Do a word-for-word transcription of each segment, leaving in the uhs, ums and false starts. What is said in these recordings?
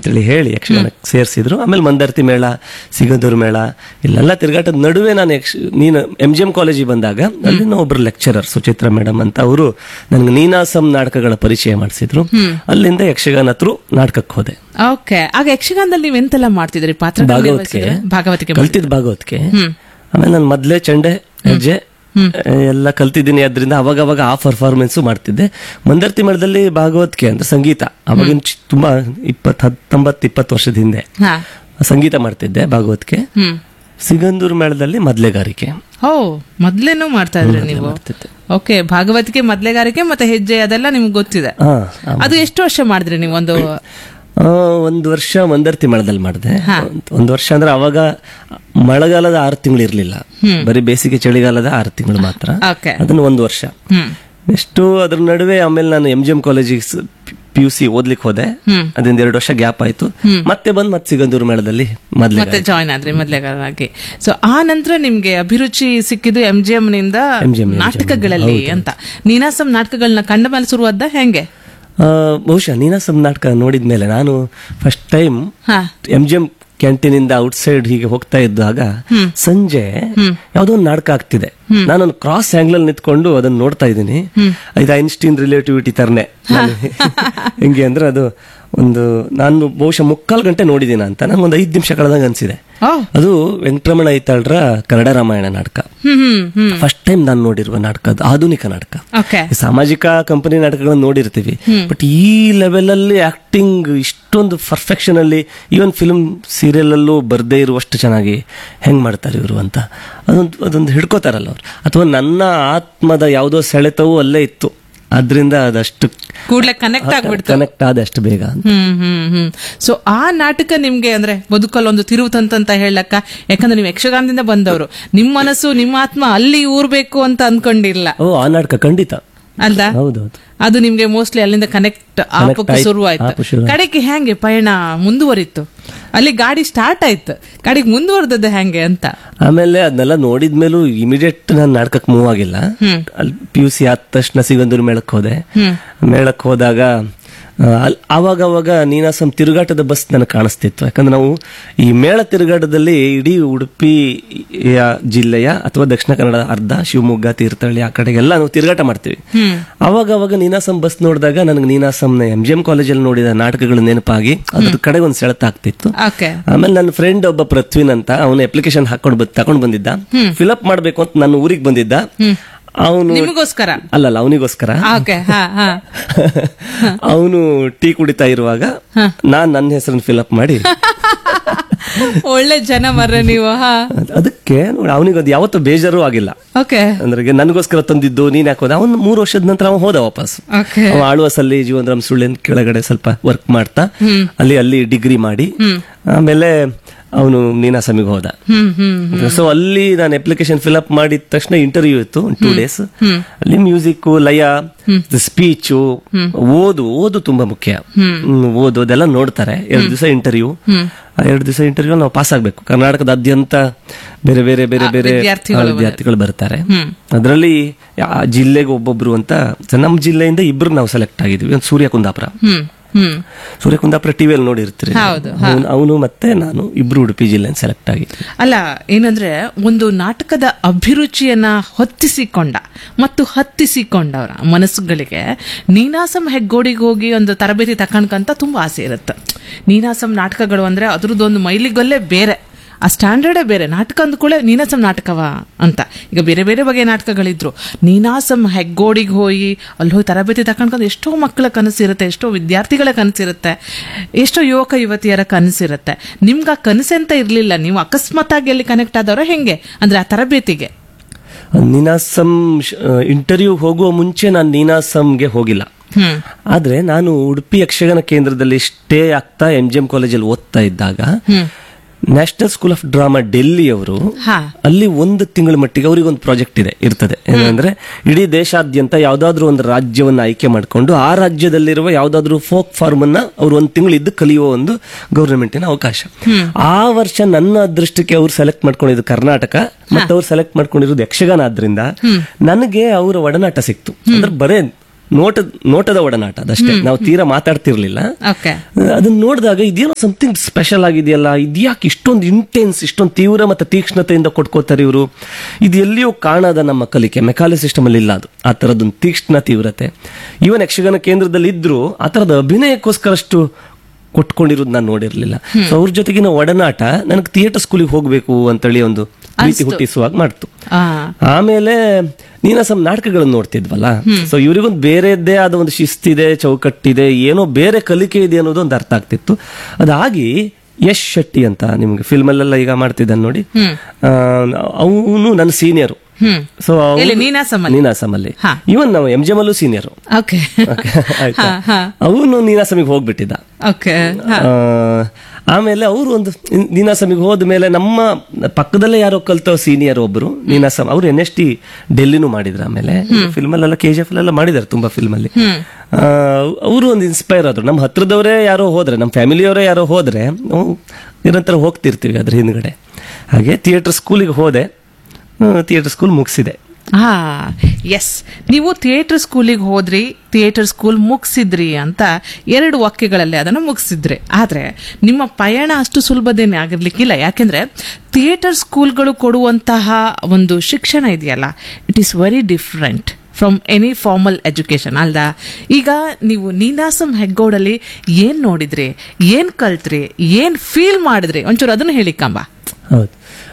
ಅಂತೇಳಿ ಹೇಳಿ ಯಕ್ಷಗಾನಕ್ಕೆ ಸೇರಿಸಿದ್ರು. ಆಮೇಲೆ ಮಂದರ್ತಿ ಮೇಳ, ಸಿಗಂದೂರು ಮೇಳ ಇಲ್ಲೆಲ್ಲ ತಿರುಗಾಟದ ನಡುವೆ ನಾನು ಯಕ್ಷ ನೀನು ಎಂ ಜಿ ಎಂ ಕಾಲೇಜಿಗೆ ಬಂದಾಗ ಅಲ್ಲಿ ಒಬ್ರು ಲೆಕ್ಚರರ್ ಸುಚಿತ್ರಾ ಮೇಡಮ್ ಅಂತ ಅವರು ನನಗೆ ನೀನಾಸಂ ನಾಟಕಗಳ ಪರಿಚಯ ಮಾಡಿಸಿದ್ರು. ಅಲ್ಲಿಂದ ಯಕ್ಷಗಾನ ಥ್ರೂ ನಾಟಕಕ್ಕೆ ಹೋದೆ. ಓಕೆ, ಆಗ ಯಕ್ಷಗಾನದಲ್ಲಿ ನೀವು ಎಂತೆಲ್ಲ ಮಾಡ್ತಿದ್ರಿ? ಪಾತ್ರ ಭಾಗವತಿಕೆ ಕಲ್ತಿದ್ ಭಾಗವತಿಕೆ. ಆಮೇಲೆ ನಾನು ಮೊದ್ಲೇ ಚಂಡೆ ಹೆಜ್ಜೆ ಎಲ್ಲ ಕಲ್ತಿದ್ದೀನಿ. ಅದರಿಂದ ಅವಾಗ ಅವಾಗ ಆ ಪರ್ಫಾರ್ಮೆನ್ಸ್ ಮಾಡ್ತಿದ್ದೆ. ಮಂದರ್ತಿ ಮೇಳದಲ್ಲಿ ಭಾಗವತಿಕೆ ಅಂದ್ರೆ ಸಂಗೀತ, ಅವಾಗಿನ ತುಂಬಾ ಇಪ್ಪತ್ ಹತ್ತೊಂಬತ್ತು ಇಪ್ಪತ್ತು ವರ್ಷದ ಹಿಂದೆ ಸಂಗೀತ ಮಾಡ್ತಿದ್ದೆ ಭಾಗವತಿಕೆ. ಸಿಗಂದೂರು ಮೇಳದಲ್ಲಿ ಮೊದ್ಲೆಗಾರಿಕೆ. ಓ, ಮೊದ್ಲೇನು ಮಾಡ್ತಾ ಇದ್ರಿ ನೀವು? ಓಕೆ, ಭಾಗವತಿಕೆ, ಮೊದ್ಲೆಗಾರಿಕೆ ಮತ್ತೆ ಹೆಜ್ಜೆ ಅದೆಲ್ಲ ನಿಮ್ಗೆ ಗೊತ್ತಿದೆ. ಅದು ಎಷ್ಟು ವರ್ಷ ಮಾಡಿದ್ರಿ ನೀವು? ಒಂದು ಒಂದು ವರ್ಷ ಮಂದರ್ತಿ ಮೇಳದಲ್ಲಿ ಮಾಡಿದೆ. ಒಂದು ವರ್ಷ ಅಂದ್ರೆ ಅವಾಗ ಮಳೆಗಾಲದ ಆರು ತಿಂಗಳು ಇರ್ಲಿಲ್ಲ, ಬರೀ ಬೇಸಿಗೆ ಚಳಿಗಾಲದ ಆರು ತಿಂಗಳು ಮಾತ್ರ. ಅದನ್ನ ಒಂದು ವರ್ಷ ಎಷ್ಟು ಅದ್ರ ನಡುವೆ ಆಮೇಲೆ ನಾನು ಎಂ ಜಿ ಎಂ ಕಾಲೇಜಿಗೆ ಪಿ ಯು ಸಿ ಓದ್ಲಿಕ್ಕೆ ಹೋದೆ. ಅದರಿಂದ ಎರಡು ವರ್ಷ ಗ್ಯಾಪ್ ಆಯ್ತು. ಮತ್ತೆ ಬಂದ್ ಮತ್ತೆ ಸಿಗಂದೂರು ಮೇಳದಲ್ಲಿ ಮತ್ತೆ ಜಾಯ್ನ್ ಆದ್ರಿ ಮೊದ್ಲೆಗಾರರಾಗಿ. ಸೊ ಆ ನಂತರ ನಿಮ್ಗೆ ಅಭಿರುಚಿ ಸಿಕ್ಕಿದ್ದು ಎಂ ಜಿ ಎಂ ನಿಂದ ನಾಟಕಗಳಲ್ಲಿ ಅಂತ. ನೀನಾಸಂ ನಾಟಕಗಳನ್ನ ಕಂಡ ಮೇಲೆ ಶುರುವಾದ ಹೆಂಗೆ? ಬಹುಶಃ ನೀನಾಸಂ ನಾಟಕ ನೋಡಿದ್ಮೇಲೆ ನಾನು first time M G M canteen ಇಂದ ಔಟ್ ಸೈಡ್ ಹೀಗೆ ಹೋಗ್ತಾ ಇದ್ದಾಗ ಸಂಜೆ ಯಾವ್ದೋ ಒಂದು ನಾಟಕ ಆಗ್ತಿದೆ. ನಾನೊಂದು ಕ್ರಾಸ್ ಆಂಗಲ್ ಅಲ್ಲಿ ನಿಂತ್ಕೊಂಡು ಅದನ್ನ ನೋಡ್ತಾ ಇದ್ದೀನಿ. ಇದು ಐನ್ಸ್ಟೀನ್ ರಿಲೇಟಿವಿಟಿ ತರನೆ. ಹೆಂಗೆ ಅಂದ್ರೆ ಅದು ಒಂದು ನಾನು ಬಹುಶಃ ಮುಕ್ಕಾಲು ಗಂಟೆ ನೋಡಿದೀನ ಅಂತ ನಂಗೊಂದು ಐದು ನಿಮಿಷ ಕಳೆದಂಗ ಅನ್ಸಿದೆ. ಅದು ವೆಂಕಟರಮಣ ಐತಾಳ್ರ ಕನ್ನಡ ರಾಮಾಯಣ ನಾಟಕ. ಫಸ್ಟ್ ಟೈಮ್ ನಾನು ನೋಡಿರುವ ನಾಟಕ, ಅದು ಆಧುನಿಕ ನಾಟಕ. ಸಾಮಾಜಿಕ ಕಂಪನಿ ನಾಟಕಗಳನ್ನ ನೋಡಿರ್ತೀವಿ, ಬಟ್ ಈ ಲೆವೆಲ್ ಅಲ್ಲಿ ಆಕ್ಟಿಂಗ್ ಇಷ್ಟೊಂದು ಪರ್ಫೆಕ್ಷನ್ ಅಲ್ಲಿ ಈವನ್ ಫಿಲ್ಮ್ ಸೀರಿಯಲ್ ಅಲ್ಲೂ ಬರ್ದೇ ಇರುವಷ್ಟು ಚೆನ್ನಾಗಿ ಹೆಂಗ್ ಮಾಡ್ತಾರೆ ಇವರು ಅಂತ ಅದೊಂದು ಅದೊಂದು ಹಿಡ್ಕೋತಾರಲ್ಲ ಅವ್ರು. ಅಥವಾ ನನ್ನ ಆತ್ಮದ ಯಾವುದೋ ಸೆಳೆತವೂ ಅಲ್ಲೇ ಇತ್ತು. ಅದ್ರಿಂದ ಅದಷ್ಟು ಕೂಡಲೇ ಕನೆಕ್ಟ್ ಆಗ್ಬಿಡ್ತು, ಕನೆಕ್ಟ್ ಆದಷ್ಟು ಬೇಗ. ಹ್ಮ್ ಹ್ಮ್ ಹ್ಮ್ ಸೊ ಆ ನಾಟಕ ನಿಮ್ಗೆ ಅಂದ್ರೆ ಬದುಕಲ್ಲಿ ಒಂದು ತಿರುವು ತಂತ ಹೇಳಕ್ಕ, ಯಾಕಂದ್ರೆ ನೀವು ಯಕ್ಷಗಾನದಿಂದ ಬಂದವರು, ನಿಮ್ ಮನಸ್ಸು ನಿಮ್ಮ ಆತ್ಮ ಅಲ್ಲಿ ಊರ್ಬೇಕು ಅಂತ ಅನ್ಕೊಂಡಿಲ್ಲ. ಓ, ಆ ನಾಟಕ ಖಂಡಿತ ಅಲ್ಲ? ಹೌದೌದು. ಅದು ನಿಮ್ಗೆ ಮೋಸ್ಟ್ಲಿ ಅಲ್ಲಿಂದ ಕನೆಕ್ಟ್ ಆಪಕ್ಕೆ ಶುರುವಾಯ್ತು. ಕಡೆಗೆ ಹೆಂಗೆ ಪಯಣ ಮುಂದುವರಿತು? ಅಲ್ಲಿ ಗಾಡಿ ಸ್ಟಾರ್ಟ್ ಆಯ್ತು, ಗಾಡಿಗೆ ಮುಂದುವರೆದದ್ದು ಹೆಂಗೆ ಅಂತ? ಆಮೇಲೆ ಅದನ್ನೆಲ್ಲ ನೋಡಿದ್ಮೇಲೂ ಇಮಿಡಿಯೇಟ್ ನಾನು ನಾಟಕಕ್ಕೆ ಮೂವ್ ಆಗಿಲ್ಲ. ಪಿ ಯು ಸಿ ಆದ ತಕ್ಷಣ ಸಿಗಂದೂರು ಮೇಳಕ್ಕೆ ಹೋದೆ. ಮೇಳಕ್ಕೆ ಹೋದಾಗ ಅವಾಗ ಅವಾಗ ನೀನಾಸಂ ತಿರುಗಾಟದ ಬಸ್ ನನಗೆ ಕಾಣಿಸ್ತಿತ್ತು. ಯಾಕಂದ್ರೆ ನಾವು ಈ ಮೇಳ ತಿರುಗಾಟದಲ್ಲಿ ಇಡೀ ಉಡುಪಿ ಜಿಲ್ಲೆಯ ಅಥವಾ ದಕ್ಷಿಣ ಕನ್ನಡ ಅರ್ಧ, ಶಿವಮೊಗ್ಗ, ತೀರ್ಥಹಳ್ಳಿ ಆ ಕಡೆಗೆಲ್ಲ ನಾವು ತಿರುಗಾಟ ಮಾಡ್ತೀವಿ. ಅವಾಗ ಅವಾಗ ನೀನಾಸಂ ಬಸ್ ನೋಡಿದಾಗ ನನಗೆ ನೀನಾಸಂನ ಎಂ ಜಿ ಎಂ ಕಾಲೇಜಲ್ಲಿ ನೋಡಿದ ನಾಟಕಗಳು ನೆನಪಾಗಿ ಅದ್ರ ಕಡೆಗೆ ಒಂದು ಸೆಳೆತ ಆಗ್ತಿತ್ತು. ಆಮೇಲೆ ನನ್ನ ಫ್ರೆಂಡ್ ಒಬ್ಬ ಪೃಥ್ವಿನ್ ಅಂತ, ಅವನು ಅಪ್ಲಿಕೇಶನ್ ಹಾಕೊಂಡು ತಗೊಂಡ್ ಬಂದಿದ್ದ, ಫಿಲಪ್ ಮಾಡ್ಬೇಕು ಅಂತ ನನ್ನ ಊರಿಗೆ ಬಂದಿದ್ದ. ಅವನು ನಿಮಗೋಸ್ಕರ ಅಲ್ಲಲ್ಲ ಅವನಿಗೋಸ್ಕರ ಅವನು ಟೀ ಕುಡಿತಾ ಇರುವಾಗ ನಾನ್ ನನ್ನ ಹೆಸರನ್ನು ಫಿಲಪ್ ಮಾಡಿ ಒಳ್ಳೆ ಜನ ಮರ್ರೆ ನೀವು. ಅದಕ್ಕೆ ನೋಡಿ ಅವನಿಗೆ ಅದು ಯಾವತ್ತೂ ಬೇಜಾರು ಆಗಿಲ್ಲ. ಅಂದ್ರೆ ನನಗೋಸ್ಕರ ತಂದಿದ್ದು ನೀನ್ ಯಾಕೋದ. ಅವನು ಮೂರು ವರ್ಷದ ನಂತರ ಅವ ಹೋದ ವಾಪಸ್. ಅವ ಆಳ್ವಾಸಲ್ಲಿ ಜೀವನರಾಮ್ ಸುಳ್ಳಿನ ಕೆಳಗಡೆ ಸ್ವಲ್ಪ ವರ್ಕ್ ಮಾಡ್ತಾ ಅಲ್ಲಿ ಅಲ್ಲಿ ಡಿಗ್ರಿ ಮಾಡಿ ಆಮೇಲೆ ಅವನು ನೀನಾಸಮಿಗೆ ಹೋದ. ಸೊ ಅಲ್ಲಿ ನಾನು ಅಪ್ಲಿಕೇಶನ್ ಫಿಲ್ಅಪ್ ಮಾಡಿದ ತಕ್ಷಣ ಇಂಟರ್ವ್ಯೂ ಇತ್ತು ಟೂ ಡೇಸ್. ಅಲ್ಲಿ ಮ್ಯೂಸಿಕ್, ಲಯ, ಸ್ಪೀಚು, ಓದು ಓದು ತುಂಬಾ ಮುಖ್ಯ. ಓದೋದೆಲ್ಲ ನೋಡ್ತಾರೆ. ಎರಡು ದಿವಸ ಇಂಟರ್ವ್ಯೂ, ಎರಡು ದಿವಸ ಇಂಟರ್ವ್ಯೂ ನಾವು ಪಾಸ್ ಆಗ್ಬೇಕು. ಕರ್ನಾಟಕದಾದ್ಯಂತ ಬೇರೆ ಬೇರೆ ಬೇರೆ ಬೇರೆ ವಿದ್ಯಾರ್ಥಿಗಳು ಬರ್ತಾರೆ. ಅದರಲ್ಲಿ ಜಿಲ್ಲೆಗೆ ಒಬ್ಬೊಬ್ರು ಅಂತ, ನಮ್ಮ ಜಿಲ್ಲೆಯಿಂದ ಇಬ್ರು ನಾವು ಸೆಲೆಕ್ಟ್ ಆಗಿದ್ವಿ. ಒಂದು ಸೂರ್ಯ ಕುಂದಾಪುರ ಸೂರ್ಯ ಕುಂದಾಪುರ ಟಿವಿಯಲ್ಲಿ ನೋಡಿರ್ತೀರಿ, ಅವನು ಮತ್ತೆ ನಾನು ಇಬ್ರು ಉಡುಪಿ ಜಿಲ್ಲೆ ಸೆಲೆಕ್ಟ್ ಆಗಿದ್ವಿ. ಅಲ್ಲ, ಏನಂದ್ರೆ ಒಂದು ನಾಟಕದ ಅಭಿರುಚಿಯನ್ನ ಹೊತ್ತಿಸಿಕೊಂಡ ಮತ್ತು ಹತ್ತಿಸಿಕೊಂಡವರ ಮನಸ್ಸುಗಳಿಗೆ ನೀನಾಸಂ ಹೆಗ್ಗೋಡಿಗೆ ಹೋಗಿ ಒಂದು ತರಬೇತಿ ತಕೊಂಡ್ಕಂತ ತುಂಬಾ ಆಸೆ ಇರುತ್ತೆ. ನೀನಾಸಂ ನಾಟಕಗಳು ಅಂದ್ರೆ ಅದ್ರದ್ದೊಂದು ಮೈಲಿಗಲ್ಲೇ ಬೇರೆ, ಆ ಸ್ಟ್ಯಾಂಡರ್ಡೇ ಬೇರೆ. ನಾಟಕ ಅಂದ್ಕೊಳ್ಳೆ ನೀನಾಸಂ ನಾಟಕವ ಅಂತ. ಈಗ ಬೇರೆ ಬೇರೆ ಬಗೆಯ ನಾಟಕಗಳಿದ್ರು, ನೀನಾಸಂ ಹೆಗ್ಗೋಡಿಗೆ ಹೋಗಿ ಅಲ್ಲಿ ಹೋಗಿ ತರಬೇತಿ ತಕೊಂಡ್ಕೊಂಡು ಎಷ್ಟೋ ಮಕ್ಕಳ ಕನಸಿರುತ್ತೆ, ಎಷ್ಟೋ ವಿದ್ಯಾರ್ಥಿಗಳ ಕನಸಿರುತ್ತೆ, ಎಷ್ಟೋ ಯುವಕ ಯುವತಿಯರ ಕನಸಿರುತ್ತೆ. ನಿಮ್ಗೆ ಆ ಕನಸಂತ ಇರ್ಲಿಲ್ಲ, ನೀವು ಅಕಸ್ಮಾತ್ ಆಗಿ ಅಲ್ಲಿ ಕನೆಕ್ಟ್ ಆದವರ ಹೆಂಗೆ ಅಂದ್ರೆ ಆ ತರಬೇತಿಗೆ? ನೀನಾಸಂ ಇಂಟರ್ವ್ಯೂ ಹೋಗುವ ಮುಂಚೆ ನಾನು ನೀನಾಸಂಗೆ ಹೋಗಿಲ್ಲ. ಆದ್ರೆ ನಾನು ಉಡುಪಿ ಯಕ್ಷಗಾನ ಕೇಂದ್ರದಲ್ಲಿ ಸ್ಟೇ ಆಗ್ತಾ ಎಂ ಜಿ ಎಂ ಕಾಲೇಜಲ್ಲಿ ಓದ್ತಾ ಇದ್ದಾಗ national school of drama Delhi ಅವರು ಅಲ್ಲಿ ಒಂದು ತಿಂಗಳ ಮಟ್ಟಿಗೆ ಅವರಿಗೆ ಒಂದು ಪ್ರಾಜೆಕ್ಟ್ ಇದೆ ಇರ್ತದೆ. ಏನಂದ್ರೆ ಇಡೀ ದೇಶಾದ್ಯಂತ ಯಾವ್ದಾದ್ರು ಒಂದು ರಾಜ್ಯವನ್ನ ಆಯ್ಕೆ ಮಾಡಿಕೊಂಡು ಆ ರಾಜ್ಯದಲ್ಲಿರುವ ಯಾವ್ದಾದ್ರು ಫೋಕ್ ಫಾರ್ಮ್ ಅನ್ನ ಅವ್ರು ಒಂದು ತಿಂಗಳು ಇದ್ದು ಕಲಿಯುವ ಒಂದು ಗವರ್ನಮೆಂಟಿನ ಅವಕಾಶ. ಆ ವರ್ಷ ನನ್ನ ಅದೃಷ್ಟಕ್ಕೆ ಅವ್ರು ಸೆಲೆಕ್ಟ್ ಮಾಡ್ಕೊಂಡಿದ್ದು ಕರ್ನಾಟಕ, ಮತ್ತೆ ಅವ್ರು ಸೆಲೆಕ್ಟ್ ಮಾಡ್ಕೊಂಡಿರೋದು ಯಕ್ಷಗಾನ. ಆದ್ರಿಂದ ನನಗೆ ಅವರ ಒಡನಾಟ ಸಿಕ್ತು. ಅಂದ್ರೆ ಬರೇ ನೋಟದ ನೋಟದ ಒಡನಾಟ ಅದಷ್ಟೇ, ನಾವು ತೀರಾ ಮಾತಾಡ್ತಿರ್ಲಿಲ್ಲ. ಅದನ್ನ ನೋಡಿದಾಗ ಇದೇನೋ ಸಮಥಿಂಗ್ ಸ್ಪೆಷಲ್ ಆಗಿದೆಯಲ್ಲ, ಇದ್ಯಾಕೆ ಇಷ್ಟೊಂದು ಇಂಟೆನ್ಸ್, ಇಷ್ಟೊಂದು ತೀವ್ರ ಮತ್ತೆ ತೀಕ್ಷ್ಣತೆಯಿಂದ ಕೊಟ್ಕೋತಾರೆ ಇವರು, ಇದು ಎಲ್ಲಿಯೂ ಕಾಣದ ನಮ್ಮ ಕಲಿಕೆ ಮೆಕಾಲೆ ಸಿಸ್ಟಮ್ ಅಲ್ಲಿ ಇಲ್ಲ ಅದು, ಆ ತರದೊಂದು ತೀಕ್ಷ್ಣ ತೀವ್ರತೆ. ಇವನ್ ಯಕ್ಷಗಾನ ಕೇಂದ್ರದಲ್ಲಿ ಇದ್ರು ಆ ತರದ ಅಭಿನಯಕ್ಕೋಸ್ಕರಷ್ಟು ಕೊಟ್ಕೊಂಡಿರೋದು ನಾನು ನೋಡಿರ್ಲಿಲ್ಲ. ಸೊ ಅವ್ರ ಜೊತೆಗಿನ ಒಡನಾಟ ನನಗೆ ಥಿಯೇಟರ್ ಸ್ಕೂಲಿಗೆ ಹೋಗ್ಬೇಕು ಅಂತೇಳಿ ಒಂದು ಪ್ರೀತಿ ಹುಟ್ಟಿಸುವಾಗ ಮಾಡ್ತು. ಆಮೇಲೆ ನೀನಾಸಂ ನಾಟಕಗಳನ್ನು ನೋಡ್ತಿದ್ವಲ್ಲ, ಸೊ ಇವರಿಗೊಂದು ಬೇರೆದ್ದೇ ಆದ ಒಂದು ಶಿಸ್ತಿದೆ, ಚೌಕಟ್ಟಿದೆ, ಏನೋ ಬೇರೆ ಕಲಿಕೆ ಇದೆ ಅನ್ನೋದು ಒಂದು ಅರ್ಥ ಆಗ್ತಿತ್ತು. ಅದಾಗಿ ಯಶ್ ಶೆಟ್ಟಿ ಅಂತ ನಿಮ್ಗೆ ಫಿಲ್ಮ್ ಅಲ್ಲೆಲ್ಲ ಈಗ ಮಾಡ್ತಿದ್ದಾನೆ ನೋಡಿ, ಅವನು ನನ್ನ ಸೀನಿಯರು. ಸೊ ನೀನಾಸಮಲ್ಲಿ ಇವನ್ ನಾವು ಎಂ ಜಿ ಎಂ ಅಲ್ಲೂ ಸೀನಿಯರ್. ಆಯ್ತಾ, ಅವನು ನೀನಾಸಮಿಗೆ ಹೋಗ್ಬಿಟ್ಟಿದ್ದ. ಆಮೇಲೆ ಅವರು ಒಂದು ನೀನಾಸಮಿಗೆ ಹೋದ ಮೇಲೆ ನಮ್ಮ ಪಕ್ಕದಲ್ಲೇ ಯಾರೋ ಕಲ್ತೋ ಸೀನಿಯರ್ ಒಬ್ರು ನೀನಾಸಂ, ಅವ್ರು ಎನ್ ಎಸ್ ಟಿ ಡೆಲ್ಲಿನೂ ಮಾಡಿದ್ರು. ಆಮೇಲೆ ಫಿಲ್ಮ್ ಅಲ್ಲೆಲ್ಲ ಕೆ ಜಿ ಎಫ್ ಎಲ್ಲ ಮಾಡಿದಾರೆ ತುಂಬಾ ಫಿಲ್ಮ್ ಅಲ್ಲಿ. ಅವರು ಒಂದು ಇನ್ಸ್ಪೈರ್ ಆದ್ರು. ನಮ್ಮ ಹತ್ರದವರೇ ಯಾರೋ ಹೋದ್ರೆ, ನಮ್ಮ ಫ್ಯಾಮಿಲಿಯವರೇ ಯಾರೋ ಹೋದ್ರೆ ನಾವು ನಿರಂತರ ಹೋಗ್ತಿರ್ತೀವಿ ಅದ್ರ ಹಿಂದ್ಗಡೆ. ಹಾಗೆ ಥಿಯೇಟರ್ ಸ್ಕೂಲಿಗೆ ಹೋದೆ, ಥಿಯೇಟರ್ ಸ್ಕೂಲ್ ಮುಗಿಸಿದೆ. ಹಾ ಎಸ್, ನೀವು ಥಿಯೇಟರ್ ಸ್ಕೂಲಿಗೆ ಹೋದ್ರಿ, ಥಿಯೇಟರ್ ಸ್ಕೂಲ್ ಮುಗಿಸಿದ್ರಿ ಅಂತ ಎರಡು ವಾಕ್ಯಗಳಲ್ಲಿ ಅದನ್ನು ಮುಗಿಸಿದ್ರಿ. ಆದ್ರೆ ನಿಮ್ಮ ಪಯಣ ಅಷ್ಟು ಸುಲಭದೇನೆ ಆಗಿರ್ಲಿಕ್ಕಿಲ್ಲ. ಯಾಕೆಂದ್ರೆ ಥಿಯೇಟರ್ ಸ್ಕೂಲ್ಗಳು ಕೊಡುವಂತಹ ಒಂದು ಶಿಕ್ಷಣ ಇದೆಯಲ್ಲ, it is very different from any formal education ಅಲ್ದಾ. ಈಗ ನೀವು ನೀನಾಸಂ ಹೆಗ್ಗೋಡಲ್ಲಿ ಏನ್ ನೋಡಿದ್ರಿ, ಏನ್ ಕಲ್ತ್ರಿ, ಏನ್ ಫೀಲ್ ಮಾಡಿದ್ರಿ, ಒಂಚೂರು ಅದನ್ನ ಹೇಳಿಕಂಬ. ಹೌದು,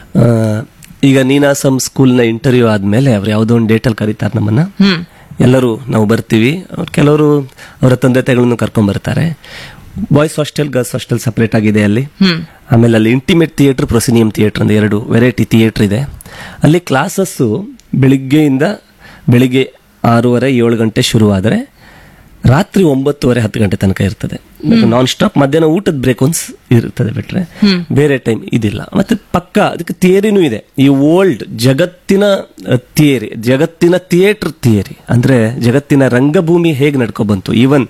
ಈಗ ನೀನಾಸಂ ಸ್ಕೂಲ್ ನ ಇಂಟರ್ವ್ಯೂ ಆದ್ಮೇಲೆ ಅವ್ರು ಯಾವ್ದೋ ಒಂದು ಡೇಟ್ ಅಲ್ಲಿ ಕರೀತಾರೆ ನಮ್ಮನ್ನ. ಎಲ್ಲರೂ ನಾವು ಬರ್ತೀವಿ. ಕೆಲವರು ಅವರ ತಂದೆ ತಾಯಿಗಳನ್ನು ಕರ್ಕೊಂಡ್ ಬರ್ತಾರೆ. Boys hostel, girls hostel separate ಆಗಿದೆ ಅಲ್ಲಿ. ಆಮೇಲೆ ಅಲ್ಲಿ ಇಂಟಿಮೇಟ್ ಥಿಯೇಟರ್, ಪ್ರೊಸಿನಿಯಂ ಥಿಯೇಟರ್ ಅಂತ ಎರಡು ವೆರೈಟಿ ಥಿಯೇಟರ್ ಇದೆ. ಅಲ್ಲಿ ಕ್ಲಾಸಸ್ ಬೆಳಿಗ್ಗೆಯಿಂದ ಬೆಳಿಗ್ಗೆ ಆರೂವರೆ ಏಳು ಗಂಟೆ ಶುರುವಾದರೆ ರಾತ್ರಿ ಒಂಬತ್ತುವರೆ ಹತ್ತು ಗಂಟೆ ತನಕ ಇರ್ತದೆ ನಾನ್ ಸ್ಟಾಪ್. ಮಧ್ಯಾಹ್ನ ಊಟದ ಬ್ರೇಕ್ ಒಂದ್ ಇರ್ತದೆ, ಬಿಟ್ರೆ ಬೇರೆ ಟೈಮ್ ಇದಿಲ್ಲ. ಮತ್ತೆ ಪಕ್ಕ ಅದಕ್ಕೆ ಥಿಯರಿನೂ ಇದೆ, ಈ ಓಲ್ಡ್ ಜಗತ್ತಿನ ಥಿಯರಿ, ಜಗತ್ತಿನ ಥಿಯೇಟರ್ ಥಿಯರಿ ಅಂದ್ರೆ ಜಗತ್ತಿನ ರಂಗಭೂಮಿ ಹೇಗೆ ನಡ್ಕೊ ಬಂತು. ಈವನ್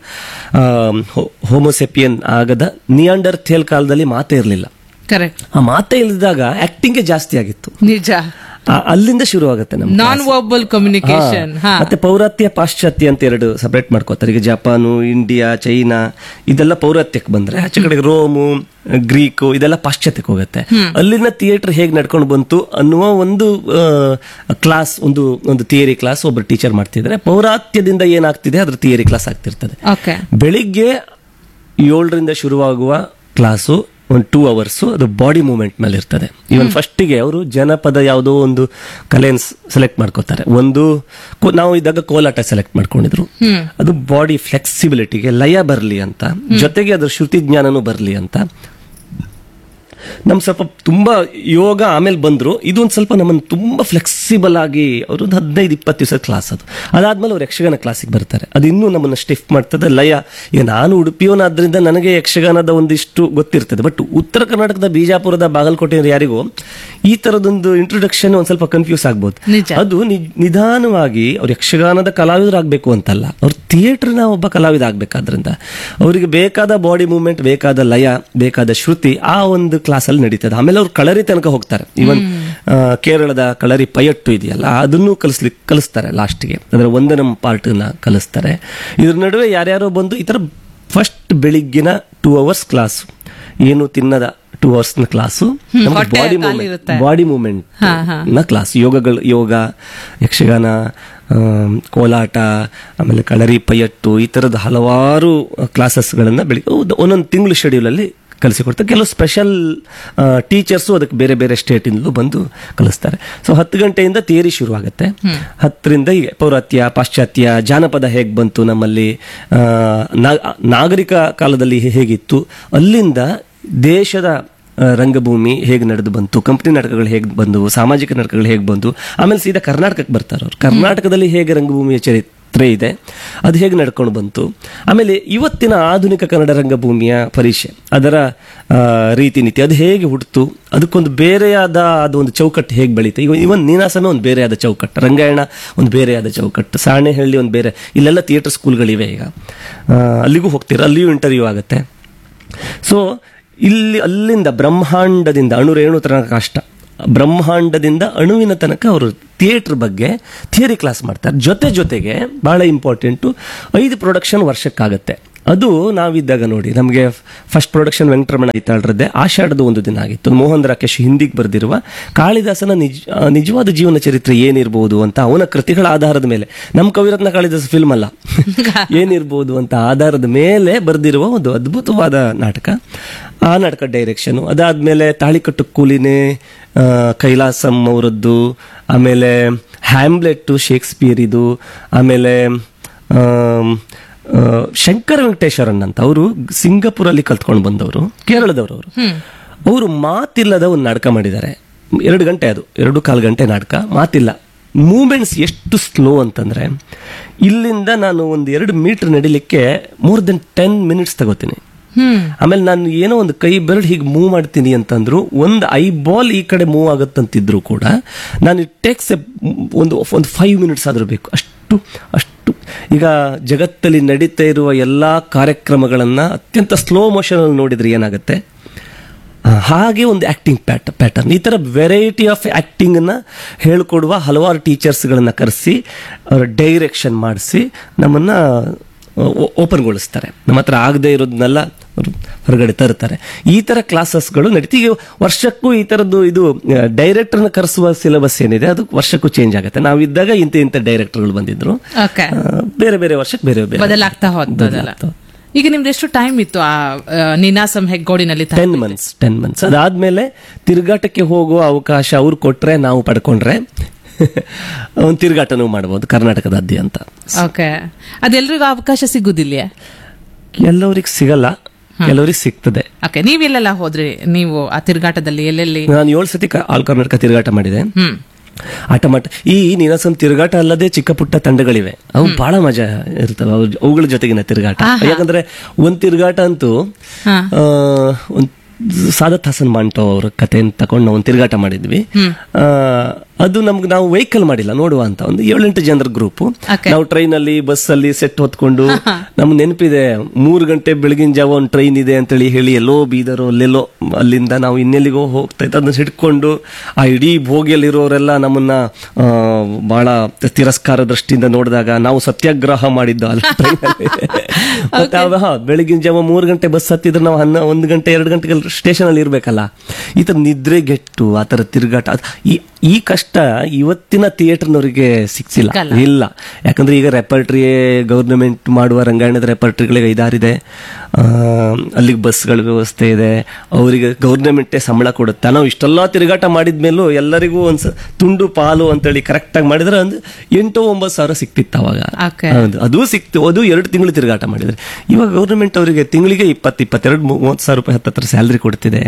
ಹೋಮೋಸೆಪಿಯನ್ ಆಗದ ನಿಯಾಂಡರ್ ಥೇಲ್ ಕಾಲದಲ್ಲಿ ಮಾತೇ ಇರಲಿಲ್ಲ. ಆ ಮಾತೇ ಇಲ್ಲದಾಗ ಆಕ್ಟಿಂಗ್ ಜಾಸ್ತಿ ಆಗಿತ್ತು. ನಿಜ, ಅಲ್ಲಿಂದ ಶುರು ಆಗುತ್ತೆ ನಮ್ಮ ನಾನ್ ವರ್ಬಲ್ ಕಮ್ಯುನಿಕೇಶನ್. ಮತ್ತೆ ಪೌರಾತ್ಯ ಪಾಶ್ಚಾತ್ಯ ಅಂತ ಎರಡು ಸಪರೇಟ್ ಮಾಡ್ಕೋತಾರೆ. ಈಗ ಜಪಾನು, ಇಂಡಿಯಾ, ಚೈನಾ ಇದೆಲ್ಲ ಪೌರಾತ್ಯಕ್ಕೆ ಬಂದ್ರೆ, ಆಚೆ ಕಡೆಗೆ ರೋಮು, ಗ್ರೀಕು ಇದೆಲ್ಲ ಪಾಶ್ಚಾತ್ಯಕ್ಕೆ ಹೋಗುತ್ತೆ. ಅಲ್ಲಿನ ಥಿಯೇಟರ್ ಹೇಗೆ ನಡ್ಕೊಂಡು ಬಂತು ಅನ್ನುವ ಒಂದು ಕ್ಲಾಸ್, ಒಂದು ಒಂದು ಥಿಯರಿ ಕ್ಲಾಸ್ ಒಬ್ರು ಟೀಚರ್ ಮಾಡ್ತಿದ್ರೆ, ಪೌರಾತ್ಯದಿಂದ ಏನಾಗ್ತಿದೆ ಅದ್ರ ಥಿಯರಿ ಕ್ಲಾಸ್ ಆಗ್ತಿರ್ತದೆ. ಬೆಳಿಗ್ಗೆ ಏಳರಿಂದ ಶುರುವಾಗುವ ಕ್ಲಾಸು ಒಂದು ಟೂ ಅವರ್ಸ್ ಅದು ಬಾಡಿ ಮೂವ್ಮೆಂಟ್ ಮೇಲೆ ಇರ್ತದೆ. ಇವನ್ ಫಸ್ಟಿಗೆ ಅವರು ಜನಪದ ಯಾವುದೋ ಒಂದು ಕಲೆಯನ್ನು ಸೆಲೆಕ್ಟ್ ಮಾಡ್ಕೋತಾರೆ. ಒಂದು ನಾವು ಇದ್ದಾಗ ಕೋಲಾಟ ಸೆಲೆಕ್ಟ್ ಮಾಡ್ಕೊಂಡಿದ್ರು, ಅದು ಬಾಡಿ ಫ್ಲೆಕ್ಸಿಬಿಲಿಟಿಗೆ ಲಯ ಬರಲಿ ಅಂತ, ಜೊತೆಗೆ ಅದ್ರ ಶ್ರುತಿ ಜ್ಞಾನನೂ ಬರಲಿ ಅಂತ. ನಮ್ ಸ್ವಲ್ಪ ತುಂಬಾ ಯೋಗ ಆಮೇಲೆ ಬಂದ್ರು, ಇದೊಂದು ಸ್ವಲ್ಪ ನಮ್ಮನ್ನು ತುಂಬಾ ಫ್ಲೆಕ್ಸಿಬಲ್ ಆಗಿ ಅವ್ರದ್ದು ಹದಿನೈದು ಇಪ್ಪತ್ತು ದಿವಸ ಕ್ಲಾಸ್. ಅದು ಅದಾದ್ಮೇಲೆ ಅವ್ರು ಯಕ್ಷಗಾನ ಕ್ಲಾಸಿಗೆ ಬರ್ತಾರೆ. ಅದು ಇನ್ನೂ ನಮ್ಮನ್ನು ಸ್ಟಿಫ್ ಮಾಡ್ತದೆ, ಲಯ. ಈಗ ನಾನು ಉಡುಪಿಯವನಾದ್ರಿಂದ ನನಗೆ ಯಕ್ಷಗಾನದ ಒಂದಿಷ್ಟು ಗೊತ್ತಿರ್ತದೆ, ಬಟ್ ಉತ್ತರ ಕರ್ನಾಟಕದ ಬಿಜಾಪುರದ ಬಾಗಲಕೋಟೆ ಯಾರಿಗೂ ಈ ತರದೊಂದು ಇಂಟ್ರೊಡಕ್ಷನ್ ಒಂದ್ ಸ್ವಲ್ಪ ಕನ್ಫ್ಯೂಸ್ ಆಗ್ಬೋದು. ಅದು ನಿಧಾನವಾಗಿ ಅವ್ರು ಯಕ್ಷಗಾನದ ಕಲಾವಿದರಾಗಬೇಕು ಅಂತಲ್ಲ, ಅವ್ರು ಥಿಯೇಟರ್ನ ಒಬ್ಬ ಕಲಾವಿದ ಆಗ್ಬೇಕಾದ್ರಿಂದ ಅವರಿಗೆ ಬೇಕಾದ ಬಾಡಿ ಮೂವ್ಮೆಂಟ್, ಬೇಕಾದ ಲಯ, ಬೇಕಾದ ಶ್ರುತಿ ಆ ಒಂದು ಕ್ಲಾಸ್ ಅಲ್ಲಿ ನಡೀತದೆ. ಆಮೇಲೆ ಅವ್ರು ಕಳರಿ ತನಕ ಹೋಗ್ತಾರೆ. ಇವನ್ ಕೇರಳದ ಕಳರಿ ಪಯಟ್ಟು ಇದೆಯಲ್ಲ, ಅದನ್ನು ಕಲಿಸ್ಲಿಕ್ಕೆ ಕಲಿಸ್ತಾರೆ ಲಾಸ್ಟ್ಗೆ, ಅದರ ಒಂದನೇ ಪಾರ್ಟ್ ನ ಕಲಿಸ್ತಾರೆ. ಇದ್ರ ನಡುವೆ ಯಾರ್ಯಾರೋ ಬಂದು ಈ ತರ ಫಸ್ಟ್ ಬೆಳಿಗ್ಗಿನ ಟೂ ಅವರ್ಸ್ ಕ್ಲಾಸ್, ಏನು ತಿನ್ನದ ಟೂ ಅವರ್ಸ್ ನ class, body movement body movement ನ ಕ್ಲಾಸ್, ಯೋಗಗಳು, ಯೋಗ, ಯಕ್ಷಗಾನ, ಕೋಲಾಟ, ಆಮೇಲೆ ಕಳರಿ ಪಯಟ್ಟು, ಈ ತರದ ಹಲವಾರು ಕ್ಲಾಸಸ್ಗಳನ್ನ ಬೆಳಿಗ್ಗೆ ಒಂದೊಂದು ತಿಂಗಳು ಶೆಡ್ಯೂಲ್ ಅಲ್ಲಿ ಕಲಿಸಿಕೊಡ್ತಾರೆ. ಕೆಲವು ಸ್ಪೆಷಲ್ ಟೀಚರ್ಸು ಅದಕ್ಕೆ ಬೇರೆ ಬೇರೆ ಸ್ಟೇಟ್ ಇಂದಲೂ ಬಂದು ಕಲಿಸ್ತಾರೆ. ಸೊ ಹತ್ತು ಗಂಟೆಯಿಂದ ಥಿಯರಿ ಶುರು ಆಗುತ್ತೆ. ಹತ್ತರಿಂದ ಈಗ ಪೌರಾತ್ಯ, ಪಾಶ್ಚಾತ್ಯ, ಜಾನಪದ ಹೇಗೆ ಬಂತು ನಮ್ಮಲ್ಲಿ, ನಾಗರಿಕ ಕಾಲದಲ್ಲಿ ಹೇಗಿತ್ತು, ಅಲ್ಲಿಂದ ದೇಶದ ರಂಗಭೂಮಿ ಹೇಗೆ ನಡೆದು ಬಂತು, ಕಂಪನಿ ನಾಟಕಗಳು ಹೇಗೆ ಬಂದವು, ಸಾಮಾಜಿಕ ನಾಟಕಗಳು ಹೇಗೆ ಬಂದು, ಆಮೇಲೆ ಸೀದಾ ಕರ್ನಾಟಕಕ್ಕೆ ಬರ್ತಾರೆ ಅವರು. ಕರ್ನಾಟಕದಲ್ಲಿ ಹೇಗೆ ರಂಗಭೂಮಿಯ ಚರಿತ್ರೆ ಇದೆ, ಅದು ಹೇಗೆ ನಡ್ಕೊಂಡು ಬಂತು, ಆಮೇಲೆ ಇವತ್ತಿನ ಆಧುನಿಕ ಕನ್ನಡ ರಂಗಭೂಮಿಯ ಪರಿಚಯ, ಅದರ ರೀತಿ ನೀತಿ ಅದು ಹೇಗೆ ಹುಟ್ಟಿತು, ಅದಕ್ಕೊಂದು ಬೇರೆಯಾದ ಅದು ಒಂದು ಚೌಕಟ್ಟು ಹೇಗೆ ಬೆಳೀತು. ಈಗ ಇವನ್ ನೀನಾಸಮೇ ಒಂದು ಬೇರೆಯಾದ ಚೌಕಟ್ಟು, ರಂಗಾಯಣ ಒಂದು ಬೇರೆಯಾದ ಚೌಕಟ್ಟು, ಸಾಣೆಹಳ್ಳಿ ಒಂದು ಬೇರೆ, ಇಲ್ಲೆಲ್ಲ ಥಿಯೇಟರ್ ಸ್ಕೂಲ್ಗಳಿವೆ. ಈಗ ಅಲ್ಲಿಗೂ ಹೋಗ್ತೀರ, ಅಲ್ಲಿಯೂ ಇಂಟರ್ವ್ಯೂ ಆಗುತ್ತೆ. ಸೊ ಇಲ್ಲಿ ಅಲ್ಲಿಂದ ಬ್ರಹ್ಮಾಂಡದಿಂದ ಅಣು ರೇಣು ತನಕ ಕಷ್ಟ, ಬ್ರಹ್ಮಾಂಡದಿಂದ ಅಣುವಿನ ತನಕ ಅವರು ಥಿಯೇಟರ್ ಬಗ್ಗೆ ಥಿಯರಿ ಕ್ಲಾಸ್ ಮಾಡ್ತಾರೆ. ಜೊತೆ ಜೊತೆಗೆ ಬಹಳ ಇಂಪಾರ್ಟೆಂಟು ಐದು ಪ್ರೊಡಕ್ಷನ್ ವರ್ಷಕ್ಕಾಗತ್ತೆ. ಅದು ನಾವಿದ್ದಾಗ ನೋಡಿ, ನಮಗೆ ಫಸ್ಟ್ ಪ್ರೊಡಕ್ಷನ್ ವೆಂಕಟರಮಣ ಐತಾಳ್ರದ್ದೇ ಆಷಾಢದ ಒಂದು ದಿನ ಆಗಿತ್ತು. ಮೋಹನ್ ರಾಕೇಶ್ ಹಿಂದಿಗೆ ಬರೆದಿರುವ ಕಾಳಿದಾಸನ ನಿಜ ನಿಜವಾದ ಜೀವನ ಚರಿತ್ರೆ ಏನಿರ್ಬೋದು ಅಂತ ಅವನ ಕೃತಿಗಳ ಆಧಾರದ ಮೇಲೆ, ನಮ್ಮ ಕವಿರತ್ನ ಕಾಳಿದಾಸ ಫಿಲ್ಮ್ ಅಲ್ಲ, ಏನಿರ್ಬೋದು ಅಂತ ಆಧಾರದ ಮೇಲೆ ಬರೆದಿರುವ ಒಂದು ಅದ್ಭುತವಾದ ನಾಟಕ. ಆ ನಾಟಕ ಡೈರೆಕ್ಷನ್. ಅದಾದ್ಮೇಲೆ ತಾಳಿಕಟ್ಟು ಕೂಲಿನೇ ಕೈಲಾಸಂ ಅವರದ್ದು, ಆಮೇಲೆ ಹ್ಯಾಮ್ಲೆಟ್ ಶೇಕ್ಸ್ಪಿಯರ್ ಇದು, ಆಮೇಲೆ ಶಂಕರ ವೆಂಕಟೇಶ್ವರನ್ ಅಂತ ಅವರು ಸಿಂಗಾಪುರಲ್ಲಿ ಕಲ್ತ್ಕೊಂಡು ಬಂದವರು, ಕೇರಳದವರು. ಅವರು ಅವರು ಮಾತಿಲ್ಲದ ಒಂದು ನಾಟಕ ಮಾಡಿದ್ದಾರೆ. ಎರಡು ಗಂಟೆ, ಅದು ಎರಡು ಕಾಲು ಗಂಟೆ ನಾಟಕ, ಮಾತಿಲ್ಲ. ಮೂಮೆಂಟ್ಸ್ ಎಷ್ಟು ಸ್ಲೋ ಅಂತಂದ್ರೆ, ಇಲ್ಲಿಂದ ನಾನು ಒಂದು ಎರಡು metre ನಡಿಲಿಕ್ಕೆ more than ten minutes ತಗೋತೀನಿ. ಆಮೇಲೆ ನಾನು ಏನೋ ಒಂದು ಕೈ ಬೆರಳು ಹೀಗೆ ಮೂವ್ ಮಾಡ್ತೀನಿ ಅಂತಂದ್ರು, ಒಂದು ಐ ಬಾಲ್ ಈ ಕಡೆ ಮೂವ್ ಆಗುತ್ತಂತಿದ್ರು ಕೂಡ ನಾನು ಇಟ್ ಟೇಕ್ಸ್ ಎ ಒಂದು ಒಂದು ಫೈವ್ ಮಿನಿಟ್ಸ್ ಆದ್ರೂ ಬೇಕು. ಅಷ್ಟು ಅಷ್ಟು ಈಗ ಜಗತ್ತಲ್ಲಿ ನಡೀತಾ ಇರುವ ಎಲ್ಲಾ ಕಾರ್ಯಕ್ರಮಗಳನ್ನ ಅತ್ಯಂತ ಸ್ಲೋ ಮೋಷನ್ ಅಲ್ಲಿ ನೋಡಿದ್ರೆ ಏನಾಗುತ್ತೆ, ಹಾಗೆ ಒಂದು ಆಕ್ಟಿಂಗ್ ಪ್ಯಾಟ್ ಪ್ಯಾಟರ್ನ್ ಈ ತರ ವೆರೈಟಿ ಆಫ್ ಆಕ್ಟಿಂಗ್ ಅನ್ನ ಹೇಳ್ಕೊಡುವ ಹಲವಾರು ಟೀಚರ್ಸ್ ಗಳನ್ನ ಕರೆಸಿ ಅವರ ಡೈರೆಕ್ಷನ್ ಮಾಡಿಸಿ ನಮ್ಮನ್ನ ಓಪನ್ಗೊಳಿಸ್ತಾರೆ. ನಮ್ಮ ಹತ್ರ ಆಗದೆ ಇರೋದನ್ನೆಲ್ಲ ಹೊರಗಡೆ ತರ್ತಾರೆ. ಈ ತರ ಕ್ಲಾಸಸ್ಗಳು ನಡೀತಿ. ಈಗ ವರ್ಷಕ್ಕೂ ಈ ತರದ್ದು ಇದು ಡೈರೆಕ್ಟರ್ನ ಕರೆಸುವ ಸಿಲೆಬಸ್ ಏನಿದೆ ಅದು ವರ್ಷಕ್ಕೂ ಚೇಂಜ್ ಆಗುತ್ತೆ. ನಾವಿದ್ದಾಗ ಇಂಥ ಇಂಥ ಡೈರೆಕ್ಟರ್ಗಳು ಬಂದಿದ್ರು, ಬೇರೆ ಬೇರೆ ವರ್ಷಕ್ಕೆ ಬೇರೆ ಬೇರೆ ಬದಲಾಗ್ತಾ ಹೋಗ್ತದಲ್ಲ. ಈಗ ನಿಮ್ದು ಎಷ್ಟು ಟೈಮ್ ಇತ್ತು ಆ Ninasam ಹೆಗ್ಗೋಡಿನಲ್ಲಿ? Ten months ten months ಅದಾದ್ಮೇಲೆ ತಿರುಗಾಟಕ್ಕೆ ಹೋಗುವ ಅವಕಾಶ ಅವ್ರು ಕೊಟ್ರೆ, ನಾವು ಪಡ್ಕೊಂಡ್ರೆ ಒಂದು ತಿರುಗಾಟನೂ ಮಾಡಬಹುದು ಕರ್ನಾಟಕದಾದ್ಯಂತ. ಓಕೆ, ಅದೆಲ್ಲರಿಗೂ ಅವಕಾಶ ಸಿಗುದಿಲ್ಲ? ಎಲ್ಲರಿಗೆ ಸಿಗಲ್ಲ, ಕೆಲವರಿಗೆ ಸಿಗ್ತದೆ. ಓಕೆ, ನೀವೆಲ್ಲೆಲ್ಲ ಹೋದ್ರಿ ನೀವು ಆ ತಿರುಗಾಟದಲ್ಲಿ? ಎಲ್ಲೆಲ್ಲಿ? ನಾನು ಏಳು ಸತಿ ಆಲ್ ಕರ್ನಾಟಕ ತಿರುಗಾಟ ಮಾಡಿದೆ. ಆಟ ಮಾಟ ಈ ನೀನಾಸಂ ತಿರುಗಾಟ ಅಲ್ಲದೆ ಚಿಕ್ಕ ಪುಟ್ಟ ತಂಡಗಳಿವೆ, ಅವು ಬಹಳ ಮಜಾ ಇರ್ತವೆ ಅವುಗಳ ಜೊತೆಗಿನ ತಿರುಗಾಟ. ಯಾಕಂದ್ರೆ ಒಂದ್ ತಿರುಗಾಟ ಅಂತೂ ಒಂದ್ ಸಾದತ್ ಹಸನ್ ಮಾಂಟೋ ಅವ್ರ ಕಥೆಯನ್ನು ತಗೊಂಡು ನಾವು ಒಂದು ತಿರುಗಾಟ ಮಾಡಿದ್ವಿ. ಅದು ನಮ್ಗೆ ನಾವು ವೆಹಿಕಲ್ ಮಾಡಿಲ್ಲ, ನೋಡುವ ಅಂತ ಒಂದು ಏಳೆಂಟು ಜನರ ಗ್ರೂಪ್. ನಾವು ಟ್ರೈನ್ ಅಲ್ಲಿ ಬಸ್ ಅಲ್ಲಿ ಸೆಟ್ ಹೊತ್ಕೊಂಡು, ನಮ್ಗೆ ನೆನಪಿದೆ ಮೂರು ಗಂಟೆ ಬೆಳಗಿನ ಜಾವ ಒಂದು ಟ್ರೈನ್ ಇದೆ ಅಂತೇಳಿ ಹೇಳಿ ಎಲ್ಲೋ ಬೀದರೋ ಅಲ್ಲೆಲ್ಲೋ ಅಲ್ಲಿಂದ ನಾವು ಇನ್ನೆಲ್ಲಿಗೋ ಹೋಗ್ತಾ ಇತ್ತು. ಅದನ್ನ ಹಿಡ್ಕೊಂಡು ಆ ಇಡೀ ಭೋಗಿಯಲ್ಲಿರೋರೆಲ್ಲ ನಮ್ಮನ್ನ ಬಹಳ ತಿರಸ್ಕಾರ ದೃಷ್ಟಿಯಿಂದ ನೋಡಿದಾಗ ನಾವು ಸತ್ಯಾಗ್ರಹ ಮಾಡಿದ್ದು ಅಲ್ಲಿ ಟ್ರೈನಲ್ಲಿ. ಮತ್ತೆ ಬೆಳಗಿನ ಜಾವ ಮೂರು ಗಂಟೆ ಬಸ್ ಹತ್ತಿದ್ರೆ ನಾವು ಹನ್ನ ಒಂದು ಗಂಟೆ ಎರಡು ಗಂಟೆಗೆ ಸ್ಟೇಷನ್ ಅಲ್ಲಿ ಇರ್ಬೇಕಲ್ಲ. ಈ ತರ ನಿದ್ರೆಗೆಟ್ಟು ಆ ತರ ತಿರುಗಾಟ, ಈ ಕಷ್ಟ ಇವತ್ತಿನ ಥಿಯೇಟರ್ನವರಿಗೆ ಸಿಕ್ಸಿಲ್ಲ, ಇಲ್ಲ. ಯಾಕಂದ್ರೆ ಈಗ ರೆಪರ್ಟ್ರಿ ಗವರ್ನಮೆಂಟ್ ಮಾಡುವ ರಂಗಾಯಣದ ರೆಪರ್ಟ್ರಿಗಳಿಗೆ ಐದಾರಿದೆ, ಅಲ್ಲಿಗೆ ಬಸ್ಗಳ ವ್ಯವಸ್ಥೆ ಇದೆ, ಅವರಿಗೆ ಗವರ್ನಮೆಂಟೇ ಸಂಬಳ ಕೊಡುತ್ತೆ. ನಾವು ಇಷ್ಟೆಲ್ಲ ತಿರುಗಾಟ ಮಾಡಿದ್ಮೇಲೂ ಎಲ್ಲರಿಗೂ ಒಂದ್ ತುಂಡು ಪಾಲು ಅಂತೇಳಿ ಕರೆಕ್ಟ್ ಆಗಿ ಮಾಡಿದ್ರೆ ಒಂದು ಎಂಟು ಒಂಬತ್ತು ಸಾವಿರ ಸಿಕ್ತಿತ್ತು ಅವಾಗ. ಅದು ಸಿಕ್ತು, ಅದು ಎರಡು ತಿಂಗಳು ತಿರುಗಾಟ ಮಾಡಿದ್ರೆ. ಇವಾಗ ಗವರ್ನಮೆಂಟ್ ಅವರಿಗೆ ತಿಂಗಳಿಗೆ ಇಪ್ಪತ್ತು ಇಪ್ಪತ್ತೆರಡು ಮೂವತ್ತು ಸಾವಿರ ರೂಪಾಯಿ ಹತ್ತತ್ರ ಸ್ಯಾಲರಿ ಕೊಡ್ತಿದೆ.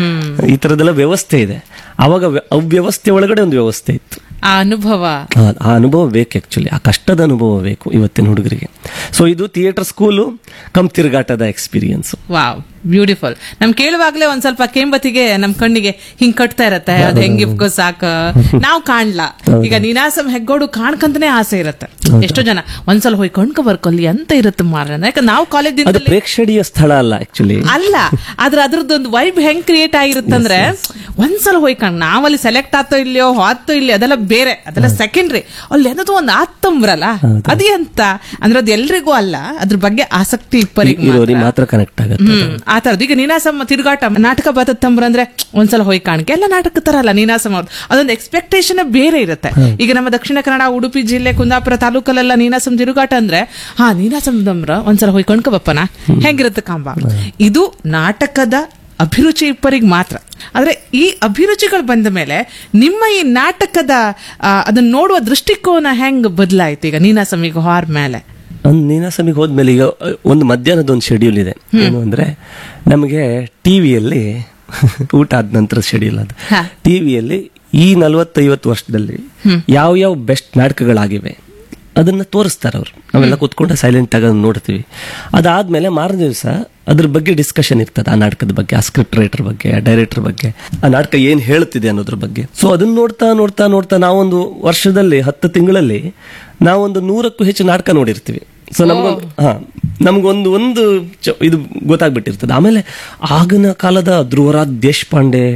ಈ ತರದೆಲ್ಲ ವ್ಯವಸ್ಥೆ ಇದೆ. ಅವಾಗ ಅವ್ಯವಸ್ಥೆ ಒಳಗಡೆ ಒಂದು ವ್ಯವಸ್ಥೆ ಇತ್ತು. ಆ ಅನುಭವ ಆ ಅನುಭವ ಬೇಕು, ಆಕ್ಚುಲಿ ಆ ಕಷ್ಟದ ಅನುಭವ ಬೇಕು ಇವತ್ತಿನ ಹುಡುಗರಿಗೆ. ಸೊ ಇದು theatre school come ತಿರುಗಾಟದ experience. Wow, beautiful. ನಮ್ ಕೇಳುವಾಗ್ಲೇ ಒಂದ್ ಸ್ವಲ್ಪ ಕೇಂಬತ್ತಿಗೆ ನಮ್ ಕಣ್ಣಿಗೆ ಹಿಂಗ್ ಕಟ್ತಾ ಇರತ್ತೆ, ಅದ್ ಹೆಂಗಿಪ್ಕೋ ಸಾಕ ನಾವ್ ಕಾಣ್ಲಾ. ಈಗ ನೀನಾಸಂ ಹೆಗ್ಗೋಡು ಕಾಣ್ಕಂತಾನೆ ಆಸೆ ಇರತ್ತೆ. ಎಷ್ಟೋ ಜನ ಒಂದ್ಸಲ ಹೋಗಿ ಕಣ್ಕ ಬರ್ಕೊಲ್ಲಿ ಅಂತ ಇರುತ್ತೆ ಮಾರ. ಯಾಕಂದ್ರೆ ನಾವು ಕಾಲೇಜ್ ಪ್ರೇಕ್ಷಣೀಯ ಸ್ಥಳ ಅಲ್ಲ ಆಕ್ಚುಲಿ, ಅಲ್ಲ, ಆದ್ರೆ ಅದ್ರದ್ದೊಂದು ವೈಬ್ ಹೆಂಗ್ ಕ್ರಿಯೇಟ್ ಆಗಿರುತ್ತಂದ್ರೆ ಒಂದ್ಸಲ ಹೋಗಿ ಕಾಣ್, ನಾವಲ್ಲಿ ಸೆಲೆಕ್ಟ್ ಆತೋ ಇಲ್ಲಯೋ ಆತೋ ಇಲ್ಲಿ ಅದೆಲ್ಲ ಬೇರೆ, ಅದೆಲ್ಲ ಸೆಕೆಂಡ್ರಿ. ಅಲ್ಲಿ ಏನದು ಒಂದು ಆತ್ತಂಬ್ರಲ್ಲ, ಅದೇ ಅಂತ ಅಂದ್ರೆ ಅದು ಎಲ್ರಿಗೂ ಅಲ್ಲ, ಅದ್ರ ಬಗ್ಗೆ ಆಸಕ್ತಿ ಇಪ್ಪರಿಗೆ ಮಾತ್ರ ಕನೆಕ್ಟ್ ಆಗುತ್ತೆ. ಆ ತರದ್ದು. ಈಗ ನೀನಾಸಂ ತಿರುಗಾಟ ನಾಟಕ ಬತ್ತಂಬ್ರ ಅಂದ್ರೆ ಒಂದ್ಸಲ ಹೋಗಿ ಕಾಣಕ್ಕೆ ಎಲ್ಲ ನಾಟಕ ತರ ಅಲ್ಲ ನೀನಾಸಂ ಅವ್ರದ್ದು, ಅದೊಂದು ಎಕ್ಸ್ಪೆಕ್ಟೇಷನ್ ಬೇರೆ ಇರುತ್ತೆ. ಈಗ ನಮ್ಮ ದಕ್ಷಿಣ ಕನ್ನಡ, ಉಡುಪಿ ಜಿಲ್ಲೆ, ಕುಂದಾಪುರ ತಾಲೂಕಲ್ಲೆಲ್ಲ ನೀನಾಸಂ ತಿರುಗಾಟ ಅಂದ್ರೆ ಹಾ ನೀನಾಸಂ ದಮ್ರ ಒಂದ್ಸಲ ಹೋಗಿ ಕಣ್ಕ ಬಪ್ಪನ ಹೆಂಗಿರುತ್ತೆ ಕಾಂಬ. ಇದು ನಾಟಕದ ಅಭಿರುಚಿ ಇಪ್ಪರಿಗೆ ಮಾತ್ರ. ಆದ್ರೆ ಈ ಅಭಿರುಚಿಗಳು ಬಂದ ಮೇಲೆ ನಿಮ್ಮ ಈ ನಾಟಕದ ಅದನ್ನ ನೋಡುವ ದೃಷ್ಟಿಕೋನ ಹೆಂಗ್ ಬದಲಾಯ್ತು ಈಗ ನೀನಾಸಮಿಗೆ ಹಾರ್ ಮೇಲೆ? ನೀನಾಸಮಿಗೆ ಹೋದ್ಮೇಲೆ ಈಗ ಒಂದು ಮಧ್ಯಾಹ್ನದ ಒಂದು ಶೆಡ್ಯೂಲ್ ಇದೆ. ಏನು ಅಂದ್ರೆ ನಮಗೆ ಟಿವಿಯಲ್ಲಿ ಊಟ ಆದ ನಂತರ ಶೆಡ್ಯೂಲ್ ಅದು. ಟಿವಿಯಲ್ಲಿ ಈ ನಲವತ್ತೈವತ್ತು ವರ್ಷದಲ್ಲಿ ಯಾವ ಯಾವ ಬೆಸ್ಟ್ ನಾಟಕಗಳಾಗಿವೆ ಅದನ್ನ ತೋರಿಸ್ತಾರೆ ಅವರು. ನಾವೆಲ್ಲ ಕೂತ್ಕೊಂಡು ಸೈಲೆಂಟ್ ಆಗಿ ನೋಡ್ತೀವಿ. ಅದಾದ್ಮೇಲೆ ಮಾರನೇ ದಿವಸ ಅದ್ರ ಬಗ್ಗೆ ಡಿಸ್ಕಷನ್ ಇರ್ತದೆ, ಆ ನಾಟಕದ ಬಗ್ಗೆ, ಆ ಸ್ಕ್ರಿಪ್ಟ್ ರೈಟರ್ ಬಗ್ಗೆ, ಆ ಡೈರೆಕ್ಟರ್ ಬಗ್ಗೆ, ಆ ನಾಟಕ ಏನ್ ಹೇಳ್ತಿದೆ ಅನ್ನೋದ್ರ ಬಗ್ಗೆ. ಸೊ ಅದನ್ನ ನೋಡ್ತಾ ನೋಡ್ತಾ ನೋಡ್ತಾ ನಾವೊಂದು ವರ್ಷದಲ್ಲಿ ಹತ್ತು ತಿಂಗಳಲ್ಲಿ ನಾವೊಂದು ನೂರಕ್ಕೂ ಹೆಚ್ಚು ನಾಟಕ ನೋಡಿರ್ತೀವಿ. ಸೊ ನಮ್ಗೊಂದು ಹಾ ನಮ್ಗೊಂದು ಒಂದು ಇದು ಗೊತ್ತಾಗ್ಬಿಟ್ಟಿರ್ತದೆ. ಆಮೇಲೆ ಆಗಿನ ಕಾಲದ ಧ್ರುವರಾಜ್ ದೇಶಪಾಂಡೆ,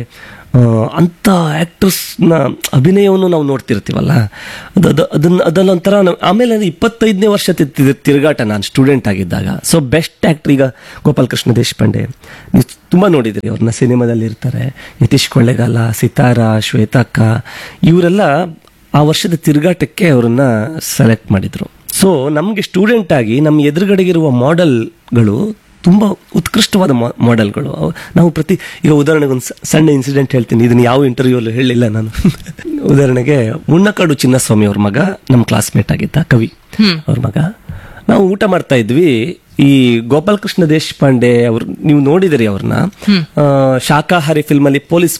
ಅಂಥ ಆ್ಯಕ್ಟರ್ಸ್ನ ಅಭಿನಯವನ್ನು ನಾವು ನೋಡ್ತಿರ್ತೀವಲ್ಲ ಅದು ಅದು ಅದನ್ನ ಅದನ್ನೊಂಥರ ನಾವು ಆಮೇಲೆ ಇಪ್ಪತ್ತೈದನೇ ವರ್ಷ ತಿ- ತಿರುಗಾಟ ನಾನು ಸ್ಟೂಡೆಂಟ್ ಆಗಿದ್ದಾಗ. ಸೊ ಬೆಸ್ಟ್ ಆ್ಯಕ್ಟ್ರ್ ಈಗ ಗೋಪಾಲ್ ಕೃಷ್ಣ ದೇಶಪಾಂಡೆ, ನೀವು ತುಂಬ ನೋಡಿದಿರಿ ಅವ್ರನ್ನ, ಸಿನಿಮಾದಲ್ಲಿ ಇರ್ತಾರೆ. ಯತೀಶ್ ಕೊಳ್ಳೇಗಾಲ, ಸಿತಾರಾ, ಶ್ವೇತಕ್ಕ, ಇವರೆಲ್ಲ ಆ ವರ್ಷದ ತಿರುಗಾಟಕ್ಕೆ ಅವರನ್ನ ಸೆಲೆಕ್ಟ್ ಮಾಡಿದ್ರು. ಸೊ ನಮಗೆ ಸ್ಟೂಡೆಂಟ್ ಆಗಿ ನಮ್ಮ ಎದುರುಗಡೆಗಿರುವ ಮಾಡೆಲ್ಗಳು ತುಂಬ ಉತ್ಕೃಷ್ಟವಾದ ಮಾಡೆಲ್ಗಳು. ನಾವು ಪ್ರತಿ ಈಗ ಉದಾಹರಣೆಗೆ ಒಂದು ಸಣ್ಣ ಇನ್ಸಿಡೆಂಟ್ ಹೇಳ್ತೀನಿ, ಇದನ್ನು ಯಾವ ಇಂಟರ್ವ್ಯೂಲ್ಲೂ ಹೇಳಿಲ್ಲ ನಾನು. ಉದಾಹರಣೆಗೆ ಮುನ್ನಕಾಡು ಚಿನ್ನಸ್ವಾಮಿ ಅವ್ರ ಮಗ ನಮ್ಮ ಕ್ಲಾಸ್ಮೇಟ್ ಆಗಿದ್ದ, ಕವಿ ಅವ್ರ ಮಗ. ನಾವು ಊಟ ಮಾಡ್ತಾ ಇದ್ವಿ. ಈ ಗೋಪಾಲ್ ಕೃಷ್ಣ ದೇಶಪಾಂಡೆ ಅವ್ರು, ನೀವು ನೋಡಿದಿರಿ ಅವ್ರನ್ನ, ಶಾಕಾಹಾರಿ ಫಿಲ್ಮ್ ಅಲ್ಲಿ ಪೊಲೀಸ್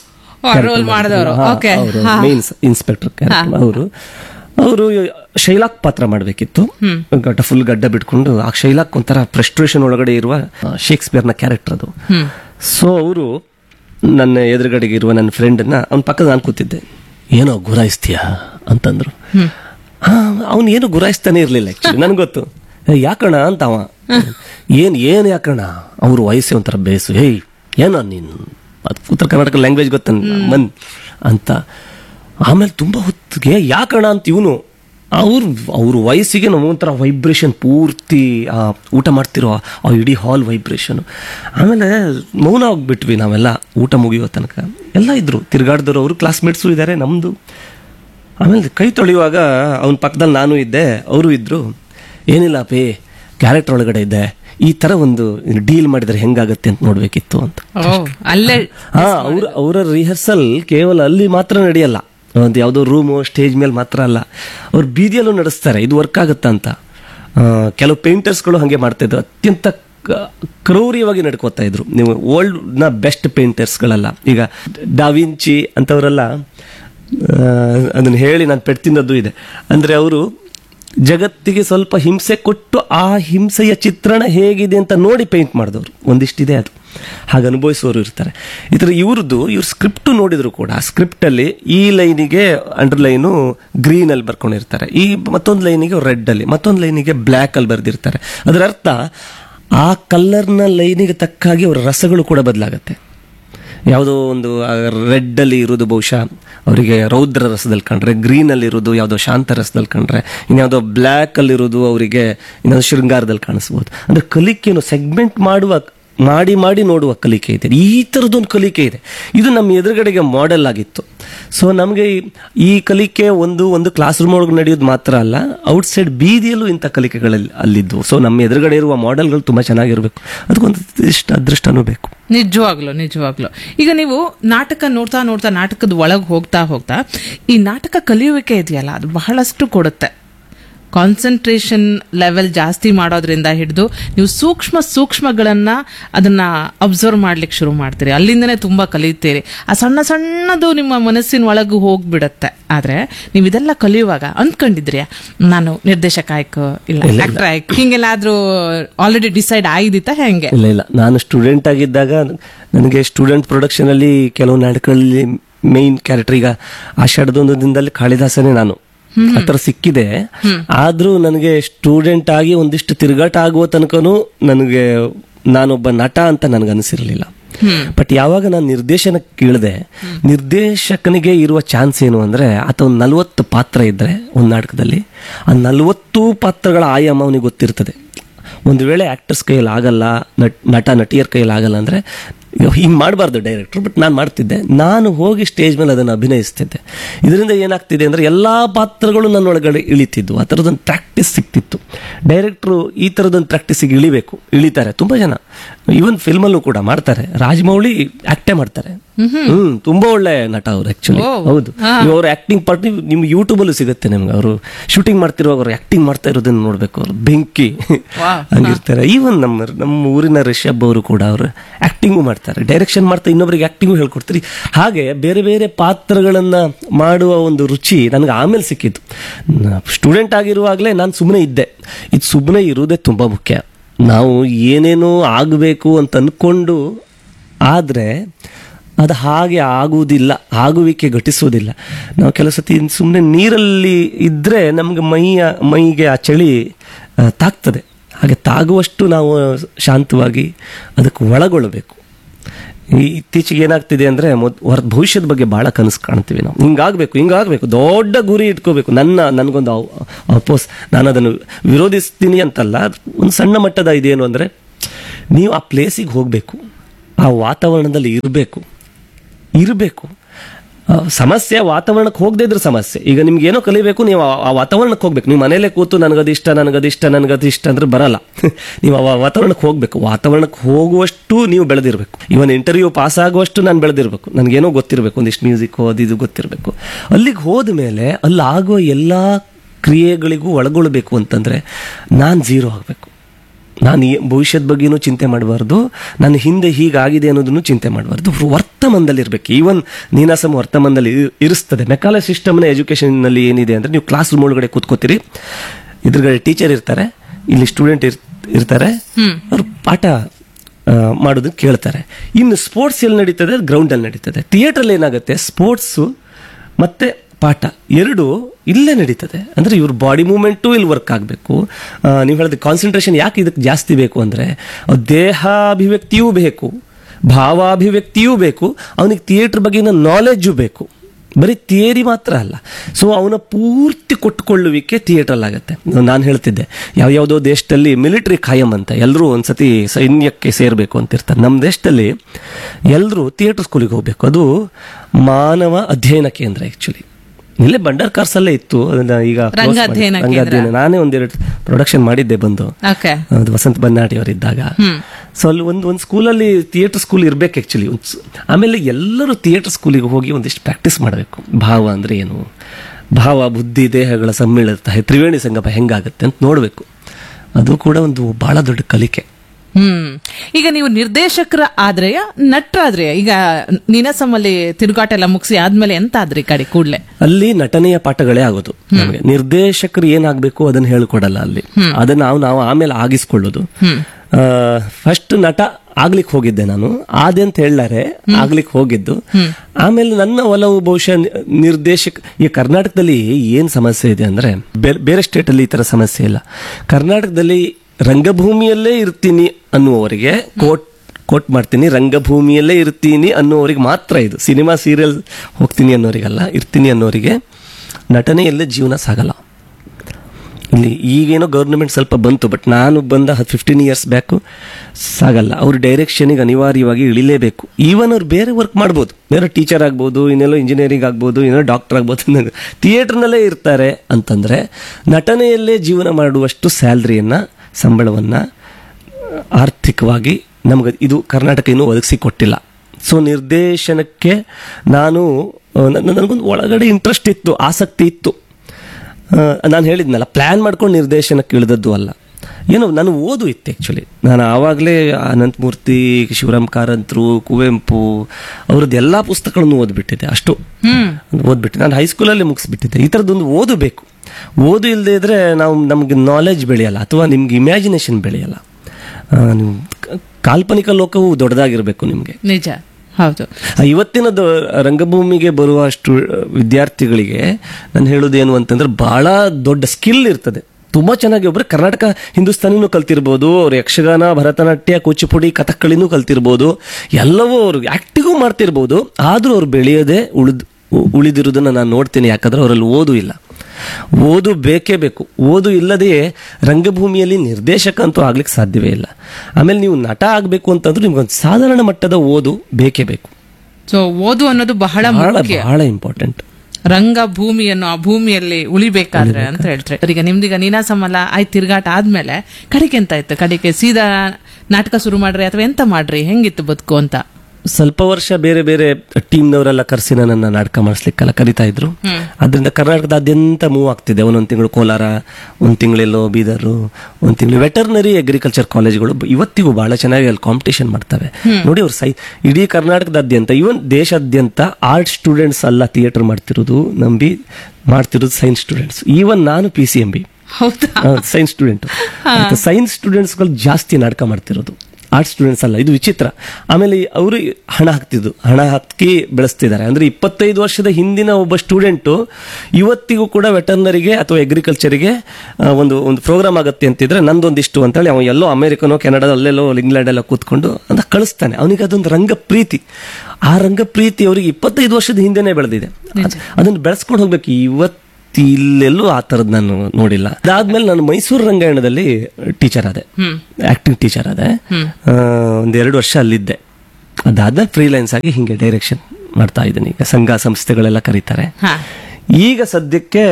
ಮೇನ್ ಇನ್ಸ್ಪೆಕ್ಟರ್ ಅವರು ಅವರು ಶೈಲಾಕ್ ಪಾತ್ರ ಮಾಡಬೇಕಿತ್ತು. ಗಡ್ಡ ಫುಲ್ ಗಡ್ಡ ಬಿಟ್ಕೊಂಡು, ಆ ಶೈಲಾಕ್ ಒಂಥರ ಫ್ರಸ್ಟ್ರೇಷನ್ ಒಳಗಡೆ ಇರುವ ಶೇಕ್ಸ್ಪಿಯರ್ನ ಕ್ಯಾರೆಕ್ಟರ್ ಅದು. ಸೊ ಅವರು ನನ್ನ ಎದುರುಗಡೆಗೆ ಇರುವ ನನ್ನ ಫ್ರೆಂಡನ್ನ ಅವ್ನ ಪಕ್ಕದ ನಾನು ಕೂತಿದ್ದೆ. ಏನೋ ಗುರಾಯಿಸ್ತೀಯಾ ಅಂತಂದ್ರು. ಅವನು ಏನು ಗುರಾಯಿಸ್ತಾನೆ ಇರ್ಲಿಲ್ಲ ಆಕ್ಚುಲಿ, ನನ್ಗೆ ಗೊತ್ತು. ಯಾಕಣ ಅಂತ ಅವ, ಏನ್ ಏನ್ ಯಾಕಣ, ಅವ್ರ ವಯಸ್ಸೇ ಒಂಥರ ಬೇಸು, ಹೇಯ್ ಏನೋ ನೀನು ಉತ್ತರ ಕರ್ನಾಟಕ ಲ್ಯಾಂಗ್ವೇಜ್ ಗೊತ್ತ ಮನ್ ಅಂತ. ಆಮೇಲೆ ತುಂಬಾ ಹೊತ್ತಿಗೆ ಯಾಕಣ ಅಂತ ಇವನು, ಅವ್ರ ಅವ್ರ ವಯಸ್ಸಿಗೆ ನಾವು ಒಂಥರ ವೈಬ್ರೇಷನ್ ಪೂರ್ತಿ ಆ ಊಟ ಮಾಡ್ತಿರೋ ಆ ಇಡೀ ಹಾಲ್ ವೈಬ್ರೇಷನ್. ಆಮೇಲೆ ಮೌನ ಹೋಗ್ಬಿಟ್ವಿ ನಾವೆಲ್ಲ ಊಟ ಮುಗಿಯೋ ತನಕ. ಎಲ್ಲ ಇದ್ರು ತಿರ್ಗಾಡ್ದವ್ರು, ಅವರು ಕ್ಲಾಸ್ಮೇಟ್ಸು ಇದ್ದಾರೆ ನಮ್ದು. ಆಮೇಲೆ ಕೈ ತೊಳೆಯುವಾಗ ಅವನ ಪಕ್ಕದಲ್ಲಿ ನಾನು ಇದ್ದೆ, ಅವರು ಇದ್ರು. ಏನಿಲ್ಲ ಪೇ, ಕ್ಯಾರೆಕ್ಟರ್ ಒಳಗಡೆ ಇದ್ದೆ, ಈ ತರ ಒಂದು ಡೀಲ್ ಮಾಡಿದ್ರೆ ಹೆಂಗಾಗತ್ತೆ ಅಂತ ನೋಡ್ಬೇಕಿತ್ತು ಅಂತ. ಅಲ್ಲೇ ಹಾ, ಅವ್ರ ಅವರ ರಿಹರ್ಸಲ್ ಕೇವಲ ಅಲ್ಲಿ ಮಾತ್ರ ನಡೆಯಲ್ಲ, ಒಂದು ಯಾವುದೋ ರೂಮು ಸ್ಟೇಜ್ ಮೇಲೆ ಮಾತ್ರ ಅಲ್ಲ, ಅವ್ರು ಬೀದಿಯಲ್ಲೂ ನಡೆಸ್ತಾರೆ ಇದು ವರ್ಕ್ ಆಗುತ್ತಾ ಅಂತ. ಕೆಲವು ಪೇಂಟರ್ಸ್ಗಳು ಹಾಗೆ ಮಾಡ್ತಾ ಇದ್ರು, ಅತ್ಯಂತ ಕ್ರೌರ್ಯವಾಗಿ ನಡ್ಕೋತಾ ಇದ್ರು. ನೀವು ವರ್ಲ್ಡ್ ನ ಬೆಸ್ಟ್ ಪೇಂಟರ್ಸ್ಗಳೆಲ್ಲ, ಈಗ ಡಾವಿಂಚಿ ಅಂತವರೆಲ್ಲ, ಅದನ್ನ ಹೇಳಿ ನಾನು ಪೆಟ್ಟು ತಿನ್ನೋದು ಇದೆ. ಅಂದ್ರೆ ಅವರು ಜಗತ್ತಿಗೆ ಸ್ವಲ್ಪ ಹಿಂಸೆ ಕೊಟ್ಟು ಆ ಹಿಂಸೆಯ ಚಿತ್ರಣ ಹೇಗಿದೆ ಅಂತ ನೋಡಿ ಪೇಂಟ್ ಮಾಡಿದವರು ಒಂದಿಷ್ಟಿದೆ. ಅದು ಹಾಗೆ ಅನುಭವಿಸುವವರು ಇರ್ತಾರೆ. ಈ ಥರ ಇವ್ರದ್ದು ಇವ್ರ ಸ್ಕ್ರಿಪ್ಟ್ ನೋಡಿದ್ರು ಕೂಡ, ಆ ಸ್ಕ್ರಿಪ್ಟ್ ಅಲ್ಲಿ ಈ ಲೈನಿಗೆ ಅಂಡರ್ಲೈನು ಗ್ರೀನ್ ಅಲ್ಲಿ ಬರ್ಕೊಂಡಿರ್ತಾರೆ, ಈ ಮತ್ತೊಂದು ಲೈನಿಗೆ ರೆಡ್ ಅಲ್ಲಿ, ಮತ್ತೊಂದು ಲೈನಿಗೆ ಬ್ಲ್ಯಾಕ್ ಅಲ್ಲಿ ಬರೆದಿರ್ತಾರೆ. ಅದರ ಅರ್ಥ ಆ ಕಲರ್ನ ಲೈನಿಗೆ ತಕ್ಕಾಗಿ ಅವರ ರಸಗಳು ಕೂಡ ಬದಲಾಗತ್ತೆ. ಯಾವುದೋ ಒಂದು ರೆಡ್ ಅಲ್ಲಿ ಇರೋದು ಬಹುಶಃ ಅವರಿಗೆ ರೌದ್ರ ರಸದಲ್ಲಿ ಕಂಡ್ರೆ, ಗ್ರೀನ್ ಅಲ್ಲಿ ಇರೋದು ಯಾವುದೋ ಶಾಂತ ರಸದಲ್ಲಿ ಕಂಡ್ರೆ, ಇನ್ಯಾವುದೋ ಬ್ಲ್ಯಾಕ್ ಅಲ್ಲಿ ಇರೋದು ಅವರಿಗೆ ಇನ್ನೊಂದು ಶೃಂಗಾರದಲ್ಲಿ ಕಾಣಿಸ್ಬೋದು. ಅಂದ್ರೆ ಕಲಿಕೆಯನ್ನು ಸೆಗ್ಮೆಂಟ್ ಮಾಡುವ, ಮಾಡಿ ಮಾಡಿ ನೋಡುವ ಕಲಿಕೆ ಇದೆ. ಈ ಥರದೊಂದು ಕಲಿಕೆ ಇದೆ. ಇದು ನಮ್ಮ ಎದುರುಗಡೆಗೆ ಮಾಡೆಲ್ ಆಗಿತ್ತು. ಸೊ ನಮಗೆ ಈ ಕಲಿಕೆ ಒಂದು ಒಂದು ಕ್ಲಾಸ್ ರೂಮ್ ಒಳಗೆ ನಡೆಯೋದು ಮಾತ್ರ ಅಲ್ಲ, ಔಟ್ಸೈಡ್ ಬೀದಿಯಲ್ಲೂ ಇಂಥ ಕಲಿಕೆಗಳಲ್ಲಿ ಅಲ್ಲಿದ್ದು. ಸೊ ನಮ್ಮ ಎದುರುಗಡೆ ಇರುವ ಮಾಡೆಲ್ಗಳು ತುಂಬಾ ಚೆನ್ನಾಗಿರ್ಬೇಕು, ಅದಕ್ಕೊಂದು ಇಷ್ಟ ಅದೃಷ್ಟನೂ ಬೇಕು. ನಿಜವಾಗ್ಲು ನಿಜವಾಗ್ಲು ಈಗ ನೀವು ನಾಟಕ ನೋಡ್ತಾ ನೋಡ್ತಾ ನಾಟಕದ ಒಳಗೆ ಹೋಗ್ತಾ ಹೋಗ್ತಾ ಈ ನಾಟಕ ಕಲಿಯುವಿಕೆ ಇದೆಯಲ್ಲ, ಅದು ಬಹಳಷ್ಟು ಕೊಡುತ್ತೆ. ಕಾನ್ಸಂಟ್ರೇಷನ್ ಲೆವೆಲ್ ಜಾಸ್ತಿ ಮಾಡೋದ್ರಿಂದ ಹಿಡಿದು ನೀವು ಸೂಕ್ಷ್ಮ ಸೂಕ್ಷ್ಮಗಳನ್ನ ಅದನ್ನ ಅಬ್ಸರ್ವ್ ಮಾಡ್ಲಿಕ್ಕೆ ಶುರು ಮಾಡ್ತೀರಿ, ಅಲ್ಲಿಂದನೇ ತುಂಬಾ ಕಲಿತೀರಿ. ಆ ಸಣ್ಣ ಸಣ್ಣದು ನಿಮ್ಮ ಮನಸ್ಸಿನ ಒಳಗೂ ಹೋಗ್ಬಿಡತ್ತೆ. ಆದ್ರೆ ನೀವು ಇದೆಲ್ಲ ಕಲಿಯುವಾಗ ಅಂದ್ಕೊಂಡಿದ್ರಿ ನಾನು ನಿರ್ದೇಶಕ ಆಯ್ಕು ಇಲ್ಲ ಆಕ್ಟರ್ ಆಯ್ಕು, ಹಿಂಗೆಲ್ಲಾದ್ರೂ ಆಲ್ರೆಡಿ ಡಿಸೈಡ್ ಆಗಿದ್ದಿತ್ತ ಹೆಂಗೆ? ಇಲ್ಲ ಇಲ್ಲ, ನಾನು ಸ್ಟೂಡೆಂಟ್ ಆಗಿದ್ದಾಗ ನನಗೆ ಸ್ಟೂಡೆಂಟ್ ಪ್ರೊಡಕ್ಷನ್ ಅಲ್ಲಿ ಕೆಲವು ನಾಟಕಗಳಲ್ಲಿ ಮೇನ್ ಕ್ಯಾರೆಕ್ಟರ್, ಈಗ ಆಷಾಢದೊಂದು ದಿನದಲ್ಲಿ ಕಾಳಿದಾಸನೇ ನಾನು ಆತರ ಸಿಕ್ಕಿದೆ. ಆದ್ರೂ ನನಗೆ ಸ್ಟೂಡೆಂಟ್ ಆಗಿ ಒಂದಿಷ್ಟು ತಿರುಗಾಟ ಆಗುವ ತನಕನೂ ನನಗೆ ನಾನೊಬ್ಬ ನಟ ಅಂತ ನನಗನ್ಸಿರ್ಲಿಲ್ಲ. ಬಟ್ ಯಾವಾಗ ನಾನು ನಿರ್ದೇಶನಕ್ಕೆ ಇಳಿದೆ, ನಿರ್ದೇಶಕನಿಗೆ ಇರುವ ಚಾನ್ಸ್ ಏನು ಅಂದ್ರೆ, ಆತ ಒಂದು ನಲ್ವತ್ತು ಪಾತ್ರ ಇದ್ರೆ ಒಂದು ನಾಟಕದಲ್ಲಿ, ಆ ನಲ್ವತ್ತು ಪಾತ್ರಗಳ ಆಯಾಮ ಅವನಿಗೆ ಗೊತ್ತಿರ್ತದೆ. ಒಂದು ವೇಳೆ ಆಕ್ಟರ್ಸ್ ಕೈಯಲ್ಲಿ ಆಗಲ್ಲ, ನಟ ನಟಿಯರ ಕೈಯಲ್ಲಿ ಆಗಲ್ಲ ಅಂದ್ರೆ ಹಿಂಗೆ ಮಾಡಬಾರ್ದು ಡೈರೆಕ್ಟರ್, ಬಟ್ ನಾನು ಮಾಡ್ತಿದ್ದೆ. ನಾನು ಹೋಗಿ ಸ್ಟೇಜ್ ಮೇಲೆ ಅದನ್ನು ಅಭಿನಯಿಸ್ತಿದ್ದೆ. ಇದರಿಂದ ಏನಾಗ್ತಿದೆ ಅಂದರೆ ಎಲ್ಲಾ ಪಾತ್ರಗಳು ನನ್ನ ಒಳಗಡೆ ಇಳಿತಿದ್ವು. ಆ ಥರದೊಂದು ಪ್ರಾಕ್ಟೀಸ್ ಸಿಕ್ತಿತ್ತು. ಡೈರೆಕ್ಟ್ರು ಈ ಥರದೊಂದು ಪ್ರಾಕ್ಟೀಸಿಗೆ ಇಳಿಬೇಕು, ಇಳಿತಾರೆ ತುಂಬಾ ಜನ. ಈವನ್ ಫಿಲ್ಮಲ್ಲೂ ಕೂಡ ಮಾಡ್ತಾರೆ. ರಾಜಮೌಳಿ ಆಕ್ಟೇ ಮಾಡ್ತಾರೆ, ಹ್ಮ್ ತುಂಬಾ ಒಳ್ಳೆ ನಟ ಅವರು ಆಕ್ಚುಲಿ. ಹೌದು, ಅವ್ರ ಆಕ್ಟಿಂಗ್ ಪಾರ್ಟ್ ನಿಮ್ಗೆ ಯೂಟ್ಯೂಬ್ ಅಲ್ಲೂ ಸಿಗುತ್ತೆ ನಿಮ್ಗೆ. ಅವರು ಶೂಟಿಂಗ್ ಮಾಡ್ತಿರುವಾಗ ಅವ್ರು ಆಕ್ಟಿಂಗ್ ಮಾಡ್ತಾ ಇರೋದನ್ನ ನೋಡ್ಬೇಕು, ಅವ್ರು ಬೆಂಕಿ ಹಂಗಿರ್ತಾರೆ. ಈವನ್ ನಮ್ಮ ನಮ್ಮ ಊರಿನ ರಿಷಬ್ ಅವರು ಕೂಡ ಅವರು ಆಕ್ಟಿಂಗು ಮಾಡ್ತಾರೆ, ಡೈರೆಕ್ಷನ್ ಮಾಡ್ತಾ ಇನ್ನೊಬ್ರಿಗೆ ಆಕ್ಟಿಂಗು ಹೇಳ್ಕೊಡ್ತಾರೆ. ಹಾಗೆ ಬೇರೆ ಬೇರೆ ಪಾತ್ರಗಳನ್ನ ಮಾಡುವ ಒಂದು ರುಚಿ ನನಗೆ ಆಮೇಲೆ ಸಿಕ್ಕಿತ್ತು. ಸ್ಟೂಡೆಂಟ್ ಆಗಿರುವಾಗಲೇ ನಾನು ಸುಮ್ಮನೆ ಇದ್ದೆ. ಇದು ಸುಮ್ಮನೆ ಇರುವುದೇ ತುಂಬಾ ಮುಖ್ಯ. ನಾವು ಏನೇನೋ ಆಗಬೇಕು ಅಂತ ಅನ್ಕೊಂಡು ಆದ್ರೆ ಅದು ಹಾಗೆ ಆಗುವುದಿಲ್ಲ, ಆಗುವಿಕೆ ಘಟಿಸುವುದಿಲ್ಲ. ನಾವು ಕೆಲವು ಸತಿ ಸುಮ್ಮನೆ ನೀರಲ್ಲಿ ಇದ್ರೆ ನಮ್ಗೆ ಮೈಯ ಮೈಗೆ ಆ ಚಳಿ ತಾಗ್ತದೆ. ಹಾಗೆ ತಾಗುವಷ್ಟು ನಾವು ಶಾಂತವಾಗಿ ಅದಕ್ಕೆ ಒಳಗೊಳ್ಳಬೇಕು. ಈ ಇತ್ತೀಚೆಗೆ ಏನಾಗ್ತಿದೆ ಅಂದ್ರೆ ಮೊದ್ ಭವಿಷ್ಯದ ಬಗ್ಗೆ ಬಹಳ ಕನಸು ಕಾಣ್ತೀವಿ ನಾವು. ಹಿಂಗಾಗ್ಬೇಕು ಹಿಂಗಾಗ್ಬೇಕು ದೊಡ್ಡ ಗುರಿ ಇಟ್ಕೋಬೇಕು. ನನ್ನ ನನ್ಗೊಂದು ಅಪೋಸ್ ನಾನು ಅದನ್ನು ವಿರೋಧಿಸ್ತೀನಿ ಅಂತಲ್ಲ, ಒಂದು ಸಣ್ಣ ಮಟ್ಟದ ಇದೇನು ಅಂದ್ರೆ ನೀವು ಆ ಪ್ಲೇಸಿಗೆ ಹೋಗ್ಬೇಕು, ಆ ವಾತಾವರಣದಲ್ಲಿ ಇರಬೇಕು ಇರಬೇಕು ಸಮಸ್ಯೆ ವಾತಾವರಣಕ್ಕೆ ಹೋಗದೇ ಇದ್ರೆ ಸಮಸ್ಯೆ. ಈಗ ನಿಮ್ಗೆ ಏನೋ ಕಲಿಬೇಕು, ನೀವು ಆ ವಾತಾವರಣಕ್ಕೆ ಹೋಗ್ಬೇಕು. ನೀವು ಮನೇಲೆ ಕೂತು ನನಗದಿಷ್ಟ ನನಗದಿಷ್ಟ ನನಗದಿಷ್ಟ ಅಂದ್ರೆ ಬರಲ್ಲ. ನೀವು ಆ ವಾತಾವರಣಕ್ಕೆ ಹೋಗ್ಬೇಕು. ವಾತಾವರಣಕ್ಕೆ ಹೋಗುವಷ್ಟು ನೀವು ಬೆಳೆದಿರ್ಬೇಕು. ಇವನ್ ಇಂಟರ್ವ್ಯೂ ಪಾಸ್ ಆಗುವಷ್ಟು ನಾನು ಬೆಳೆದಿರ್ಬೇಕು. ನನಗೇನೋ ಗೊತ್ತಿರಬೇಕು, ಒಂದಿಷ್ಟು ಮ್ಯೂಸಿಕ್ ಅದು ಇದು ಗೊತ್ತಿರಬೇಕು. ಅಲ್ಲಿಗೆ ಹೋದ ಮೇಲೆ ಅಲ್ಲಿ ಆಗುವ ಎಲ್ಲ ಕ್ರಿಯೆಗಳಿಗೂ ಒಳಗೊಳ್ಬೇಕು ಅಂತಂದ್ರೆ ನಾನು ಝೀರೋ ಆಗಬೇಕು. ನಾನು ಈ ಭವಿಷ್ಯದ ಬಗ್ಗೆನೂ ಚಿಂತೆ ಮಾಡಬಾರ್ದು, ನನ್ನ ಹಿಂದೆ ಹೀಗಾಗಿದೆ ಅನ್ನೋದನ್ನು ಚಿಂತೆ ಮಾಡಬಾರ್ದು. ವರ್ತಮಾನದಲ್ಲಿ ಇರಬೇಕು. ಈವನ್ ನೀನಾಸಂ ವರ್ತಮಾನದಲ್ಲಿ ಇರಿಸ್ತದೆ. ಮೆಕಾಲೆ ಸಿಸ್ಟಮ್ನ ಎಜುಕೇಷನ್ನಲ್ಲಿ ಏನಿದೆ ಅಂದರೆ ನೀವು ಕ್ಲಾಸ್ ರೂಮ್ ಒಳಗಡೆ ಕೂತ್ಕೋತೀರಿ, ಇದ್ರಗಡೆ ಟೀಚರ್ ಇರ್ತಾರೆ, ಇಲ್ಲಿ ಸ್ಟೂಡೆಂಟ್ ಇರ್ತಾರೆ, ಅವ್ರು ಪಾಠ ಮಾಡೋದನ್ನ ಕೇಳ್ತಾರೆ. ಇನ್ನು ಸ್ಪೋರ್ಟ್ಸ್ ಎಲ್ಲಿ ನಡೀತದೆ, ಗ್ರೌಂಡಲ್ಲಿ ನಡೀತದೆ. ಥಿಯೇಟ್ರಲ್ಲಿ ಏನಾಗುತ್ತೆ, ಸ್ಪೋರ್ಟ್ಸು ಮತ್ತೆ ಪಾಠ ಎರಡು ಇಲ್ಲೇ ನಡೀತದೆ. ಅಂದ್ರೆ ಇವ್ರ ಬಾಡಿ ಮೂವ್ಮೆಂಟು ಇಲ್ಲಿ ವರ್ಕ್ ಆಗಬೇಕು. ನೀವು ಹೇಳಿದ್ರೆ ಕಾನ್ಸಂಟ್ರೇಷನ್ ಯಾಕೆ ಇದಕ್ಕೆ ಜಾಸ್ತಿ ಬೇಕು ಅಂದ್ರೆ ದೇಹಾಭಿವ್ಯಕ್ತಿಯೂ ಬೇಕು, ಭಾವಾಭಿವ್ಯಕ್ತಿಯೂ ಬೇಕು, ಅವನಿಗೆ ಥಿಯೇಟರ್ ಬಗ್ಗೆನ ನಾಲೆಡ್ಜು ಬೇಕು. ಬರೀ ಥಿಯರಿ ಮಾತ್ರ ಅಲ್ಲ. ಸೊ ಅವನ ಪೂರ್ತಿ ಕೊಟ್ಟುಕೊಳ್ಳುವಿಕೆ ಥಿಯೇಟರ್ ಆಗುತ್ತೆ. ನಾನು ಹೇಳ್ತಿದ್ದೆ ಯಾವ್ಯಾವುದೋ ದೇಶದಲ್ಲಿ ಮಿಲಿಟರಿ ಖಾಯಂ ಅಂತ ಎಲ್ಲರೂ ಒಂದ್ಸತಿ ಸೈನ್ಯಕ್ಕೆ ಸೇರಬೇಕು ಅಂತ ಇರ್ತಾರೆ. ನಮ್ಮ ದೇಶದಲ್ಲಿ ಎಲ್ಲರೂ ಥಿಯೇಟರ್ ಸ್ಕೂಲಿಗೆ ಹೋಗ್ಬೇಕು. ಅದು ಮಾನವ ಅಧ್ಯಯನ ಕೇಂದ್ರ. ಆಕ್ಚುಲಿ ಇಲ್ಲೇ ಬಂಡಾರ್ ಕಾರ್ಸಲ್ಲೇ ಇತ್ತು. ಅದನ್ನ ಈಗ ರಂಗಾಧ್ಯಯನ ನಾನೇ ಒಂದೆರಡು ಪ್ರೊಡಕ್ಷನ್ ಮಾಡಿದ್ದೆ ಬಂದು, ವಸಂತ ಬನ್ನಾಡಿ ಅವರಿದ್ದಾಗ. ಸೊ ಅಲ್ಲಿ ಒಂದು ಒಂದು ಸ್ಕೂಲಲ್ಲಿ ಥಿಯೇಟರ್ ಸ್ಕೂಲ್ ಇರ್ಬೇಕು ಆಕ್ಚುಲಿ. ಆಮೇಲೆ ಎಲ್ಲರೂ ಥಿಯೇಟರ್ ಸ್ಕೂಲಿಗೆ ಹೋಗಿ ಒಂದಿಷ್ಟು ಪ್ರಾಕ್ಟೀಸ್ ಮಾಡಬೇಕು. ಭಾವ ಅಂದ್ರೆ ಏನು, ಭಾವ ಬುದ್ಧಿ ದೇಹಗಳ ಸಮ್ಮಿಳಿತ ತ್ರಿವೇಣಿ ಸಂಗಮ ಹೆಂಗಾಗುತ್ತೆ ಅಂತ ನೋಡ್ಬೇಕು. ಅದು ಕೂಡ ಒಂದು ಬಹಳ ದೊಡ್ಡ ಕಲಿಕೆ. ಹ್ಮ್ ಈಗ ನೀವು ನಿರ್ದೇಶಕರ ಆದ್ರೆಯ ನಟರಾದ್ರೆಯ? ಈಗ ನೀನಾಸಂಲ್ಲಿ ತಿರುಗಾಟ ಎಲ್ಲ ಮುಗಿಸಿ ಆದ್ಮೇಲೆ ಎಂತ ಆದ್ರಿ ಕಡೆ ಕೂಡ್ಲೆ? ಅಲ್ಲಿ ನಟನೆಯ ಪಾಠಗಳೇ ಆಗೋದು ನಮಗೆ. ನಿರ್ದೇಶಕರು ಏನಾಗ್ಬೇಕು ಅದನ್ನ ಹೇಳ್ಕೊಡಲ್ಲ ಅಲ್ಲಿ. ಅದನ್ನ ನಾವು ನಾವು ಆಮೇಲೆ ಆಗಿಸ್ಕೊಳ್ಳೋದು. ಫಸ್ಟ್ ನಟ ಆಗ್ಲಿಕ್ಕೆ ಹೋಗಿದ್ದೆ ನಾನು, ಆದೆ ಅಂತ ಹೇಳಾರೆ ಆಗ್ಲಿಕ್ಕೆ ಹೋಗಿದ್ದು. ಆಮೇಲೆ ನನ್ನ ಒಲವು ಬಹುಶಃ ನಿರ್ದೇಶಕ. ಈ ಕರ್ನಾಟಕದಲ್ಲಿ ಏನ್ ಸಮಸ್ಯೆ ಇದೆ ಅಂದ್ರೆ, ಬೇರೆ ಸ್ಟೇಟ್ ಅಲ್ಲಿ ಈ ತರ ಸಮಸ್ಯೆ ಇಲ್ಲ. ಕರ್ನಾಟಕದಲ್ಲಿ ರಂಗಭೂಮಿಯಲ್ಲೇ ಇರ್ತೀನಿ ಅನ್ನುವವರಿಗೆ ಕೋಟ್ ಕೋಟ್ ಮಾಡ್ತೀನಿ, ರಂಗಭೂಮಿಯಲ್ಲೇ ಇರ್ತೀನಿ ಅನ್ನೋರಿಗೆ ಮಾತ್ರ ಇದು. ಸಿನಿಮಾ ಸೀರಿಯಲ್ ಹೋಗ್ತೀನಿ ಅನ್ನೋರಿಗಲ್ಲ, ಇರ್ತೀನಿ ಅನ್ನೋರಿಗೆ ನಟನೆಯಲ್ಲೇ ಜೀವನ ಸಾಗಲ್ಲ. ಇಲ್ಲಿ ಈಗೇನೋ ಗೌರ್ಮೆಂಟ್ ಸ್ವಲ್ಪ ಬಂತು, ಬಟ್ ನಾನು ಬಂದ ಫಿಫ್ಟೀನ್ ಇಯರ್ಸ್ ಬ್ಯಾಕು ಸಾಗಲ್ಲ. ಅವ್ರ ಡೈರೆಕ್ಷನಿಗೆ ಅನಿವಾರ್ಯವಾಗಿ ಇಳಿಲೇಬೇಕು. ಈವನ್ ಅವ್ರು ಬೇರೆ ವರ್ಕ್ ಮಾಡ್ಬೋದು, ಬೇರೆ ಟೀಚರ್ ಆಗ್ಬೋದು, ಇನ್ನೆಲ್ಲೋ ಇಂಜಿನಿಯರಿಂಗ್ ಆಗ್ಬೋದು, ಇನ್ನೋ ಡಾಕ್ಟರ್ ಆಗ್ಬೋದು, ಥಿಯೇಟರ್ನಲ್ಲೇ ಇರ್ತಾರೆ ಅಂತಂದ್ರೆ ನಟನೆಯಲ್ಲೇ ಜೀವನ ಮಾಡುವಷ್ಟು ಸ್ಯಾಲ್ರಿಯನ್ನ, ಸಂಬಳವನ್ನ ಆರ್ಥಿಕವಾಗಿ ನಮಗೆ ಇದು ಕರ್ನಾಟಕ ಇನ್ನೂ ಒದಗಿಸಿ ಕೊಟ್ಟಿಲ್ಲ. ಸೊ ನಿರ್ದೇಶನಕ್ಕೆ ನಾನು ನನಗೊಂದು ಒಳಗಡೆ ಇಂಟ್ರೆಸ್ಟ್ ಇತ್ತು, ಆಸಕ್ತಿ ಇತ್ತು. ನಾನು ಹೇಳಿದ್ನಲ್ಲ, ಪ್ಲಾನ್ ಮಾಡ್ಕೊಂಡು ನಿರ್ದೇಶನಕ್ಕೆ ಇಳಿದದ್ದು ಅಲ್ಲ. ಏನೋ ನಾನು ಓದು ಇತ್ತು ಆ್ಯಕ್ಚುಲಿ. ನಾನು ಆವಾಗಲೇ ಅನಂತಮೂರ್ತಿ, ಶಿವರಾಮ್ ಕಾರಂತರು, ಕುವೆಂಪು ಅವ್ರದ್ದು ಎಲ್ಲ ಪುಸ್ತಕಗಳನ್ನು ಓದ್ಬಿಟ್ಟಿದ್ದೆ. ಅಷ್ಟು ಓದ್ಬಿಟ್ಟಿದ್ದೆ. ನಾನು ಹೈಸ್ಕೂಲಲ್ಲೇ ಮುಗಿಸ್ಬಿಟ್ಟಿದ್ದೆ. ಈ ಥರದ್ದೊಂದು ಓದು ಬೇಕು. ಓದು ಇಲ್ಲದೆ ಇದ್ರೆ ನಾವು ನಮ್ಗೆ ನಾಲೆಜ್ ಬೆಳೆಯಲ್ಲ, ಅಥವಾ ನಿಮ್ಗೆ ಇಮ್ಯಾಜಿನೇಷನ್ ಬೆಳೆಯಲ್ಲ. ಕಾಲ್ಪನಿಕ ಲೋಕವು ದೊಡ್ಡದಾಗಿರ್ಬೇಕು ನಿಮ್ಗೆ. ನಿಜ, ಹೌದು. ಇವತ್ತಿನ ರಂಗಭೂಮಿಗೆ ಬರುವಷ್ಟು ವಿದ್ಯಾರ್ಥಿಗಳಿಗೆ ನಾನು ಹೇಳೋದೇನು ಅಂತಂದ್ರೆ ಬಹಳ ದೊಡ್ಡ ಸ್ಕಿಲ್ ಇರ್ತದೆ. ತುಂಬಾ ಚೆನ್ನಾಗಿ ಒಬ್ರು ಕರ್ನಾಟಕ ಹಿಂದೂಸ್ತಾನಿನೂ ಕಲ್ತಿರ್ಬೋದು, ಅವ್ರು ಯಕ್ಷಗಾನ, ಭರತನಾಟ್ಯ, ಕೂಚಿಪುಡಿ, ಕಥಕ್ಕಳಿನೂ ಕಲ್ತಿರ್ಬೋದು, ಎಲ್ಲವೂ ಅವ್ರು ಆಕ್ಟಿಗೂ ಮಾಡ್ತಿರ್ಬೋದು. ಆದ್ರೂ ಅವ್ರು ಬೆಳೆಯದೆ ಉಳಿದ್ ಉಳಿದಿರೋದನ್ನ ನಾನು ನೋಡ್ತೀನಿ. ಯಾಕಂದ್ರೆ ಅವರಲ್ಲಿ ಓದು ಇಲ್ಲ. ಓದು ಬೇಕೇ ಬೇಕು. ಓದು ಇಲ್ಲದೆಯೇ ರಂಗಭೂಮಿಯಲ್ಲಿ ನಿರ್ದೇಶಕ ಅಂತೂ ಆಗ್ಲಿಕ್ಕೆ ಸಾಧ್ಯವೇ ಇಲ್ಲ. ಆಮೇಲೆ ನೀವು ನಟ ಆಗ್ಬೇಕು ಅಂತಂದ್ರೆ ನಿಮ್ಗೊಂದು ಸಾಧಾರಣ ಮಟ್ಟದ ಓದು ಬೇಕೇ ಬೇಕು. ಸೊ ಓದು ಅನ್ನೋದು ಬಹಳ ಬಹಳ ಇಂಪಾರ್ಟೆಂಟ್. ರಂಗಭೂಮಿಯನ್ನು ಆ ಭೂಮಿಯಲ್ಲಿ ಉಳಿಬೇಕಾದ್ರೆ ಅಂತ ಹೇಳ್ತಾರೆ. ಈಗ ನಿಮ್ದೀಗ ನೀನಾಸಮಲ್ಲ ಆಯ್ತು, ತಿರ್ಗಾಟ ಆದ್ಮೇಲೆ ಕಡೆಗೆ ಎಂತ ಆಯ್ತು? ಕಡೆಗೆ ಸೀದಾ ನಾಟಕ ಶುರು ಮಾಡ್ರಿ ಅಥವಾ ಎಂತ ಮಾಡ್ರಿ? ಹೆಂಗಿತ್ತು ಬದುಕು ಅಂತ? ಸ್ವಲ್ಪ ವರ್ಷ ಬೇರೆ ಬೇರೆ ಟೀಮ್ನವರೆಲ್ಲ ಕರೆಸಿ ನನ್ನ ನಾಟಕ ಮಾಡಿಸ್ಲಿಕ್ಕೆಲ್ಲ ಕರಿತಾ ಇದ್ರು. ಅದರಿಂದ ಕರ್ನಾಟಕದಾದ್ಯಂತ ಮೂವ್ ಆಗ್ತಿದೆ. ಒಂದೊಂದು ತಿಂಗಳು ಕೋಲಾರ, ಒಂದ್ ತಿಂಗಳೆಲ್ಲೋ ಬೀದರು, ಒಂದ್ ತಿಂಗಳು ವೆಟರ್ನರಿ ಅಗ್ರಿಕಲ್ಚರ್ ಕಾಲೇಜ್ಗಳು ಇವತ್ತಿಗೂ ಬಹಳ ಚೆನ್ನಾಗಿ ಅಲ್ಲಿ ಕಾಂಪಿಟೇಷನ್ ಮಾಡ್ತವೆ. ನೋಡಿ, ಅವ್ರು ಸೈ ಇಡೀ ಕರ್ನಾಟಕದಾದ್ಯಂತ, ಇವನ್ ದೇಶಾದ್ಯಂತ ಆರ್ಟ್ ಸ್ಟೂಡೆಂಟ್ಸ್ ಅಲ್ಲ ಥಿಯೇಟರ್ ಮಾಡ್ತಿರೋದು, ನಂಬಿ ಮಾಡ್ತಿರೋದು ಸೈನ್ಸ್ ಸ್ಟೂಡೆಂಟ್ಸ್. ಈವನ್ ನಾನು P C M B science student. Science ಸ್ಟೂಡೆಂಟ್ಸ್ಗಳು ಜಾಸ್ತಿ ನಾಟಕ ಮಾಡ್ತಿರೋದು. ಆರ್ಟ್ ಸ್ಟೂಡೆಂಟ್ಸ್ ಅಲ್ಲ, ಇದು ವಿಚಿತ್ರ. ಆಮೇಲೆ ಅವರು ಹಣ ಹಾಕ್ತಿದ್ದು, ಹಣ ಹಾಕಿ ಬೆಳೆಸ್ತಿದ್ದಾರೆ. ಅಂದ್ರೆ ಇಪ್ಪತ್ತೈದು ವರ್ಷದ ಹಿಂದಿನ ಒಬ್ಬ ಸ್ಟೂಡೆಂಟು ಇವತ್ತಿಗೂ ಕೂಡ ವೆಟರ್ನರಿಗೆ ಅಥವಾ ಅಗ್ರಿಕಲ್ಚರಿಗೆ ಒಂದು ಒಂದು ಪ್ರೋಗ್ರಾಮ್ ಆಗುತ್ತೆ ಅಂತಿದ್ರೆ ನಂದೊಂದಿಷ್ಟು ಅಂತೇಳಿ ಅವನು ಎಲ್ಲೋ ಅಮೆರಿಕನೋ ಕೆನಡಾ ಅಲ್ಲೆಲ್ಲೋ ಇಂಗ್ಲೆಂಡ್ ಎಲ್ಲ ಕೂತ್ಕೊಂಡು ಅಂತ ಕಳಿಸ್ತಾನೆ. ಅವನಿಗೆ ಅದೊಂದು ರಂಗ ಪ್ರೀತಿ. ಆ ರಂಗ ಪ್ರೀತಿ ಅವರಿಗೆ ಇಪ್ಪತ್ತೈದು ವರ್ಷದ ಹಿಂದೆನೆ ಬೆಳೆದಿದೆ. ಅದನ್ನು ಬೆಳೆಸ್ಕೊಂಡು ಹೋಗ್ಬೇಕು. ಇವತ್ತು ಇಲ್ಲೆಲ್ಲೂ ಆ ಥರದ್ ನಾನು ನೋಡಿಲ್ಲ. ಅದಾದ್ಮೇಲೆ ನಾನು ಮೈಸೂರು ರಂಗಾಯಣದಲ್ಲಿ ಟೀಚರ್ ಆದೆ, ಆಕ್ಟಿಂಗ್ ಟೀಚರ್ ಆದೆ. ಒಂದೆರಡು ವರ್ಷ ಅಲ್ಲಿದ್ದೆ. ಅದಾದ್ಮೇಲೆ ಫ್ರೀಲೈನ್ಸ್ ಆಗಿ ಹಿಂಗೆ ಡೈರೆಕ್ಷನ್ ಮಾಡ್ತಾ ಇದ್ದೀನಿ. ಈಗ ಸಂಘ ಸಂಸ್ಥೆಗಳೆಲ್ಲ ಕರೀತಾರೆ. ಈಗ ಸದ್ಯಕ್ಕೆ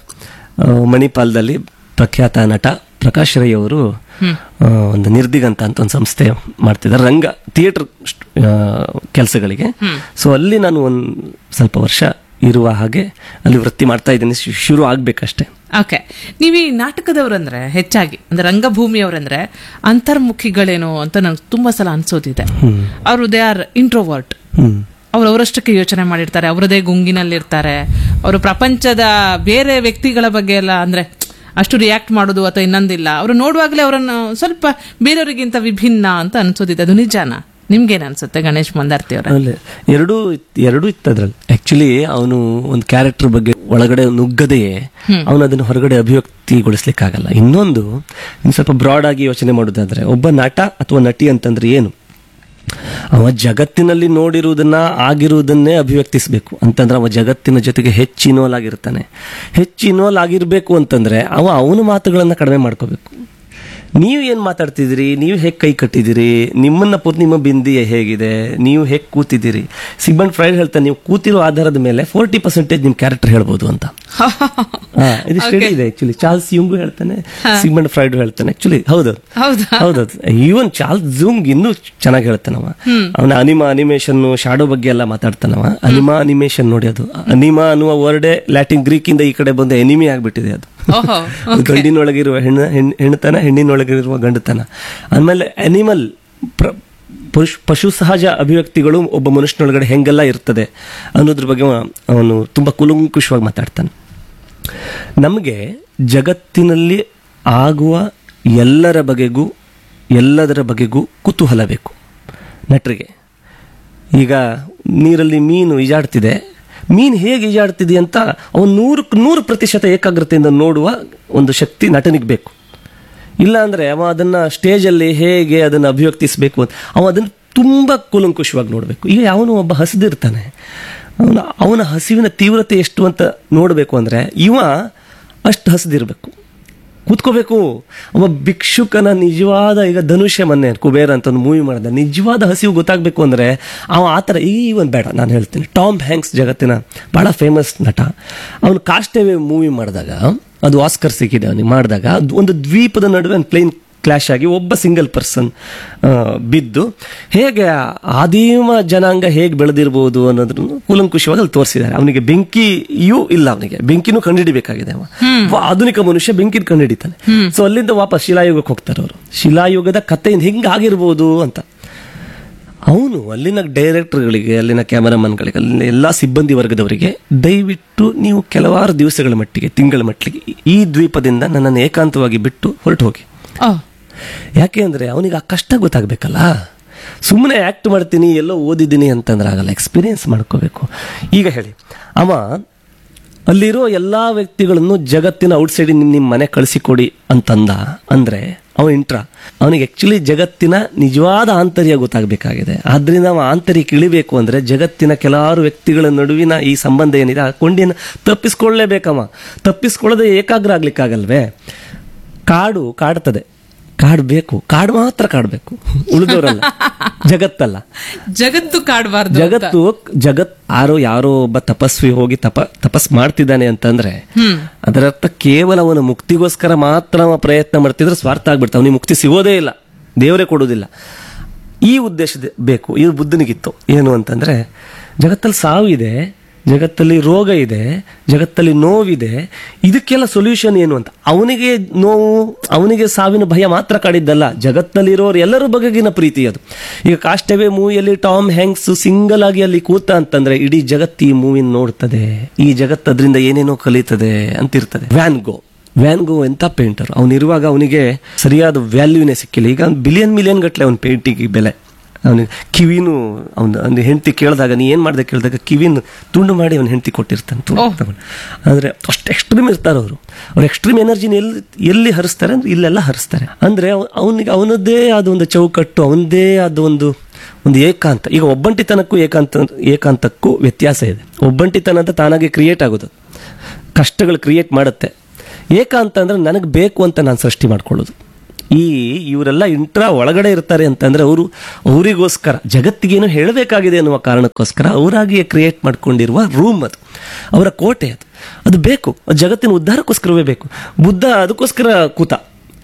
ಮಣಿಪಾಲದಲ್ಲಿ ಪ್ರಖ್ಯಾತ ನಟ ಪ್ರಕಾಶ್ ರೈ ಅವರು ಒಂದು ನಿರ್ದಿಗಂತ ಅಂತ ಒಂದು ಸಂಸ್ಥೆ ಮಾಡ್ತಿದ್ದಾರೆ ರಂಗ ಥಿಯೇಟರ್ ಕೆಲಸಗಳಿಗೆ. ಸೊ ಅಲ್ಲಿ ನಾನು ಒಂದು ಸ್ವಲ್ಪ ವರ್ಷ ಇರುವ ಹಾಗೆ ಅಲ್ಲಿ ವೃತ್ತಿ ಮಾಡ್ತಾ ಇದ್ದೀನಿ. ಶುರು ಆಗ್ಬೇಕಷ್ಟೇ. ಓಕೆ, ನೀವು ಈ ನಾಟಕದವರಂದ್ರೆ ಹೆಚ್ಚಾಗಿ ಅಂದ್ರೆ ರಂಗಭೂಮಿಯವರಂದ್ರೆ ಅಂತರ್ಮುಖಿಗಳೇನೋ ಅಂತ ನಂಗೆ ತುಂಬಾ ಸಲ ಅನ್ಸೋದಿದೆ. ಅವರು ದೇ ಆರ್ ಇಂಟ್ರೋವರ್ಟ್. ಅವ್ರು ಅವರಷ್ಟಕ್ಕೆ ಯೋಚನೆ ಮಾಡಿರ್ತಾರೆ, ಅವರದೇ ಗುಂಗಿನಲ್ಲಿರ್ತಾರೆ. ಅವರು ಪ್ರಪಂಚದ ಬೇರೆ ವ್ಯಕ್ತಿಗಳ ಬಗ್ಗೆ ಎಲ್ಲ ಅಂದ್ರೆ ಅಷ್ಟು ರಿಯಾಕ್ಟ್ ಮಾಡೋದು ಅಥವಾ ಇನ್ನೊಂದಿಲ್ಲ. ಅವರು ನೋಡುವಾಗಲೇ ಅವರನ್ನು ಸ್ವಲ್ಪ ಬೇರೆಯವರಿಗಿಂತ ವಿಭಿನ್ನ ಅಂತ ಅನ್ಸೋದಿದೆ. ಅದು ನಿಜಾನ? ನಿಮ್ಗೇನ್ ಅನ್ಸುತ್ತೆ ಗಣೇಶ್ ಮಂದಾರ್ತಿ ಅವರ? ಎರಡೂ ಎರಡೂ ಇತ್ತು ಅದ್ರಲ್ಲಿ. ಆಕ್ಚುಲಿ ಅವನು ಒಂದು ಕ್ಯಾರೆಕ್ಟರ್ ಬಗ್ಗೆ ಒಳಗಡೆ ನುಗ್ಗದೆಯೇ ಅವನು ಅದನ್ನು ಹೊರಗಡೆ ಅಭಿವ್ಯಕ್ತಿಗೊಳಿಸ್ಲಿಕ್ಕಾಗಲ್ಲ. ಇನ್ನೊಂದು ಇನ್ನು ಸ್ವಲ್ಪ ಬ್ರಾಡ್ ಆಗಿ ಯೋಚನೆ ಮಾಡೋದಾದ್ರೆ, ಒಬ್ಬ ನಟ ಅಥವಾ ನಟಿ ಅಂತಂದ್ರೆ ಏನು? ಅವ ಜಗತ್ತಿನಲ್ಲಿ ನೋಡಿರುವುದನ್ನ ಆಗಿರುವುದನ್ನೇ ಅಭಿವ್ಯಕ್ತಿಸಬೇಕು ಅಂತಂದ್ರೆ ಅವ ಜಗತ್ತಿನ ಜೊತೆಗೆ ಹೆಚ್ಚು ಇನ್ವಾಲ್ವ್ ಆಗಿರ್ತಾನೆ. ಹೆಚ್ಚು ಇನ್ವಾಲ್ವ್ ಆಗಿರ್ಬೇಕು ಅಂತಂದ್ರೆ ಅವ ಅವನ ಮಾತುಗಳನ್ನ ಕಡಿಮೆ ಮಾಡ್ಕೋಬೇಕು. ನೀವು ಏನ್ ಮಾತಾಡ್ತಿದ್ದೀರಿ, ನೀವು ಹೇಗೆ ಕೈ ಕಟ್ಟಿದ್ದೀರಿ, ನಿಮ್ಮನ್ನ ಪೂರ್ತಿ ನಿಮ್ಮ ಬಿಂದಿ ಹೇಗಿದೆ, ನೀವು ಹೇಗೆ ಕೂತಿದ್ದೀರಿ. ಸಿಗ್ಮಂಡ್ ಫ್ರೈಡ್ ಹೇಳ್ತಾನೆ, ನೀವು ಕೂತಿರೋ ಆಧಾರದ ಮೇಲೆ ಫೋರ್ಟಿ ಪರ್ಸೆಂಟೇಜ್ ನಿಮ್ ಕ್ಯಾರೆಕ್ಟರ್ ಹೇಳ್ಬೋದು ಅಂತ. ಇದು ಸ್ಟಡಿ ಇದೆ ಆಕ್ಚುಲಿ. ಚಾರ್ಲ್ಸ್ ಯುಂಗ್ ಹೇಳ್ತಾನೆ, ಸಿಗ್ಮಂಡ್ ಫ್ರೈಡ್ ಹೇಳ್ತಾನೆ. ಆಕ್ಚುಲಿ ಹೌದೌದು ಹೌದೌದು. ಈವನ್ ಚಾರ್ಲ್ಸ್ ಜುಂಗ್ ಇನ್ನೂ ಚೆನ್ನಾಗಿ ಹೇಳ್ತಾನವ. ಅವನ ಅನಿಮಾ ಅನಿಮೇಷನ್ ಶಾಡೋ ಬಗ್ಗೆ ಎಲ್ಲ ಮಾತಾಡ್ತಾನವ. ಅನಿಮಾ ಅನಿಮೇಷನ್ ನೋಡಿ, ಅದು ಅನಿಮಾ ಅನ್ನುವ ವರ್ಡೇ ಲ್ಯಾಟಿನ್ ಗ್ರೀಕ್ ಇಂದ ಈ ಕಡೆ ಬಂದು ಎನಿಮಿ ಆಗ್ಬಿಟ್ಟಿದೆ. ಅದು ಗಂಡಿನೊಳಗಿರುವ ಹೆಣ್ಣ ಹೆಣ್ಣುತನ, ಹೆಣ್ಣಿನೊಳಗಿರುವ ಗಂಡುತನ. ಆಮೇಲೆ ಅನಿಮಲ್ ಪಶು ಪಶು ಸಹಜ ಅಭಿವ್ಯಕ್ತಿಗಳು ಒಬ್ಬ ಮನುಷ್ಯನೊಳಗಡೆ ಹೆಂಗೆಲ್ಲ ಇರ್ತದೆ ಅನ್ನೋದ್ರ ಬಗ್ಗೆ ಅವನು ತುಂಬಾ ಕುಲಂಕುಷವಾಗಿ ಮಾತಾಡ್ತಾನೆ. ನಮಗೆ ಜಗತ್ತಿನಲ್ಲಿ ಆಗುವ ಎಲ್ಲರ ಬಗೆಗೂ ಎಲ್ಲದರ ಬಗೆಗೂ ಕುತೂಹಲ ಬೇಕು ನಟರಿಗೆ. ಈಗ ನೀರಲ್ಲಿ ಮೀನು ಈಜಾಡ್ತಿದೆ, ಮೀನು ಹೇಗೆ ಈಜಾಡ್ತಿದೆ ಅಂತ ಅವನು ನೂರಕ್ಕೆ ನೂರು ಪ್ರತಿಶತ ಏಕಾಗ್ರತೆಯಿಂದ ನೋಡುವ ಒಂದು ಶಕ್ತಿ ನಟನಿಗೆ ಬೇಕು. ಇಲ್ಲ ಅಂದ್ರೆ ಅವ ಅದನ್ನ ಸ್ಟೇಜಲ್ಲಿ ಹೇಗೆ ಅದನ್ನು ಅಭಿವ್ಯಕ್ತಿಸಬೇಕು ಅಂತ ಅವ ಅದನ್ನು ತುಂಬಾ ಕೂಲಂಕುಷವಾಗಿ ನೋಡಬೇಕು. ಈಗ ಅವನು ಒಬ್ಬ ಹಸಿದಿರ್ತಾನೆ, ಅವನ ಅವನ ಹಸಿವಿನ ತೀವ್ರತೆ ಎಷ್ಟು ಅಂತ ನೋಡಬೇಕು ಅಂದ್ರೆ ಇವ ಅಷ್ಟು ಹಸಿದಿರ್ಬೇಕು, ಕೂತ್ಕೋಬೇಕು. ಒಬ್ಬ ಭಿಕ್ಷುಕನ ನಿಜವಾದ, ಈಗ ಧನುಷ್ಯ ಮೊನ್ನೆ ಕುಬೇರ ಅಂತ ಒಂದು ಮೂವಿ ಮಾಡಿದ, ನಿಜವಾದ ಹಸಿವು ಗೊತ್ತಾಗಬೇಕು ಅಂದ್ರೆ ಅವ ಆ ಥರ. ಈ ಒಂದು ಬೇಡ, ನಾನು ಹೇಳ್ತೀನಿ, ಟಾಮ್ ಹ್ಯಾಂಕ್ಸ್ ಜಗತ್ತಿನ ಬಹಳ ಫೇಮಸ್ ನಟ. ಅವನು ಕಾಸ್ಟೇವೆ ಮೂವಿ ಮಾಡಿದಾಗ, ಅದು ಆಸ್ಕರ್ ಸಿಕ್ಕಿದೆ ಅವನಿಗೆ, ಮಾಡಿದಾಗ ಒಂದು ದ್ವೀಪದ ನಡುವೆ ಒಂದು ಪ್ಲೇನ್ ಕ್ಲಾಶ್ ಆಗಿ ಒಬ್ಬ ಸಿಂಗಲ್ ಪರ್ಸನ್ ಬಿದ್ದು ಹೇಗೆ ಆದಿಮ ಜನಾಂಗ ಹೇಗೆ ಬೆಳೆದಿರ್ಬೋದು ಅನ್ನೋದನ್ನು ಕೂಲಂಕುಷವಾಗಿ ಅಲ್ಲಿ ತೋರಿಸಿದ್ದಾರೆ. ಅವನಿಗೆ ಬೆಂಕಿಯೂ ಇಲ್ಲ, ಅವನಿಗೆ ಬೆಂಕಿನೂ ಕಂಡುಹಿಡಿಬೇಕಾಗಿದೆ. ಅವ ಆಧುನಿಕ ಮನುಷ್ಯ ಬೆಂಕಿನ ಕಂಡುಹಿಡಿತಾನೆ. ಸೊ ಅಲ್ಲಿಂದ ವಾಪಸ್ ಶಿಲಾಯುಗಕ್ಕೆ ಹೋಗ್ತಾರೆ ಅವರು. ಶಿಲಾಯುಗದ ಕಥೆಯಿಂದ ಹಿಂಗೆ ಆಗಿರ್ಬೋದು ಅಂತ ಅವನು ಅಲ್ಲಿನ ಡೈರೆಕ್ಟರ್ಗಳಿಗೆ, ಅಲ್ಲಿನ ಕ್ಯಾಮರಾಮನ್ಗಳಿಗೆ, ಅಲ್ಲಿನ ಎಲ್ಲ ಸಿಬ್ಬಂದಿ ವರ್ಗದವರಿಗೆ ದಯವಿಟ್ಟು ನೀವು ಕೆಲವಾರು ದಿವಸಗಳ ಮಟ್ಟಿಗೆ, ತಿಂಗಳ ಮಟ್ಟಿಗೆ ಈ ದ್ವೀಪದಿಂದ ನನ್ನನ್ನು ಏಕಾಂತವಾಗಿ ಬಿಟ್ಟು ಹೊರಟು ಹೋಗಿ. ಯಾಕೆ ಅಂದ್ರೆ ಅವನಿಗೆ ಆ ಕಷ್ಟ ಗೊತ್ತಾಗಬೇಕಲ್ಲ. ಸುಮ್ಮನೆ ಆಕ್ಟ್ ಮಾಡ್ತೀನಿ, ಎಲ್ಲೋ ಓದಿದ್ದೀನಿ ಅಂತಂದ್ರೆ ಆಗಲ್ಲ, ಎಕ್ಸ್ಪೀರಿಯನ್ಸ್ ಮಾಡ್ಕೋಬೇಕು. ಈಗ ಹೇಳಿ, ಅವ ಅಲ್ಲಿರೋ ಎಲ್ಲಾ ವ್ಯಕ್ತಿಗಳನ್ನು ಜಗತ್ತಿನ ಔಟ್ಸೈಡ್ ನಿಮ್ ನಿಮ್ಮ ಮನೆ ಕಳಿಸಿಕೊಡಿ ಅಂತಂದ ಅಂದ್ರೆ ಅವ ಇಂಟ್ರಾ. ಅವನಿಗೆ ಆಕ್ಚುಲಿ ಜಗತ್ತಿನ ನಿಜವಾದ ಆಂತರ್ಯ ಗೊತ್ತಾಗಬೇಕಾಗಿದೆ. ಆದ್ರಿಂದ ಅವ ಆಂತರ್ಯಕ್ಕೆ ಇಳಿಬೇಕು ಅಂದ್ರೆ ಜಗತ್ತಿನ ಕೆಲವಾರು ವ್ಯಕ್ತಿಗಳ ನಡುವಿನ ಈ ಸಂಬಂಧ ಏನಿದೆ ಆ ಕೊಂಡಿಯನ್ನು ತಪ್ಪಿಸ್ಕೊಳ್ಳೇಬೇಕವ. ತಪ್ಪಿಸ್ಕೊಳ್ಳದೆ ಏಕಾಗ್ರ ಆಗ್ಲಿಕ್ಕಾಗಲ್ವೇ? ಕಾಡು ಕಾಡ್ತದೆ, ಕಾಡ್ಬೇಕು, ಕಾಡು ಮಾತ್ರ ಕಾಡ್ಬೇಕು, ಉಳಿದವರಲ್ಲ, ಜಗತ್ತಲ್ಲ. ಜಗತ್ತು ಕಾಡಬಾರ್ದು. ಜಗತ್ತು ಜಗತ್ ಯಾರೋ ಯಾರೋ ಒಬ್ಬ ತಪಸ್ವಿ ಹೋಗಿ ತಪ ತಪಸ್ ಮಾಡ್ತಿದ್ದಾನೆ ಅಂತಂದ್ರೆ ಅದರರ್ಥ ಕೇವಲ ಅವನ ಮುಕ್ತಿಗೋಸ್ಕರ ಮಾತ್ರ ಅವ ಪ್ರಯತ್ನ ಮಾಡ್ತಿದ್ರೆ ಸ್ವಾರ್ಥ ಆಗ್ಬಿಡ್ತಾವ. ಅವನಿಗೆ ಮುಕ್ತಿ ಸಿಗೋದೇ ಇಲ್ಲ, ದೇವರೇ ಕೊಡೋದಿಲ್ಲ. ಈ ಉದ್ದೇಶ ಬೇಕು. ಇದು ಬುದ್ಧನಿಗಿತ್ತು. ಏನು ಅಂತಂದ್ರೆ ಜಗತ್ತಲ್ಲಿ ಸಾವು ಇದೆ, ಜಗತ್ತಲ್ಲಿ ರೋಗ ಇದೆ, ಜಗತ್ತಲ್ಲಿ ನೋವಿದೆ, ಇದಕ್ಕೆಲ್ಲ ಸೊಲ್ಯೂಷನ್ ಏನು ಅಂತ. ಅವನಿಗೆ ನೋವು, ಅವನಿಗೆ ಸಾವಿನ ಭಯ ಮಾತ್ರ ಕಾಡಿದ್ದಲ್ಲ, ಜಗತ್ತಲ್ಲಿರೋರು ಎಲ್ಲರ ಬಗೆಗಿನ ಪ್ರೀತಿ ಅದು. ಈಗ ಕಾಸ್ಟೇವೆ ಮೂವಿಯಲ್ಲಿ ಟಾಮ್ ಹ್ಯಾಂಕ್ಸ್ ಸಿಂಗಲ್ ಆಗಿ ಅಲ್ಲಿ ಕೂತ ಅಂತಂದ್ರೆ ಇಡೀ ಜಗತ್ತು ಈ ಮೂವಿನ ನೋಡ್ತದೆ, ಈ ಜಗತ್ತು ಅದರಿಂದ ಏನೇನೋ ಕಲಿತದೆ ಅಂತಿರ್ತದೆ. ವ್ಯಾನ್ ಗೋ ವ್ಯಾನ್ ಗೋ ಎಂತ ಪೇಂಟರ್, ಅವನಿರುವಾಗ ಅವನಿಗೆ ಸರಿಯಾದ ವ್ಯಾಲ್ಯೂನೇ ಸಿಕ್ಕಿಲ್ಲ. ಈಗ ಬಿಲಿಯನ್ ಮಿಲಿಯನ್ ಗಟ್ಟಲೆ ಅವನ ಪೇಂಟಿಂಗ್ ಬೆಲೆ. ಅವನಿಗೆ ಕಿವಿನೂ ಅವ್ನು ಅವ್ನ ಹೆಂಡತಿ ಕೇಳಿದಾಗ ನೀ ಏನು ಮಾಡಿದೆ ಕೇಳಿದಾಗ ಕಿವಿನ ತುಂಡು ಮಾಡಿ ಅವ್ನ ಹೆಂಡತಿ ಕೊಟ್ಟಿರ್ತಾನೆ ತಗೊಂಡು. ಅಂದರೆ ಅಷ್ಟು ಎಕ್ಸ್ಟ್ರೀಮ್ ಇರ್ತಾರೆ ಅವರು. ಅವ್ರ ಎಕ್ಸ್ಟ್ರೀಮ್ ಎನರ್ಜಿನ ಎಲ್ಲಿ ಎಲ್ಲಿ ಹರಿಸ್ತಾರೆ ಅಂದ್ರೆ ಇಲ್ಲೆಲ್ಲ ಹರಿಸ್ತಾರೆ. ಅಂದರೆ ಅವನಿಗೆ ಅವನದ್ದೇ ಆದ ಒಂದು ಚೌಕಟ್ಟು, ಅವನದೇ ಆದ ಒಂದು ಒಂದು ಏಕಾಂತ. ಈಗ ಒಬ್ಬಂಟಿತನಕ್ಕೂ ಏಕಾಂತ ಏಕಾಂತಕ್ಕೂ ವ್ಯತ್ಯಾಸ ಇದೆ. ಒಬ್ಬಂಟಿತನ ಅಂತ ತಾನಾಗೆ ಕ್ರಿಯೇಟ್ ಆಗೋದು, ಕಷ್ಟಗಳು ಕ್ರಿಯೇಟ್ ಮಾಡುತ್ತೆ. ಏಕಾಂತ ಅಂದ್ರೆ ನನಗೆ ಬೇಕು ಅಂತ ನಾನು ಸೃಷ್ಟಿ ಮಾಡ್ಕೊಳ್ಳೋದು. ಈ ಇವರೆಲ್ಲ ಇಂಟ್ರಾ ಒಳಗಡೆ ಇರ್ತಾರೆ ಅಂತಂದ್ರೆ ಅವರು ಅವರಿಗೋಸ್ಕರ ಜಗತ್ತಿಗೇನು ಹೇಳಬೇಕಾಗಿದೆ ಅನ್ನುವ ಕಾರಣಕ್ಕೋಸ್ಕರ ಅವರಾಗಿಯೇ ಕ್ರಿಯೇಟ್ ಮಾಡ್ಕೊಂಡಿರುವ ರೂಮ್ ಅದು, ಅವರ ಕೋಟೆ ಅದು. ಅದು ಬೇಕು, ಜಗತ್ತಿನ ಉದ್ಧಾರಕ್ಕೋಸ್ಕರವೇ ಬೇಕು. ಬುದ್ಧ ಅದಕ್ಕೋಸ್ಕರ ಕೂತ.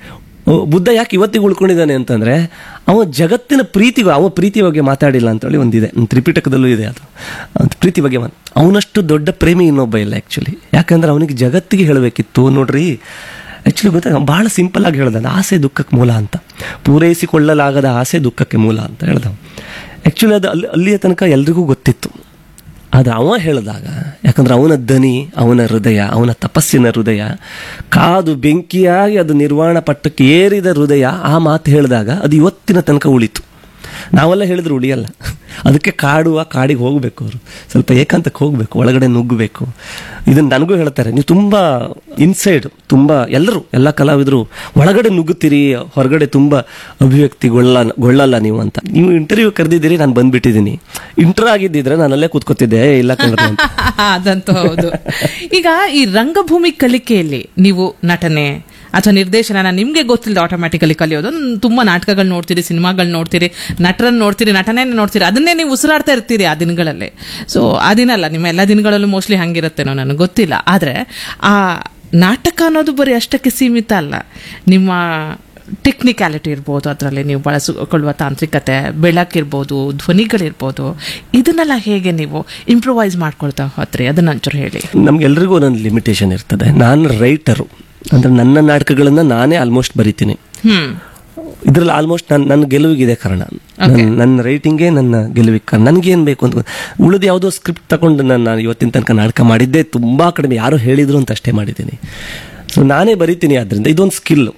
ಬುದ್ಧ ಯಾಕೆ ಇವತ್ತಿಗೆ ಉಳ್ಕೊಂಡಿದ್ದಾನೆ ಅಂತಂದ್ರೆ ಅವ ಜಗತ್ತಿನ ಪ್ರೀತಿಗೂ ಅವ ಪ್ರೀತಿ ಬಗ್ಗೆ ಮಾತಾಡಿಲ್ಲ ಅಂತೇಳಿ ಒಂದಿದೆ, ತ್ರಿಪಿಟಕದಲ್ಲೂ ಇದೆ ಅದು. ಪ್ರೀತಿ ಬಗ್ಗೆ ಮಾತು ಅವನಷ್ಟು ದೊಡ್ಡ ಪ್ರೇಮಿ ಇನ್ನೊಬ್ಬ ಇಲ್ಲ ಆ್ಯಕ್ಚುಲಿ. ಯಾಕಂದ್ರೆ ಅವನಿಗೆ ಜಗತ್ತಿಗೆ ಹೇಳಬೇಕಿತ್ತು. ನೋಡ್ರಿ ಆ್ಯಕ್ಚುಲಿ ಗೊತ್ತಾಗ ಭಾಳ ಸಿಂಪಲ್ ಆಗಿ ಹೇಳ್ದ, ಆಸೆ ದುಃಖಕ್ಕೆ ಮೂಲ ಅಂತ, ಪೂರೈಸಿಕೊಳ್ಳಲಾಗದ ಆಸೆ ದುಃಖಕ್ಕೆ ಮೂಲ ಅಂತ ಹೇಳ್ದ. ಆ್ಯಕ್ಚುಲಿ ಅದು ಅಲ್ಲಿ ಅಲ್ಲಿಯ ತನಕ ಎಲ್ರಿಗೂ ಗೊತ್ತಿತ್ತು. ಅದು ಅವ ಹೇಳಿದಾಗ, ಯಾಕಂದ್ರೆ ಅವನ ದನಿ, ಅವನ ಹೃದಯ, ಅವನ ತಪಸ್ಸಿನ ಹೃದಯ, ಕಾದು ಬೆಂಕಿಯಾಗಿ ಅದು ನಿರ್ವಾಣ ಪಟ್ಟಕ್ಕೆ ಏರಿದ ಹೃದಯ ಆ ಮಾತು ಹೇಳಿದಾಗ ಅದು ಇವತ್ತಿನ ತನಕ ಉಳಿತು. ನಾವೆಲ್ಲ ಹೇಳಿದ್ರು ಉಳಿಯಲ್ಲ. ಅದಕ್ಕೆ ಕಾಡುವ ಕಾಡಿಗೆ ಹೋಗಬೇಕು, ಅವರು ಸ್ವಲ್ಪ ಏಕಾಂತಕ್ಕೆ ಹೋಗಬೇಕು, ಒಳಗಡೆ ನುಗ್ಗಬೇಕು. ಇದನ್ನು ನನಗೂ ಹೇಳ್ತಾರೆ, ನೀವು ತುಂಬ ಇನ್ಸೈಡ್, ತುಂಬ ಎಲ್ಲರೂ ಎಲ್ಲ ಕಲಾವಿದರು ಒಳಗಡೆ ನುಗ್ಗುತ್ತೀರಿ, ಹೊರಗಡೆ ತುಂಬ ಅಭಿವ್ಯಕ್ತಿಗೊಳ್ಳ ಗೊಳ್ಳಲ್ಲ ನೀವು ಅಂತ. ನೀವು ಇಂಟರ್ವ್ಯೂ ಕರೆದಿದ್ದೀರಿ, ನಾನು ಬಂದ್ಬಿಟ್ಟಿದ್ದೀನಿ. ಇಂಟರ್ ಆಗಿದ್ದಿದ್ರೆ ನಾನು ಅಲ್ಲೇ ಕೂತ್ಕೊತಿದ್ದೆ, ಇಲ್ಲ ಕಂಡ್ರೆ ಅಂತ. ಅದಂತೂ ಹೌದು. ಈಗ ಈ ರಂಗಭೂಮಿ ಕಲಿಕೆಯಲ್ಲಿ ನೀವು ನಟನೆ ಅಥವಾ ನಿರ್ದೇಶನ ನಿಮ್ಗೆ ಗೊತ್ತಿಲ್ಲದೆ ಆಟೋಮ್ಯಾಟಿಕಲಿ ಕಲಿಯೋದು. ತುಂಬಾ ನಾಟಕಗಳು ನೋಡ್ತೀರಿ, ಸಿನಿಮಾಗಳು ನೋಡ್ತೀರಿ, ನಟರನ್ನು ನೋಡ್ತೀರಿ, ನಟನೆ ನೋಡ್ತೀರಿ, ಅದನ್ನೇ ನೀವು ಉಸಿರಾಡ್ತಾ ಇರ್ತೀರಿ ಆ ದಿನಗಳಲ್ಲಿ. ಸೊ ಆ ದಿನ ಅಲ್ಲ, ನಿಮ್ಮ ಎಲ್ಲ ದಿನಗಳಲ್ಲೂ ಮೋಸ್ಟ್ಲಿ ಹಂಗಿರುತ್ತೇನೋ, ನನಗೆ ಗೊತ್ತಿಲ್ಲ. ಆದ್ರೆ ಆ ನಾಟಕ ಅನ್ನೋದು ಬರೀ ಅಷ್ಟಕ್ಕೆ ಸೀಮಿತ ಅಲ್ಲ. ನಿಮ್ಮ ಟೆಕ್ನಿಕ್ಯಾಲಿಟಿ ಇರ್ಬೋದು, ಅದರಲ್ಲಿ ನೀವು ಬಳಸಿಕೊಳ್ಳುವ ತಾಂತ್ರಿಕತೆ, ಬೆಳಕಿರ್ಬೋದು, ಧ್ವನಿಗಳಿರ್ಬೋದು, ಇದನ್ನೆಲ್ಲ ಹೇಗೆ ನೀವು ಇಂಪ್ರೂವೈಸ್ ಮಾಡ್ಕೊಳ್ತಾ ಹೋದ್ರಿ, ಅದನ್ನ ಒಂಚೂರು ಹೇಳಿ. ನಮ್ಗೆಲ್ರಿಗೂ ಒಂದೊಂದು ಲಿಮಿಟೇಷನ್ ಇರ್ತದೆ. ನಾನು ರೈಟರು ಅಂದ್ರೆ ನನ್ನ ನಾಟಕಗಳನ್ನ ನಾನೇ ಆಲ್ಮೋಸ್ಟ್ ಬರಿತೀನಿ. ಇದ್ರಲ್ಲಿ ಆಲ್ಮೋಸ್ಟ್ ನನ್ನ ನನ್ನ ಗೆಲುವಿಗಿದೆ ಕಾರಣ, ನನ್ನ ರೈಟಿಂಗೇ ನನ್ನ ಗೆಲುವಿಗೆ ಕಾರಣ. ನನಗೇನು ಬೇಕು ಅಂತ ಉಳಿದು ಯಾವುದೋ ಸ್ಕ್ರಿಪ್ಟ್ ತಗೊಂಡು ನಾನು ಇವತ್ತಿನ ತನಕ ನಾಟಕ ಮಾಡಿದ್ದೆ ತುಂಬಾ ಕಡಿಮೆ, ಯಾರು ಹೇಳಿದ್ರು ಅಂತ ಅಷ್ಟೇ ಮಾಡಿದ್ದೀನಿ. ಸೊ ನಾನೇ ಬರಿತೀನಿ. ಆದ್ರಿಂದ ಇದೊಂದು ಸ್ಕಿಲ್.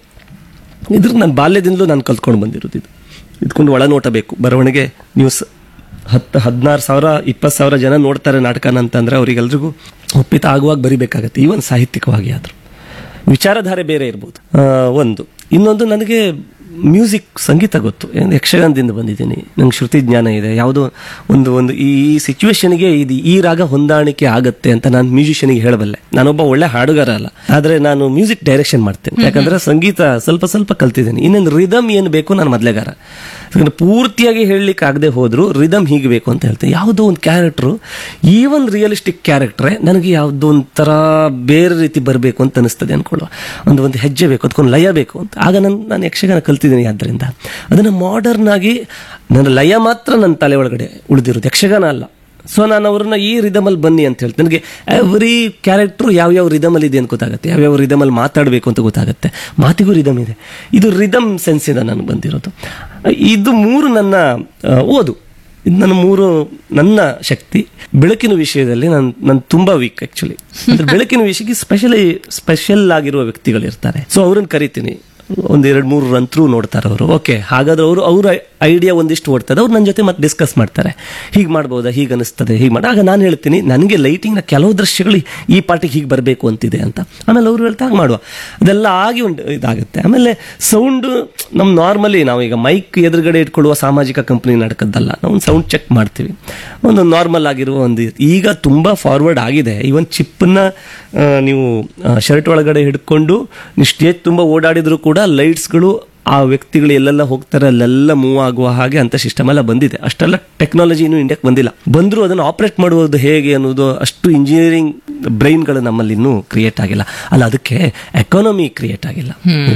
ಇದ್ರ ನನ್ನ ಬಾಲ್ಯದಿಂದಲೂ ನಾನು ಕಲ್ತ್ಕೊಂಡು ಬಂದಿರೋದು. ಇದು ಇದ್ಕೊಂಡು ಒಳನೋಟ ಬೇಕು. ಬರವಣಿಗೆ ನ್ಯೂಸ್ ಹತ್ತು ಹದಿನಾರು ಸಾವಿರ ಇಪ್ಪತ್ತು ಸಾವಿರ ಜನ ನೋಡ್ತಾರೆ ನಾಟಕನ ಅಂತಂದ್ರೆ ಅವರಿಗೆಲ್ರಿಗೂ ಒಪ್ಪಿತ ಆಗುವಾಗ ಬರಿಬೇಕಾಗತ್ತೆ. ಈವನ್ ಸಾಹಿತ್ಯಿಕವಾಗಿ ಆದರೂ ವಿಚಾರಧಾರೆ ಬೇರೆ ಇರ್ಬೋದು. ಒಂದು ಇನ್ನೊಂದು, ನನಗೆ ಮ್ಯೂಸಿಕ್ ಸಂಗೀತ ಗೊತ್ತು, ಯಕ್ಷಗಾನದಿಂದ ಬಂದಿದ್ದೀನಿ, ನಂಗೆ ಶ್ರುತಿ ಜ್ಞಾನ ಇದೆ. ಯಾವುದೋ ಒಂದು ಒಂದು ಈ ಸಿಚುವೇಶನ್ಗೆ ಇದು ಈ ರಾಗ ಹೊಂದಾಣಿಕೆ ಆಗತ್ತೆ ಅಂತ ನಾನು ಮ್ಯೂಸಿಷಿಯನ್ಗೆ ಹೇಳಬಲ್ಲೆ. ನಾನೊಬ್ಬ ಒಳ್ಳೆ ಹಾಡುಗಾರ ಅಲ್ಲ, ಆದರೆ ನಾನು ಮ್ಯೂಸಿಕ್ ಡೈರೆಕ್ಷನ್ ಮಾಡ್ತೇನೆ. ಯಾಕಂದ್ರೆ ಸಂಗೀತ ಸ್ವಲ್ಪ ಸ್ವಲ್ಪ ಕಲ್ತಿದ್ದೀನಿ. ಇನ್ನೊಂದು ರಿದಮ್ ಏನು ಬೇಕು, ನಾನು ಮೊದಲೇಗಾರ. ಯಾಕಂದ್ರೆ ಪೂರ್ತಿಯಾಗಿ ಹೇಳಲಿಕ್ಕೆ ಆಗದೆ ಹೋದ್ರು ರಿದಮ್ ಹೀಗೆ ಬೇಕು ಅಂತ ಹೇಳ್ತೇನೆ. ಯಾವುದೋ ಒಂದು ಕ್ಯಾರೆಕ್ಟ್ರು, ಈವನ್ ರಿಯಲಿಸ್ಟಿಕ್ ಕ್ಯಾರೆಕ್ಟ್ರೆ ನನಗೆ ಯಾವುದೋ ಒಂಥರ ಬೇರೆ ರೀತಿ ಬರಬೇಕು ಅಂತ ಅನಿಸ್ತದೆ ಅನ್ಕೊಳ್ಳುವ. ಒಂದು ಒಂದು ಹೆಜ್ಜೆ ಬೇಕು, ಅದಕ್ಕೊಂದು ಲಯ ಬೇಕು ಅಂತ. ಆಗ ನಾನು ನಾನು ಯಕ್ಷಗಾನ ಕಲ್ತಿದ್ದೀನಿ. ಆದ್ದರಿಂದ ಅದನ್ನು ಮಾಡರ್ನ್ ಆಗಿ ನನ್ನ ಲಯ ಮಾತ್ರ ನನ್ನ ತಲೆ ಒಳಗಡೆ ಉಳಿದಿರೋದು, ಯಕ್ಷಗಾನ ಅಲ್ಲ. ಸೊ ನಾನು ಅವ್ರನ್ನ ಈ ರಿದಮಲ್ಲಿ ಬನ್ನಿ ಅಂತ ಹೇಳ್ತೀನಿ. ನನಗೆ ಎವ್ರಿ ಕ್ಯಾರೆಕ್ಟ್ರು ಯಾವ್ಯಾವ ರಿದಮಲ್ಲಿ ಇದೆ ಅಂತ ಗೊತ್ತಾಗುತ್ತೆ, ಯಾವ್ಯಾವ ರಿದಮಲ್ಲಿ ಮಾತಾಡಬೇಕು ಅಂತ ಗೊತ್ತಾಗುತ್ತೆ. ಮಾತಿಗೂ ರಿದಮ್ ಇದೆ. ಇದು ರಿದಮ್ ಸೆನ್ಸಿಂದ ನನಗೆ ಬಂದಿರೋದು. ಇದು ಮೂರು ನನ್ನ ಓದು, ಇದು ನನ್ನ ಮೂರು ನನ್ನ ಶಕ್ತಿ. ಬೆಳಕಿನ ವಿಷಯದಲ್ಲಿ ನಾನು ನಾನು ತುಂಬಾ ವೀಕ್ ಆಕ್ಚುಲಿ. ಅಂದ್ರೆ ಬೆಳಕಿನ ವಿಷಯಕ್ಕೆ ಸ್ಪೆಷಲಿ ಸ್ಪೆಷಲ್ ಆಗಿರುವ ವ್ಯಕ್ತಿಗಳಿರ್ತಾರೆ. ಸೊ ಅವ್ರನ್ನ ಕರಿತೀನಿ. ಒಂದ್ ಎರಡು ಮೂರು ರಂತ್ರು ನೋಡ್ತಾರೆ ಅವರು. ಓಕೆ, ಹಾಗಾದ್ರೆ ಅವರು ಅವ್ರ ಐಡಿಯಾ ಒಂದಿಷ್ಟು ಓಡ್ತದೆ, ಅವ್ರು ನನ್ನ ಜೊತೆ ಮತ್ತೆ ಡಿಸ್ಕಸ್ ಮಾಡ್ತಾರೆ. ಹೀಗೆ ಮಾಡ್ಬೋದಾ, ಹೀಗೆ ಅನಿಸ್ತದೆ, ಹೀಗೆ ಮಾಡಿ. ಆಗ ನಾನು ಹೇಳ್ತೀನಿ, ನನಗೆ ಲೈಟಿಂಗ್ನ ಕೆಲವು ದೃಶ್ಯಗಳು ಈ ಪಾರ್ಟಿಗೆ ಹೀಗೆ ಬರಬೇಕು ಅಂತಿದೆ ಅಂತ. ಆಮೇಲೆ ಅವರು ಹೇಳ್ತಾ ಹಾಗೆ ಮಾಡುವ. ಅದೆಲ್ಲ ಆಗಿ ಒಂದು ಇದಾಗುತ್ತೆ. ಆಮೇಲೆ ಸೌಂಡು ನಮ್ಮ ನಾರ್ಮಲಿ ನಾವೀಗ ಮೈಕ್ ಎದುರುಗಡೆ ಇಟ್ಕೊಳ್ಳುವ ಸಾಮಾಜಿಕ ಕಂಪನಿ ನಾಟಕದ್ದಲ್ಲ, ನಾವು ಒಂದು ಸೌಂಡ್ ಚೆಕ್ ಮಾಡ್ತೀವಿ. ಒಂದು ನಾರ್ಮಲ್ ಆಗಿರುವ ಒಂದು, ಈಗ ತುಂಬಾ ಫಾರ್ವರ್ಡ್ ಆಗಿದೆ. ಇವನ್ ಚಿಪ್ಪನ್ನ ನೀವು ಶರ್ಟ್ ಒಳಗಡೆ ಹಿಡ್ಕೊಂಡು ನೀವು ಸ್ಟೇಜ್ ತುಂಬ ಓಡಾಡಿದ್ರು ಕೂಡ ಲೈಟ್ಸ್ಗಳು ಆ ವ್ಯಕ್ತಿಗಳು ಎಲ್ಲೆಲ್ಲ ಹೋಗ್ತಾರೆ ಅಲ್ಲೆಲ್ಲ ಮೂವ್ ಆಗುವ ಹಾಗೆ ಅಂತ ಸಿಸ್ಟಮ್ ಎಲ್ಲ ಬಂದಿದೆ. ಅಷ್ಟೆಲ್ಲ ಟೆಕ್ನಾಲಜಿ ಇನ್ನೂ ಇಂಡಿಯಾಕ್ಕೆ ಬಂದಿಲ್ಲ. ಬಂದರೂ ಅದನ್ನು ಆಪರೇಟ್ ಮಾಡುವುದು ಹೇಗೆ ಅನ್ನೋದು ಅಷ್ಟು ಇಂಜಿನಿಯರಿಂಗ್ ಬ್ರೈನ್ಗಳು ನಮ್ಮಲ್ಲಿ ಇನ್ನೂ ಕ್ರಿಯೇಟ್ ಆಗಿಲ್ಲ. ಅಲ್ಲ, ಅದಕ್ಕೆ ಎಕಾನಮಿ ಕ್ರಿಯೇಟ್ ಆಗಿಲ್ಲ.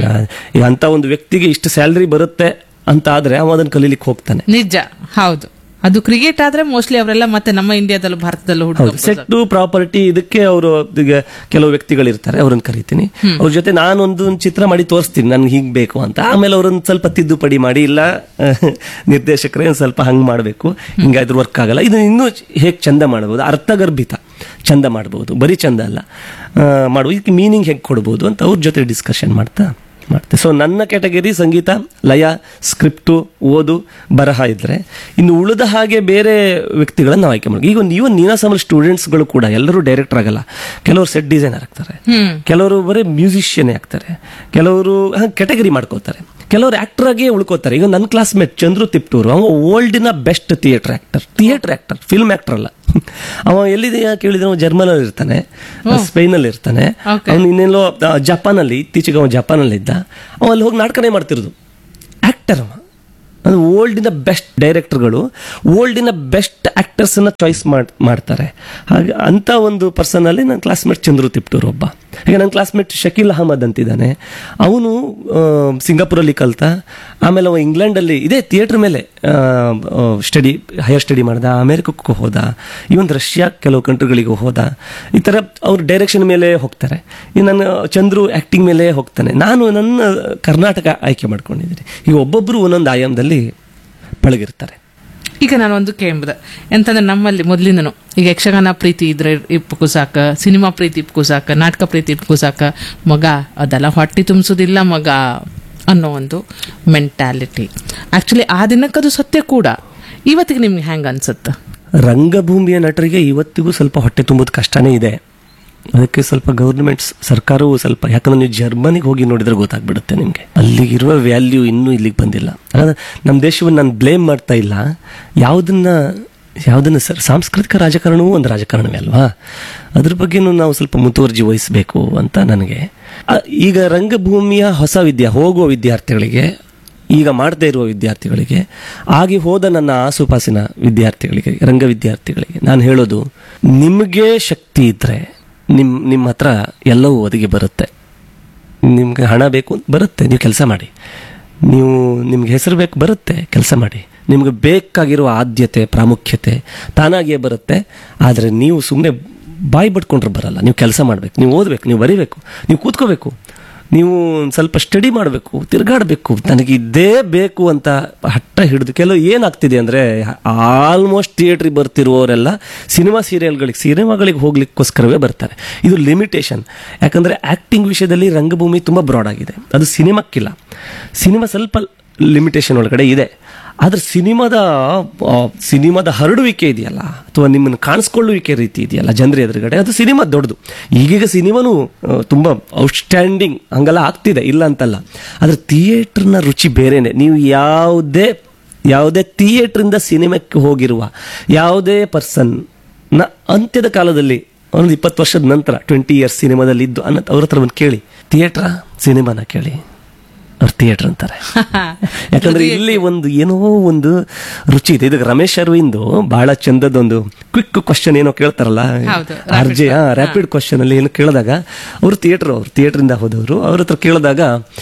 ಅಂತ ಒಂದು ವ್ಯಕ್ತಿಗೆ ಇಷ್ಟು ಸ್ಯಾಲರಿ ಬರುತ್ತೆ ಅಂತ ಆದ್ರೆ ಅವ ಅದನ್ನು ಕಲೀಲಿಕ್ಕೆ ಹೋಗ್ತಾನೆ. ನಿಜ, ಹೌದು. ಅದು ಕ್ರಿಯೇಟ್ ಆದ್ರೆ ಮೋಸ್ಟ್ಲಿ ಅವರೆಲ್ಲ ಮತ್ತೆ ನಮ್ಮ ಇಂಡಿಯಾದಲ್ಲೂ ಭಾರತದಲ್ಲೂ ಸೆಟ್ ಪ್ರಾಪರ್ಟಿ ಇದಕ್ಕೆ ಅವರು ಕೆಲವು ವ್ಯಕ್ತಿಗಳಿರ್ತಾರೆ, ಅವ್ರನ್ನ ಕರಿತೀನಿ. ಅವ್ರ ಜೊತೆ ನಾನೊಂದು ಚಿತ್ರ ಮಾಡಿ ತೋರಿಸ್ತೀನಿ ನನ್ಗೆ ಹೀಗ್ ಬೇಕು ಅಂತ. ಆಮೇಲೆ ಅವ್ರನ್ನ ಸ್ವಲ್ಪ ತಿದ್ದುಪಡಿ ಮಾಡಿ, ಇಲ್ಲ ನಿರ್ದೇಶಕರೇ ಸ್ವಲ್ಪ ಹಂಗ್ ಮಾಡ್ಬೇಕು, ಹಿಂಗಾದ್ರೂ ವರ್ಕ್ ಆಗಲ್ಲ, ಇದನ್ನ ಇನ್ನೂ ಹೇಗೆ ಚಂದ ಮಾಡಬಹುದು, ಅರ್ಥಗರ್ಭಿತ ಚಂದ ಮಾಡ್ಬೋದು, ಬರೀ ಚಂದ ಅಲ್ಲ ಮಾಡ್ಬೋದು, ಇದಕ್ಕೆ ಮೀನಿಂಗ್ ಹೇಗೆ ಕೊಡ್ಬೋದು ಅಂತ ಅವ್ರ ಜೊತೆ ಡಿಸ್ಕಷನ್ ಮಾಡ್ತಾ ಮಾಡ್ತೆ. ಸೊ ನನ್ನ ಕ್ಯಾಟಗರಿ ಸಂಗೀತ, ಲಯ, ಸ್ಕ್ರಿಪ್ಟು, ಓದು, ಬರಹ ಇದ್ರೆ, ಇನ್ನು ಉಳಿದ ಹಾಗೆ ಬೇರೆ ವ್ಯಕ್ತಿಗಳನ್ನ ನಾವು ಆಯ್ಕೆ ಮಾಡಿ. ಈಗ ನೀವು ನೀನಾಸಮಲ್ ಸ್ಟೂಡೆಂಟ್ಸ್ಗಳು ಕೂಡ ಎಲ್ಲರೂ ಡೈರೆಕ್ಟರ್ ಆಗಲ್ಲ. ಕೆಲವರು ಸೆಟ್ ಡಿಸೈನರ್ ಆಗ್ತಾರೆ, ಕೆಲವರು ಬರೀ ಮ್ಯೂಸಿಷಿಯನ್ ಆಗ್ತಾರೆ, ಕೆಲವರು ಕ್ಯಾಟಗರಿ ಮಾಡ್ಕೋತಾರೆ, ಕೆಲವರು ಆಕ್ಟರ್ ಆಗಿ ಉಳ್ಕೋತಾರೆ. ಈಗ ನನ್ನ ಕ್ಲಾಸ್ಮೇಟ್ ಚಂದ್ರು ತಿಪ್ಟೂರು, ಅವ ವರ್ಲ್ಡಿನ best theatre actor, theatre actor, film actor ಅಲ್ಲ. ಅವ ಎಲ್ಲಿದೆಯಾ ಕೇಳಿದ್ರೆ ಅವ ಜರ್ಮನಲ್ಲಿ ಇರ್ತಾನೆ, ಸ್ಪೇನಲ್ಲಿ ಇರ್ತಾನೆ, ಅವನು ಇನ್ನೆಲ್ಲೋ ಜಪಾನಲ್ಲಿ, ಇತ್ತೀಚೆಗೆ ಅವ ಜಪಾನಲ್ಲಿ ಇದ್ದ, ಅವ ಅಲ್ಲಿ ಹೋಗಿ ನಾಟಕನೇ ಮಾಡ್ತಿರೋದು. ಆಕ್ಟರ್ ಅವ. ಅದು ವರ್ಲ್ಡಿನ ಬೆಸ್ಟ್ ಡೈರೆಕ್ಟರ್ಗಳು ವರ್ಲ್ಡಿನ ಬೆಸ್ಟ್ ಆಕ್ಟರ್ಸನ್ನ ಚಾಯ್ಸ್ ಮಾಡ್ತಾರೆ. ಹಾಗೆ ಅಂತ ಒಂದು ಪರ್ಸನ್ ಅಲ್ಲಿ ನನ್ನ ಕ್ಲಾಸ್ಮೇಟ್ ಚಂದ್ರು ತಿಪ್ಟೂರು ಒಬ್ಬ. ಈಗ ನನ್ನ ಕ್ಲಾಸ್ಮೇಟ್ ಶಕೀಲ್ ಅಹಮದ್ ಅಂತಿದ್ದಾನೆ, ಅವನು ಸಿಂಗಾಪುರಲ್ಲಿ ಕಲ್ತ, ಆಮೇಲೆ ಅವ ಇಂಗ್ಲೆಂಡಲ್ಲಿ ಇದೇ ಥಿಯೇಟರ್ ಮೇಲೆ ಸ್ಟಡಿ ಹೈಯರ್ ಸ್ಟಡಿ ಮಾಡ್ದ, ಅಮೆರಿಕಕ್ಕೂ ಹೋದ, ಇವನ್ ರಷ್ಯಾ ಕೆಲವು ಕಂಟ್ರಿಗಳಿಗೂ ಹೋದ. ಈ ಥರ ಅವ್ರ ಡೈರೆಕ್ಷನ್ ಮೇಲೆ ಹೋಗ್ತಾರೆ. ಈ ನನ್ನ ಚಂದ್ರು ಆ್ಯಕ್ಟಿಂಗ್ ಮೇಲೆ ಹೋಗ್ತಾನೆ. ನಾನು ನನ್ನ ಕರ್ನಾಟಕ ಆಯ್ಕೆ ಮಾಡ್ಕೊಂಡಿದ್ದೀನಿ. ಈಗ ಒಬ್ಬೊಬ್ಬರು ಒಂದೊಂದು ಆಯಾಮದಲ್ಲಿ ಪಳಗಿರ್ತಾರೆ. ಈಗ ನಾನು ಒಂದು ಕೇಂಬುದ ಎಂತಂದ್ರೆ ನಮ್ಮಲ್ಲಿ ಮೊದ್ಲಿಂದನು ಈಗ ಯಕ್ಷಗಾನ ಪ್ರೀತಿ ಇದ್ರೆ ಇಪ್ಪು ಸಾಕ, ಸಿನಿಮಾ ಪ್ರೀತಿ ಇಪ್ಪು ಸಾಕ, ನಾಟಕ ಪ್ರೀತಿ ಇಪ್ಪು ಸಾಕ, ಮಗ ಅದೆಲ್ಲ ಹೊಟ್ಟಿ ತುಂಬಿಸೋದಿಲ್ಲ ಮಗ ಅನ್ನೋ ಒಂದು ಮೆಂಟ್ಯಾಲಿಟಿ. ಆಕ್ಚುಲಿ ಆ ದಿನಕ್ಕದು ಸತ್ಯ ಕೂಡ. ಇವತ್ತಿಗೆ ನಿಮ್ಗೆ ಹೆಂಗ ಅನ್ಸುತ್ತೆ? ರಂಗಭೂಮಿಯ ನಟರಿಗೆ ಇವತ್ತಿಗೂ ಸ್ವಲ್ಪ ಹೊಟ್ಟೆ ತುಂಬೋದು ಕಷ್ಟನೇ ಇದೆ. ಅದಕ್ಕೆ ಸ್ವಲ್ಪ ಗೌರ್ಮೆಂಟ್ಸ್, ಸರ್ಕಾರವು ಸ್ವಲ್ಪ, ಯಾಕಂದ್ರೆ ನೀವು ಜರ್ಮನಿಗೆ ಹೋಗಿ ನೋಡಿದ್ರೆ ಗೊತ್ತಾಗ್ಬಿಡುತ್ತೆ ನಿಮಗೆ, ಅಲ್ಲಿಗಿರುವ ವ್ಯಾಲ್ಯೂ ಇನ್ನೂ ಇಲ್ಲಿಗೆ ಬಂದಿಲ್ಲ. ನಮ್ಮ ದೇಶವನ್ನು ನಾನು ಬ್ಲೇಮ್ ಮಾಡ್ತಾ ಇಲ್ಲ, ಯಾವುದನ್ನ ಯಾವುದನ್ನ ಸರ್ ಸಾಂಸ್ಕೃತಿಕ ರಾಜಕಾರಣವೂ ಒಂದು ರಾಜಕಾರಣವೇ ಅಲ್ವಾ, ಅದ್ರ ಬಗ್ಗೆನೂ ನಾವು ಸ್ವಲ್ಪ ಮುತುವರ್ಜಿ ವಹಿಸಬೇಕು ಅಂತ ನನಗೆ. ಈಗ ರಂಗಭೂಮಿಯ ಹೊಸ ವಿದ್ಯಾ ಹೋಗುವ ವಿದ್ಯಾರ್ಥಿಗಳಿಗೆ, ಈಗ ಮಾಡದೇ ಇರುವ ವಿದ್ಯಾರ್ಥಿಗಳಿಗೆ, ಆಗಿ ಹೋದ ನನ್ನ ಆಸುಪಾಸಿನ ವಿದ್ಯಾರ್ಥಿಗಳಿಗೆ, ರಂಗ ವಿದ್ಯಾರ್ಥಿಗಳಿಗೆ ನಾನು ಹೇಳೋದು, ನಿಮಗೆ ಶಕ್ತಿ ಇದ್ರೆ ನಿಮ್ಮ ನಿಮ್ಮ ಹತ್ರ ಎಲ್ಲವೂ ಒದಗಿ ಬರುತ್ತೆ. ನಿಮ್ಗೆ ಹಣ ಬೇಕು ಬರುತ್ತೆ, ನೀವು ಕೆಲಸ ಮಾಡಿ. ನೀವು ನಿಮ್ಗೆ ಹೆಸರು ಬೇಕು ಬರುತ್ತೆ, ಕೆಲಸ ಮಾಡಿ. ನಿಮ್ಗೆ ಬೇಕಾಗಿರುವ ಆದ್ಯತೆ, ಪ್ರಾಮುಖ್ಯತೆ ತಾನಾಗಿಯೇ ಬರುತ್ತೆ. ಆದರೆ ನೀವು ಸುಮ್ಮನೆ ಬಾಯಿ ಬಡ್ಕೊಂಡ್ರೆ ಬರಲ್ಲ. ನೀವು ಕೆಲಸ ಮಾಡಬೇಕು, ನೀವು ಓದಬೇಕು, ನೀವು ಬರೀಬೇಕು, ನೀವು ಕೂತ್ಕೋಬೇಕು, ನೀವು ಸ್ವಲ್ಪ ಸ್ಟಡಿ ಮಾಡಬೇಕು, ತಿರುಗಾಡಬೇಕು. ನನಗೆ ಇದೇ ಬೇಕು ಅಂತ ಹಠ ಹಿಡಿದು ಕೆಲವು ಏನಾಗ್ತಿದೆ ಅಂದರೆ, ಆಲ್ಮೋಸ್ಟ್ ಥಿಯೇಟ್ರಿಗೆ ಬರ್ತಿರುವವರೆಲ್ಲ ಸಿನಿಮಾ ಸೀರಿಯಲ್ಗಳಿಗೆ ಸಿನಿಮಾಗಳಿಗೆ ಹೋಗ್ಲಿಕ್ಕೋಸ್ಕರವೇ ಬರ್ತಾರೆ. ಇದು ಲಿಮಿಟೇಷನ್. ಯಾಕಂದರೆ ಆ್ಯಕ್ಟಿಂಗ್ ವಿಷಯದಲ್ಲಿ ರಂಗಭೂಮಿ ತುಂಬ ಬ್ರಾಡ್ ಆಗಿದೆ, ಅದು ಸಿನಿಮಾಕ್ಕಿಲ್ಲ. ಸಿನಿಮಾ ಸ್ವಲ್ಪ ಲಿಮಿಟೇಷನ್ ಒಳಗಡೆ ಇದೆ. ಆದರೆ ಸಿನಿಮಾದ ಸಿನಿಮಾದ ಹರಡುವಿಕೆ ಇದೆಯಲ್ಲ, ಅಥವಾ ನಿಮ್ಮನ್ನು ಕಾಣಿಸ್ಕೊಳ್ಳುವಿಕೆ ರೀತಿ ಇದೆಯಲ್ಲ ಜನರ ಎದುರುಗಡೆ, ಅದು ಸಿನಿಮಾ ದೊಡ್ಡದು. ಈಗೀಗ ಸಿನಿಮಾನು ತುಂಬ ಔಟ್ಸ್ಟ್ಯಾಂಡಿಂಗ್ ಹಂಗೆಲ್ಲ ಆಗ್ತಿದೆ, ಇಲ್ಲ ಅಂತಲ್ಲ. ಆದರೆ ಥಿಯೇಟ್ರ್ನ ರುಚಿ ಬೇರೆನೆ. ನೀವು ಯಾವುದೇ ಯಾವುದೇ ಥಿಯೇಟ್ರಿಂದ ಸಿನಿಮಾಕ್ಕೆ ಹೋಗಿರುವ ಯಾವುದೇ ಪರ್ಸನ್ನ ಅಂತ್ಯದ ಕಾಲದಲ್ಲಿ ಒಂದು ಇಪ್ಪತ್ತು ವರ್ಷದ ನಂತರ ಟ್ವೆಂಟಿ ಇಯರ್ಸ್ ಸಿನಿಮಾದಲ್ಲಿ ಇದ್ದು ಅನ್ನೋ ಅವ್ರ ಹತ್ರ ಬಂದು ಕೇಳಿ, ಥಿಯೇಟ್ರಾ ಸಿನಿಮಾನ ಕೇಳಿ, ಅವ್ರು ಥಿಯೇಟರ್ ಅಂತಾರೆ. ಯಾಕಂದ್ರೆ ಇಲ್ಲಿ ಒಂದು ಏನೋ ಒಂದು ರುಚಿ ಇದೆ. ಇದಕ್ಕೆ ರಮೇಶ್ ಅರವಿಂದ್ ಬಹಳ ಚಂದದೊಂದು ಕ್ವಿಕ್ ಕ್ವಶನ್ ಏನೋ ಕೇಳ್ತಾರಲ್ಲ, ಆರ್ಜೆ ರ್ಯಾಪಿಡ್ ಕ್ವಶನ್ ಅಲ್ಲಿ ಏನು ಕೇಳಿದಾಗ, ಅವರು ಥಿಯೇಟರ್ ಅವರು ಥಿಯೇಟರಿಂದ ಹೋದವರು, ಅವ್ರ ಹತ್ರ ಕೇಳಿದಾಗ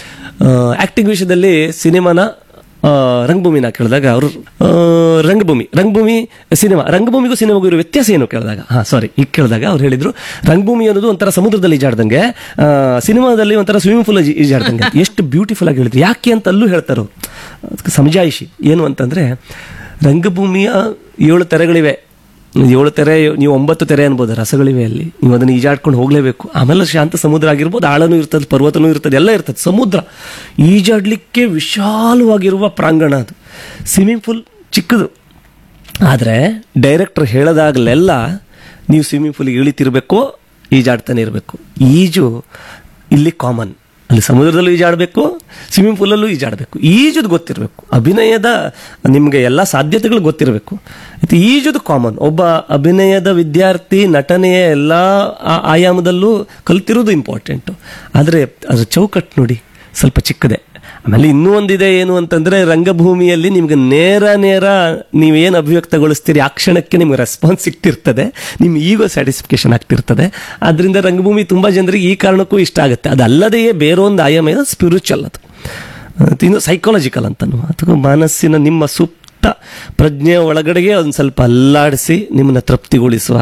ಆಕ್ಟಿಂಗ್ ವಿಷಯದಲ್ಲಿ ಸಿನಿಮಾನ ರಂಗಭೂಮಿನ ಕೇಳಿದಾಗ ಅವರು ರಂಗಭೂಮಿ ರಂಗಭೂಮಿ ಸಿನಿಮಾ ರಂಗಭೂಮಿಗೂ ಸಿನಿಮಾಗೂ ಇರೋ ವ್ಯತ್ಯಾಸ ಏನು ಕೇಳಿದಾಗ, ಹಾ ಸಾರಿ ಈಗ ಕೇಳಿದಾಗ ಅವ್ರು ಹೇಳಿದ್ರು, ರಂಗಭೂಮಿ ಅನ್ನೋದು ಒಂಥರ ಸಮುದ್ರದಲ್ಲಿ ಈಜಾಡ್ದಂಗೆ, ಸಿನಿಮಾದಲ್ಲಿ ಒಂಥರ ಸ್ವಿಮ್ಮಿಂಗ್ ಪೂಲ್ ಈಜಾಡ್ದಂಗೆ. ಎಷ್ಟು ಬ್ಯೂಟಿಫುಲ್ ಆಗಿ ಹೇಳಿದ್ರು. ಯಾಕೆ ಅಂತ ಅಲ್ಲೂ ಹೇಳ್ತಾರೋ ಅದಕ್ಕೆ ಸಮಜಾಯಿಷಿ ಏನು ಅಂತಂದ್ರೆ, ರಂಗಭೂಮಿಯ ಏಳು ತೆರೆಗಳಿವೆ. ಏಳು ತೆರೆ, ನೀವು ಒಂಬತ್ತು ತೆರೆ ಅನ್ಬೋದು, ರಸಗಳಿವೆ ಅಲ್ಲಿ. ನೀವು ಅದನ್ನು ಈಜಾಡ್ಕೊಂಡು ಹೋಗ್ಲೇಬೇಕು. ಆಮೇಲೆ ಶಾಂತ ಸಮುದ್ರ ಆಗಿರ್ಬೋದು, ಆಳನೂ ಇರ್ತದೆ, ಪರ್ವತನೂ ಇರ್ತದೆ, ಎಲ್ಲ ಇರ್ತದೆ. ಸಮುದ್ರ ಈಜಾಡ್ಲಿಕ್ಕೆ ವಿಶಾಲವಾಗಿರುವ ಪ್ರಾಂಗಣ ಅದು. ಸ್ವಿಮ್ಮಿಂಗ್ ಪೂಲ್ ಚಿಕ್ಕದು. ಆದರೆ ಡೈರೆಕ್ಟರ್ ಹೇಳೋದಾಗಲೆಲ್ಲ ನೀವು ಸ್ವಿಮ್ಮಿಂಗ್ ಪೂಲಿಗೆ ಇಳಿತಿರ್ಬೇಕು, ಈಜಾಡ್ತಾನೆ ಇರಬೇಕು. ಈಜು ಇಲ್ಲಿ ಕಾಮನ್. ಅಲ್ಲಿ ಸಮುದ್ರದಲ್ಲೂ ಈಜಾಡಬೇಕು, ಸ್ವಿಮ್ಮಿಂಗ್ ಪೂಲಲ್ಲೂ ಈಜಾಡಬೇಕು. ಈಜುದು ಗೊತ್ತಿರಬೇಕು, ಅಭಿನಯದ ನಿಮಗೆ ಎಲ್ಲ ಸಾಧ್ಯತೆಗಳು ಗೊತ್ತಿರಬೇಕು. ಈಜುದು ಕಾಮನ್. ಒಬ್ಬ ಅಭಿನಯದ ವಿದ್ಯಾರ್ಥಿ ನಟನೆಯ ಎಲ್ಲ ಆಯಾಮದಲ್ಲೂ ಕಲ್ತಿರೋದು ಇಂಪಾರ್ಟೆಂಟು. ಆದರೆ ಅದ್ರ ಚೌಕಟ್ಟು ನೋಡಿ ಸ್ವಲ್ಪ ಚಿಕ್ಕದೆ. ಆಮೇಲೆ ಇನ್ನೂ ಒಂದಿದೆ ಏನು ಅಂತಂದ್ರೆ, ರಂಗಭೂಮಿಯಲ್ಲಿ ನಿಮ್ಗೆ ನೇರ ನೇರ ನೀವೇನು ಅಭಿವ್ಯಕ್ತಗೊಳಿಸ್ತೀರಿ ಆ ಕ್ಷಣಕ್ಕೆ ನಿಮ್ಗೆ ರೆಸ್ಪಾನ್ಸ್ ಸಿಗ್ತಿರ್ತದೆ, ನಿಮ್ಗೆ ಈಗೋ ಸ್ಯಾಟಿಸ್ಫಿಕೇಶನ್ ಆಗ್ತಿರ್ತದೆ. ಆದ್ರಿಂದ ರಂಗಭೂಮಿ ತುಂಬಾ ಜನರಿಗೆ ಈ ಕಾರಣಕ್ಕೂ ಇಷ್ಟ ಆಗುತ್ತೆ. ಅದಲ್ಲದೆಯೇ ಬೇರೊಂದು ಆಯಾಮ ಇದೆ, ಸ್ಪಿರಿಚುವಲ್. ಅದು ಇನ್ನು ಸೈಕಾಲಜಿಕಲ್ ಅಂತನೂ, ಅಥವಾ ಮನಸ್ಸಿನ ನಿಮ್ಮ ಸುಪ್ತ ಪ್ರಜ್ಞೆಯ ಒಳಗಡೆಗೆ ಒಂದು ಸ್ವಲ್ಪ ಅಲ್ಲಾಡಿಸಿ ನಿಮ್ಮನ್ನ ತೃಪ್ತಿಗೊಳಿಸುವ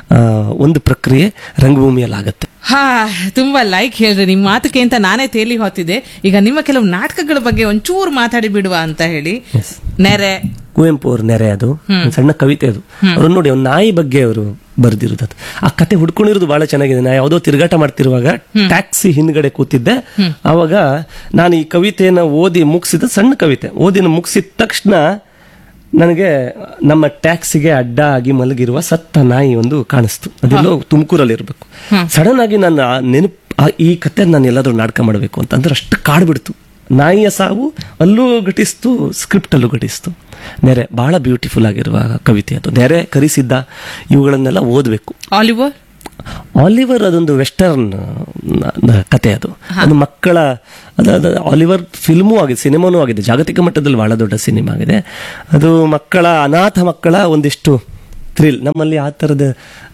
ಒಂದು ಪ್ರಕ್ರಿಯೆ ರಂಗಭೂಮಿಯಲ್ಲಿ ಆಗುತ್ತೆ. ಹಾ, ತುಂಬಾ ಲೈಕ್ ಹೇಳ್ರಿ ನಿಮ್ಮ ಮಾತುಕೆ ಅಂತ ನಾನೇ ತೇಲಿ ಹೋಗ್ತಿದ್ದೆ. ಈಗ ನಿಮ್ಮ ಕೆಲವು ನಾಟಕಗಳ ಬಗ್ಗೆ ಒಂಚೂರು ಮಾತಾಡಿ ಬಿಡುವ ಅಂತ ಹೇಳಿ. ನೆರೆ, ಕುವೆಂಪು ಅವ್ರ ನೆರೆ ಅದು ಒಂದ್ ಸಣ್ಣ ಕವಿತೆ ಅದು. ಅವ್ರನ್ನ ನೋಡಿ ಅವ್ನ ನಾಯಿ ಬಗ್ಗೆ ಅವರು ಬರ್ದಿರೋದು. ಅದು ಆ ಕತೆ ಹುಡ್ಕೊಂಡಿರೋದು ಬಹಳ ಚೆನ್ನಾಗಿದೆ. ನಾ ಯಾವುದೋ ತಿರುಗಾಟ ಮಾಡ್ತಿರುವಾಗ ಟ್ಯಾಕ್ಸಿ ಹಿಂದ್ಗಡೆ ಕೂತಿದ್ದೆ. ಅವಾಗ ನಾನು ಈ ಕವಿತೆಯನ್ನ ಓದಿ ಮುಗಿಸಿದ, ಸಣ್ಣ ಕವಿತೆ ಓದಿ ಮುಗಿಸಿದ ತಕ್ಷಣ ನನಗೆ ನಮ್ಮ ಟ್ಯಾಕ್ಸಿಗೆ ಅಡ್ಡ ಆಗಿ ಮಲಗಿರುವ ಸತ್ತ ನಾಯಿ ಒಂದು ಕಾಣಿಸ್ತು. ಅದೆಲ್ಲೋ ತುಮಕೂರಲ್ಲಿ ಇರಬೇಕು. ಸಡನ್ ಆಗಿ ನಾನು ನೆನಪು ಈ ಕತೆ ನಾನು ಎಲ್ಲಾದ್ರೂ ನಾಟಕ ಮಾಡಬೇಕು ಅಂತ ಅಂದ್ರೆ ಅಷ್ಟು ಕಾಡ್ಬಿಡ್ತು. ನಾಯಿಯ ಸಾವು ಅಲ್ಲೂ ಘಟಿಸ್ತು, ಸ್ಕ್ರಿಪ್ಟ್ ಅಲ್ಲೂ ಘಟಿಸ್ತು. ನೆರೆ ಬಹಳ ಬ್ಯೂಟಿಫುಲ್ ಆಗಿರುವ ಕವಿತೆ ಅದು. ನೆರೆ, ಕರಿಸಿದ್ದ, ಇವುಗಳನ್ನೆಲ್ಲ ಓದಬೇಕು. ಆಲಿವರ್ ಆಲಿವರ್ ಅದೊಂದು ವೆಸ್ಟರ್ನ್ ಕತೆ. ಅದು ಅದು ಮಕ್ಕಳ ಅದಾದ ಆಲಿವರ್ ಫಿಲ್ಮೂ ಆಗಿದೆ, ಸಿನಿಮಾನೂ ಆಗಿದೆ, ಜಾಗತಿಕ ಮಟ್ಟದಲ್ಲಿ ಬಹಳ ದೊಡ್ಡ ಸಿನಿಮಾ ಆಗಿದೆ. ಅದು ಮಕ್ಕಳ, ಅನಾಥ ಮಕ್ಕಳ ಒಂದಿಷ್ಟು ಥ್ರಿಲ್. ನಮ್ಮಲ್ಲಿ ಆ ತರದ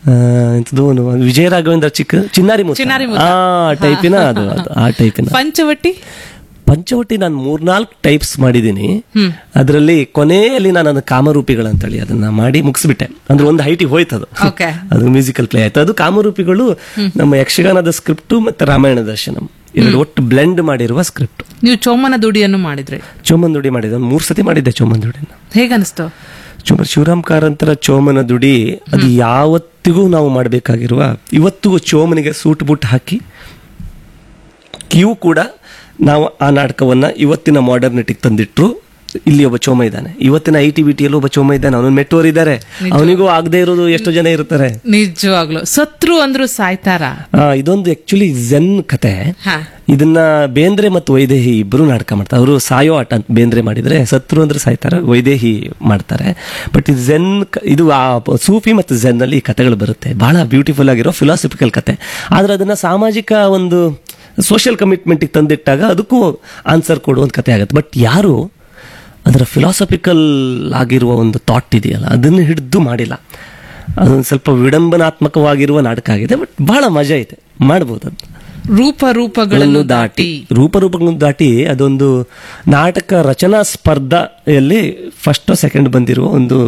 ವಿಜಯ ರಾಘವೇಂದ್ರ ಚಿಕ್ಕ ಚಿನ್ನಾರಿ ಮುತ್ತು ಆ ಟೈಪಿನ ಅದು ಆ ಟೈಪಿನ. ಪಂಚವಟಿ ಪಂಚವಟಿ ನಾನು ಮೂರ್ನಾಲ್ಕು ಟೈಪ್ಸ್ ಮಾಡಿದ್ದೀನಿ. ಅದರಲ್ಲಿ ಕೊನೆಯಲ್ಲಿ ನಾನು ಅದನ್ನ ಕಾಮರೂಪಿಗಳಂತೇಳಿ ಅದನ್ನ ಮಾಡಿ ಮುಗಿಸ್ಬಿಟ್ಟೆ. ಅಂದ್ರೆ ಒಂದು ಹೈಟಿಗೆ ಹೋಯ್ತದು, ಅದು ಮ್ಯೂಸಿಕಲ್ ಪ್ಲೇ ಆಯ್ತು. ಅದು ಕಾಮರೂಪಿಗಳು ನಮ್ಮ ಯಕ್ಷಗಾನದ ಸ್ಕ್ರಿಪ್ಟ್ ಮತ್ತೆ ರಾಮಾಯಣ ದರ್ಶನಂ ಎರಡು ಒಟ್ಟು ಬ್ಲೆಂಡ್ ಮಾಡಿರುವ ಸ್ಕ್ರಿಪ್ಟ್. ನೀವು ಚೋಮನ ದುಡಿಯನ್ನು ಮಾಡಿದ್ರಿ? ಚೋಮನ್ ದುಡಿ ಮಾಡಿದ್ದೆ, ಮೂರ್ ಸತಿ ಮಾಡಿದ್ದೆ ಚೋಮನ್ ದುಡಿನ. ಹೇಗನ್ನಿಸ್ತು? ಚೋಮ ಶಿವರಾಮ್ ಕಾರಂತರ ಚೋಮನ ದುಡಿ ಅದು ಯಾವತ್ತಿಗೂ ನಾವು ಮಾಡಬೇಕಾಗಿರುವ, ಇವತ್ತಿಗೂ ಚೋಮನಿಗೆ ಸೂಟ್ ಬುಟ್ ಹಾಕಿ ಇವು ಕೂಡ ನಾವು ಆ ನಾಟಕವನ್ನ ಇವತ್ತಿನ ಮಾಡರ್ನಿಟಿಗೆ ತಂದಿಟ್ರು. ಇಲ್ಲಿ ಒಬ್ಬ ಚೋಮ ಇದ್ದಾನೆ, ಇವತ್ತಿನ ಐ ಟಿ ಬಿ ಟಿಯಲ್ಲಿ ಒಬ್ಬ ಚೋಮ ಇದ್ದಾನೆ, ಅವನು ಮೆಟ್ಟೋರ್ ಇದ್ದಾರೆ, ಅವನಿಗೂ ಆಗದೆ ಇರೋದು ಎಷ್ಟೋ ಜನ ಇರ್ತಾರೆ. ನಿಜವಾಗ್ಲು ಸತ್ರು ಅಂದ್ರು ಸಾಯ್ತಾರ. ಇದೊಂದು ಆಕ್ಚುಲಿ ಜೆನ್ ಕತೆ. ಇದನ್ನ ಬೇಂದ್ರೆ ಮತ್ತು ವೈದೇಹಿ ಇಬ್ರು ನಾಟಕ ಮಾಡ್ತಾರೆ. ಅವರು ಸಾಯೋ ಆಟ ಅಂತ ಬೇಂದ್ರೆ ಮಾಡಿದ್ರೆ, ಸತ್ರು ಅಂದ್ರೆ ಸಾಯ್ತಾರೆ, ವೈದೇಹಿ ಮಾಡ್ತಾರೆ. ಬಟ್ ಇದು ಜೆನ್, ಇದು ಆ ಸೂಫಿ ಮತ್ತು ಜೆನ್ ಅಲ್ಲಿ ಈ ಕಥೆಗಳು ಬರುತ್ತೆ. ಬಹಳ ಬ್ಯೂಟಿಫುಲ್ ಆಗಿರೋ ಫಿಲಾಸಫಿಕಲ್ ಕತೆ. ಆದ್ರೆ ಅದನ್ನ ಸಾಮಾಜಿಕ ಒಂದು ಸೋಷಿಯಲ್ ಕಮಿಟ್ಮೆಂಟ್ಗೆ ತಂದಿಟ್ಟಾಗ ಅದಕ್ಕೂ ಆನ್ಸರ್ ಕೊಡುವಂತ ಕತೆ ಆಗುತ್ತೆ. ಬಟ್ ಯಾರು ಅದರ ಫಿಲಾಸಫಿಕಲ್ ಆಗಿರುವ ಒಂದು ಥಾಟ್ ಇದೆಯಲ್ಲ ಅದನ್ನು ಹಿಡಿದು ಮಾಡಿಲ್ಲ. ಅದೊಂದು ಸ್ವಲ್ಪ ವಿಡಂಬನಾತ್ಮಕವಾಗಿರುವ ನಾಟಕ ಆಗಿದೆ. ಬಟ್ ಬಹಳ ಮಜಾ ಇದೆ, ಮಾಡ್ಬೋದು. ಅದು ರೂಪ ರೂಪಗಳನ್ನು ದಾಟಿ ರೂಪರೂಪಗಳನ್ನು ದಾಟಿ ಅದೊಂದು ನಾಟಕ ರಚನಾ ಸ್ಪರ್ಧೆಯಲ್ಲಿ ಫಸ್ಟ್ ಸೆಕೆಂಡ್ ಬಂದಿರುವ ಒಂದು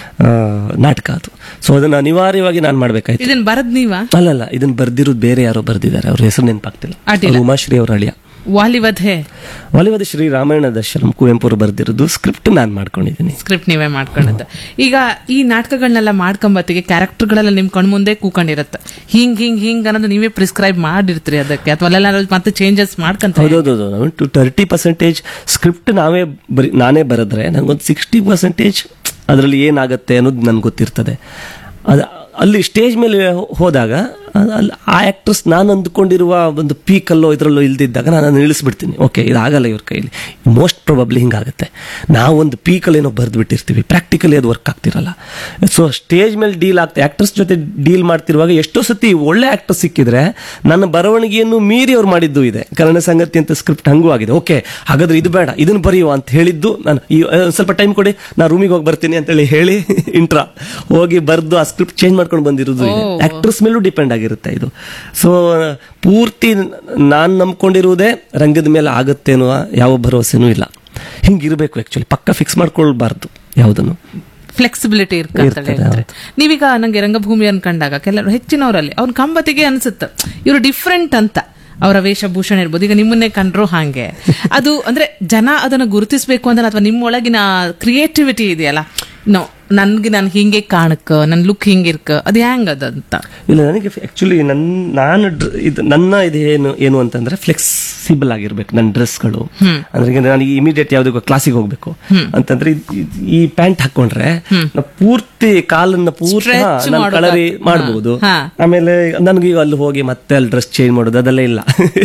ನಾಟಕ ಅದು. ಸೊ ಅದನ್ನ ಅನಿವಾರ್ಯವಾಗಿ ನಾನು ಮಾಡ್ಬೇಕಾಯ್ತು. ಇದನ್ನ ಬರದ್ ನೀವ? ಅಲ್ಲಲ್ಲ, ಇದನ್ನ ಬರ್ದಿರೋದು ಬೇರೆ ಯಾರೋ ಬರ್ದಿದ್ದಾರೆ, ಅವ್ರ ಹೆಸರು ನೆನಪಾಗ್ತಿಲ್ಲ. ಉಮಾಶ್ರೀ ಅವ್ರ ಅಳಿಯ. ವಾಲಿವಧೆ ವಾಲಿವಧೆ ಶ್ರೀ ರಾಮಾಯಣ ದರ್ಶನಂ ಕುವೆಂಪು ಅವರು ಬರ್ದಿರೋದು. ಸ್ಕ್ರಿಪ್ಟ್ ನಾನು ಮಾಡ್ಕೊಂಡಿದ್ದೀನಿ. ಸ್ಕ್ರಿಪ್ಟ್ ನೀವೇ ಮಾಡ್ಕೊಂಡದ್ದು. ಈಗ ಈ ನಾಟಕಗಳನ್ನೆಲ್ಲ ಮಾಡ್ಕೊಂಬತ್ತಿಗೆ ಕ್ಯಾರೆಕ್ಟರ್ಗಳೆಲ್ಲ ನಿಮ್ ಕಣ್ಮುಂದೆ ಕೂಕೊಂಡಿರುತ್ತೆ. ಹಿಂಗ್ ಹಿಂಗ್ ಹಿಂಗ್ ಅನ್ನೋದು ನೀವೇ ಪ್ರಿಸ್ಕ್ರೈಬ್ ಮಾಡಿರ್ತೀರಿ ಅದಕ್ಕೆ, ಅಥವಾ ಅಲ್ಲೆಲ್ಲ ಮತ್ತೆ ಚೇಂಜಸ್ ಮಾಡ್ಕೊಂತ? ಹೌದೌದು. ಟು ತರ್ಟಿ ಪರ್ಸೆಂಟೇಜ್ ಸ್ಕ್ರಿಪ್ಟ್ ನಾವೇ ಬರೀ ನಾನೇ ಬರೆದ್ರೆ ನನಗೊಂದು ಸಿಕ್ಸ್ಟಿ ಪರ್ಸೆಂಟೇಜ್ ಅದರಲ್ಲಿ ಏನಾಗುತ್ತೆ ಅನ್ನೋದು ನನ್ಗೆ ಗೊತ್ತಿರ್ತದೆ. ಅದು ಅಲ್ಲಿ ಸ್ಟೇಜ್ ಮೇಲೆ ಹೋದಾಗ ಅಲ್ಲಿ ಆ ಆಕ್ಟ್ರೆಸ್ ನಾನು ಅಂದ್ಕೊಂಡಿರುವ ಒಂದು ಪೀಕಲ್ಲೋ ಇದರಲ್ಲೋ ಇಲ್ದಿದ್ದಾಗ ನಾನು ಅದನ್ನು ಇಳಿಸ್ಬಿಡ್ತೀನಿ. ಓಕೆ, ಇದಾಗಲ್ಲ ಇವ್ರ ಕೈಲಿ, ಮೋಸ್ಟ್ ಪ್ರೊಬಬ್ಲಿ ಹಿಂಗಾಗುತ್ತೆ. ನಾವೊಂದು ಪೀಕಲ್ಲಿ ಏನೋ ಬರೆದು ಬಿಟ್ಟಿರ್ತೀವಿ, ಪ್ರಾಕ್ಟಿಕಲಿ ಅದು ವರ್ಕ್ ಆಗ್ತಿರಲ್ಲ. ಸೊ ಸ್ಟೇಜ್ ಮೇಲೆ ಡೀಲ್ ಆಗ್ತಾ ಆಕ್ಟ್ರೆಸ್ ಜೊತೆ ಡೀಲ್ ಮಾಡ್ತಿರುವಾಗ ಎಷ್ಟೋ ಸತಿ ಒಳ್ಳೆ ಆಕ್ಟರ್ ಸಿಕ್ಕಿದ್ರೆ ನನ್ನ ಬರವಣಿಗೆಯನ್ನು ಮೀರಿ ಅವ್ರು ಮಾಡಿದ್ದು ಇದೆ. ಕನ್ನಡ ಸಂಗತಿ ಅಂತ ಸ್ಕ್ರಿಪ್ಟ್ ಹಂಗೂ ಆಗಿದೆ. ಓಕೆ, ಹಾಗಾದ್ರೆ ಇದು ಬೇಡ, ಇದನ್ನು ಬರೆಯುವ ಅಂತ ಹೇಳಿದ್ದು ನಾನು, ಈ ಸ್ವಲ್ಪ ಟೈಮ್ ಕೊಡಿ, ನಾನು ರೂಮಿಗೆ ಹೋಗಿ ಬರ್ತೀನಿ ಅಂತೇಳಿ ಹೇಳಿ ಇಂಟ್ರಾ ಹೋಗಿ ಬರೆದು ಆ ಸ್ಕ್ರಿಪ್ಟ್ ಚೇಂಜ್ ಮಾಡ್ಕೊಂಡು ಬಂದಿರೋದು ಇದೆ. ಆಕ್ಟ್ರೆಸ್ ಮೇಲೂ ಡಿಪೆಂಡ್ ಆಗಿರುತ್ತೆ ಇದು. ಸೊ ಪೂರ್ತಿ ನಾನು ನಂಬ್ಕೊಂಡಿರುವುದೇ ರಂಗದ ಮೇಲೆ ಆಗುತ್ತೆ ಅನ್ನುವ ಯಾವ ಭರವಸೆನೂ ಇಲ್ಲ. ಹಿಂಗಿರ್ಬೇಕು ಆಕ್ಚುಲಿ, ಪಕ್ಕ ಫಿಕ್ಸ್ ಮಾಡ್ಕೊಳ್ಬಾರ್ದು ಯಾವುದನ್ನು. ಫ್ಲೆಕ್ಸಿಬಿಲಿಟಿ ಇರ್ತದೆ. ನೀವೀಗ ನಂಗೆ ರಂಗಭೂಮಿಯನ್ನು ಕಂಡಾಗ ಕೆಲವರು ಹೆಚ್ಚಿನವರಲ್ಲಿ ಅವ್ನ ಕಂಬತಿಗೆ ಅನ್ಸುತ್ತೆ ಇವರು ಡಿಫ್ರೆಂಟ್ ಅಂತ, ಅವರ ವೇಷಭೂಷಣ ಇರ್ಬೋದು. ಈಗ ನಿಮ್ಮನ್ನೇ ಕಂಡ್ರು ಹಾಗೆ ಅದು ಅಂದ್ರೆ ಜನ ಅದನ್ನು ಗುರುತಿಸಬೇಕು ಅಂತ, ಅಥವಾ ನಿಮ್ಮೊಳಗಿನ ಕ್ರಿಯೇಟಿವಿಟಿ ಇದೆಯಲ್ಲ, ನೋ ನನ್ಗೆ ನಾನು ಹಿಂಗೆ ಕಾಣಕ್ಕ, ನನ್ನ ಲುಕ್ ಹಿಂಗಿರ್ಕ, ಅದು ಹೆಂಗ್ ಅದಂತ? ಇಲ್ಲ, ನನಗೆ ಆಕ್ಚುಲಿ ನನ್ನ ನಾನು ಇದು ನನ್ನ ಇದು ಏನು ಏನು ಅಂತಂದ್ರೆ ಫ್ಲೆಕ್ಸಿಬಲ್ ಆಗಿರ್ಬೇಕು ನನ್ನ ಡ್ರೆಸ್ಗಳು. ಅಂದ್ರೆ ನನಗೆ ಇಮಿಡಿಯೇಟ್ ಯಾವ್ದಕ್ಕೂ ಕ್ಲಾಸಿಗೆ ಹೋಗ್ಬೇಕು ಅಂತಂದ್ರೆ ಈ ಪ್ಯಾಂಟ್ ಹಾಕೊಂಡ್ರೆ ಪೂರ್ತಿ ಕಾಲನ್ನ ಪೂರ್ತಿ ಕಳರಿ ಮಾಡಬಹುದು. ಆಮೇಲೆ ನನಗೆ ಅಲ್ಲಿ ಹೋಗಿ ಮತ್ತೆ ಅಲ್ಲಿ ಡ್ರೆಸ್ ಚೇಂಜ್ ಮಾಡೋದು ಅದೆಲ್ಲ ಇಲ್ಲ.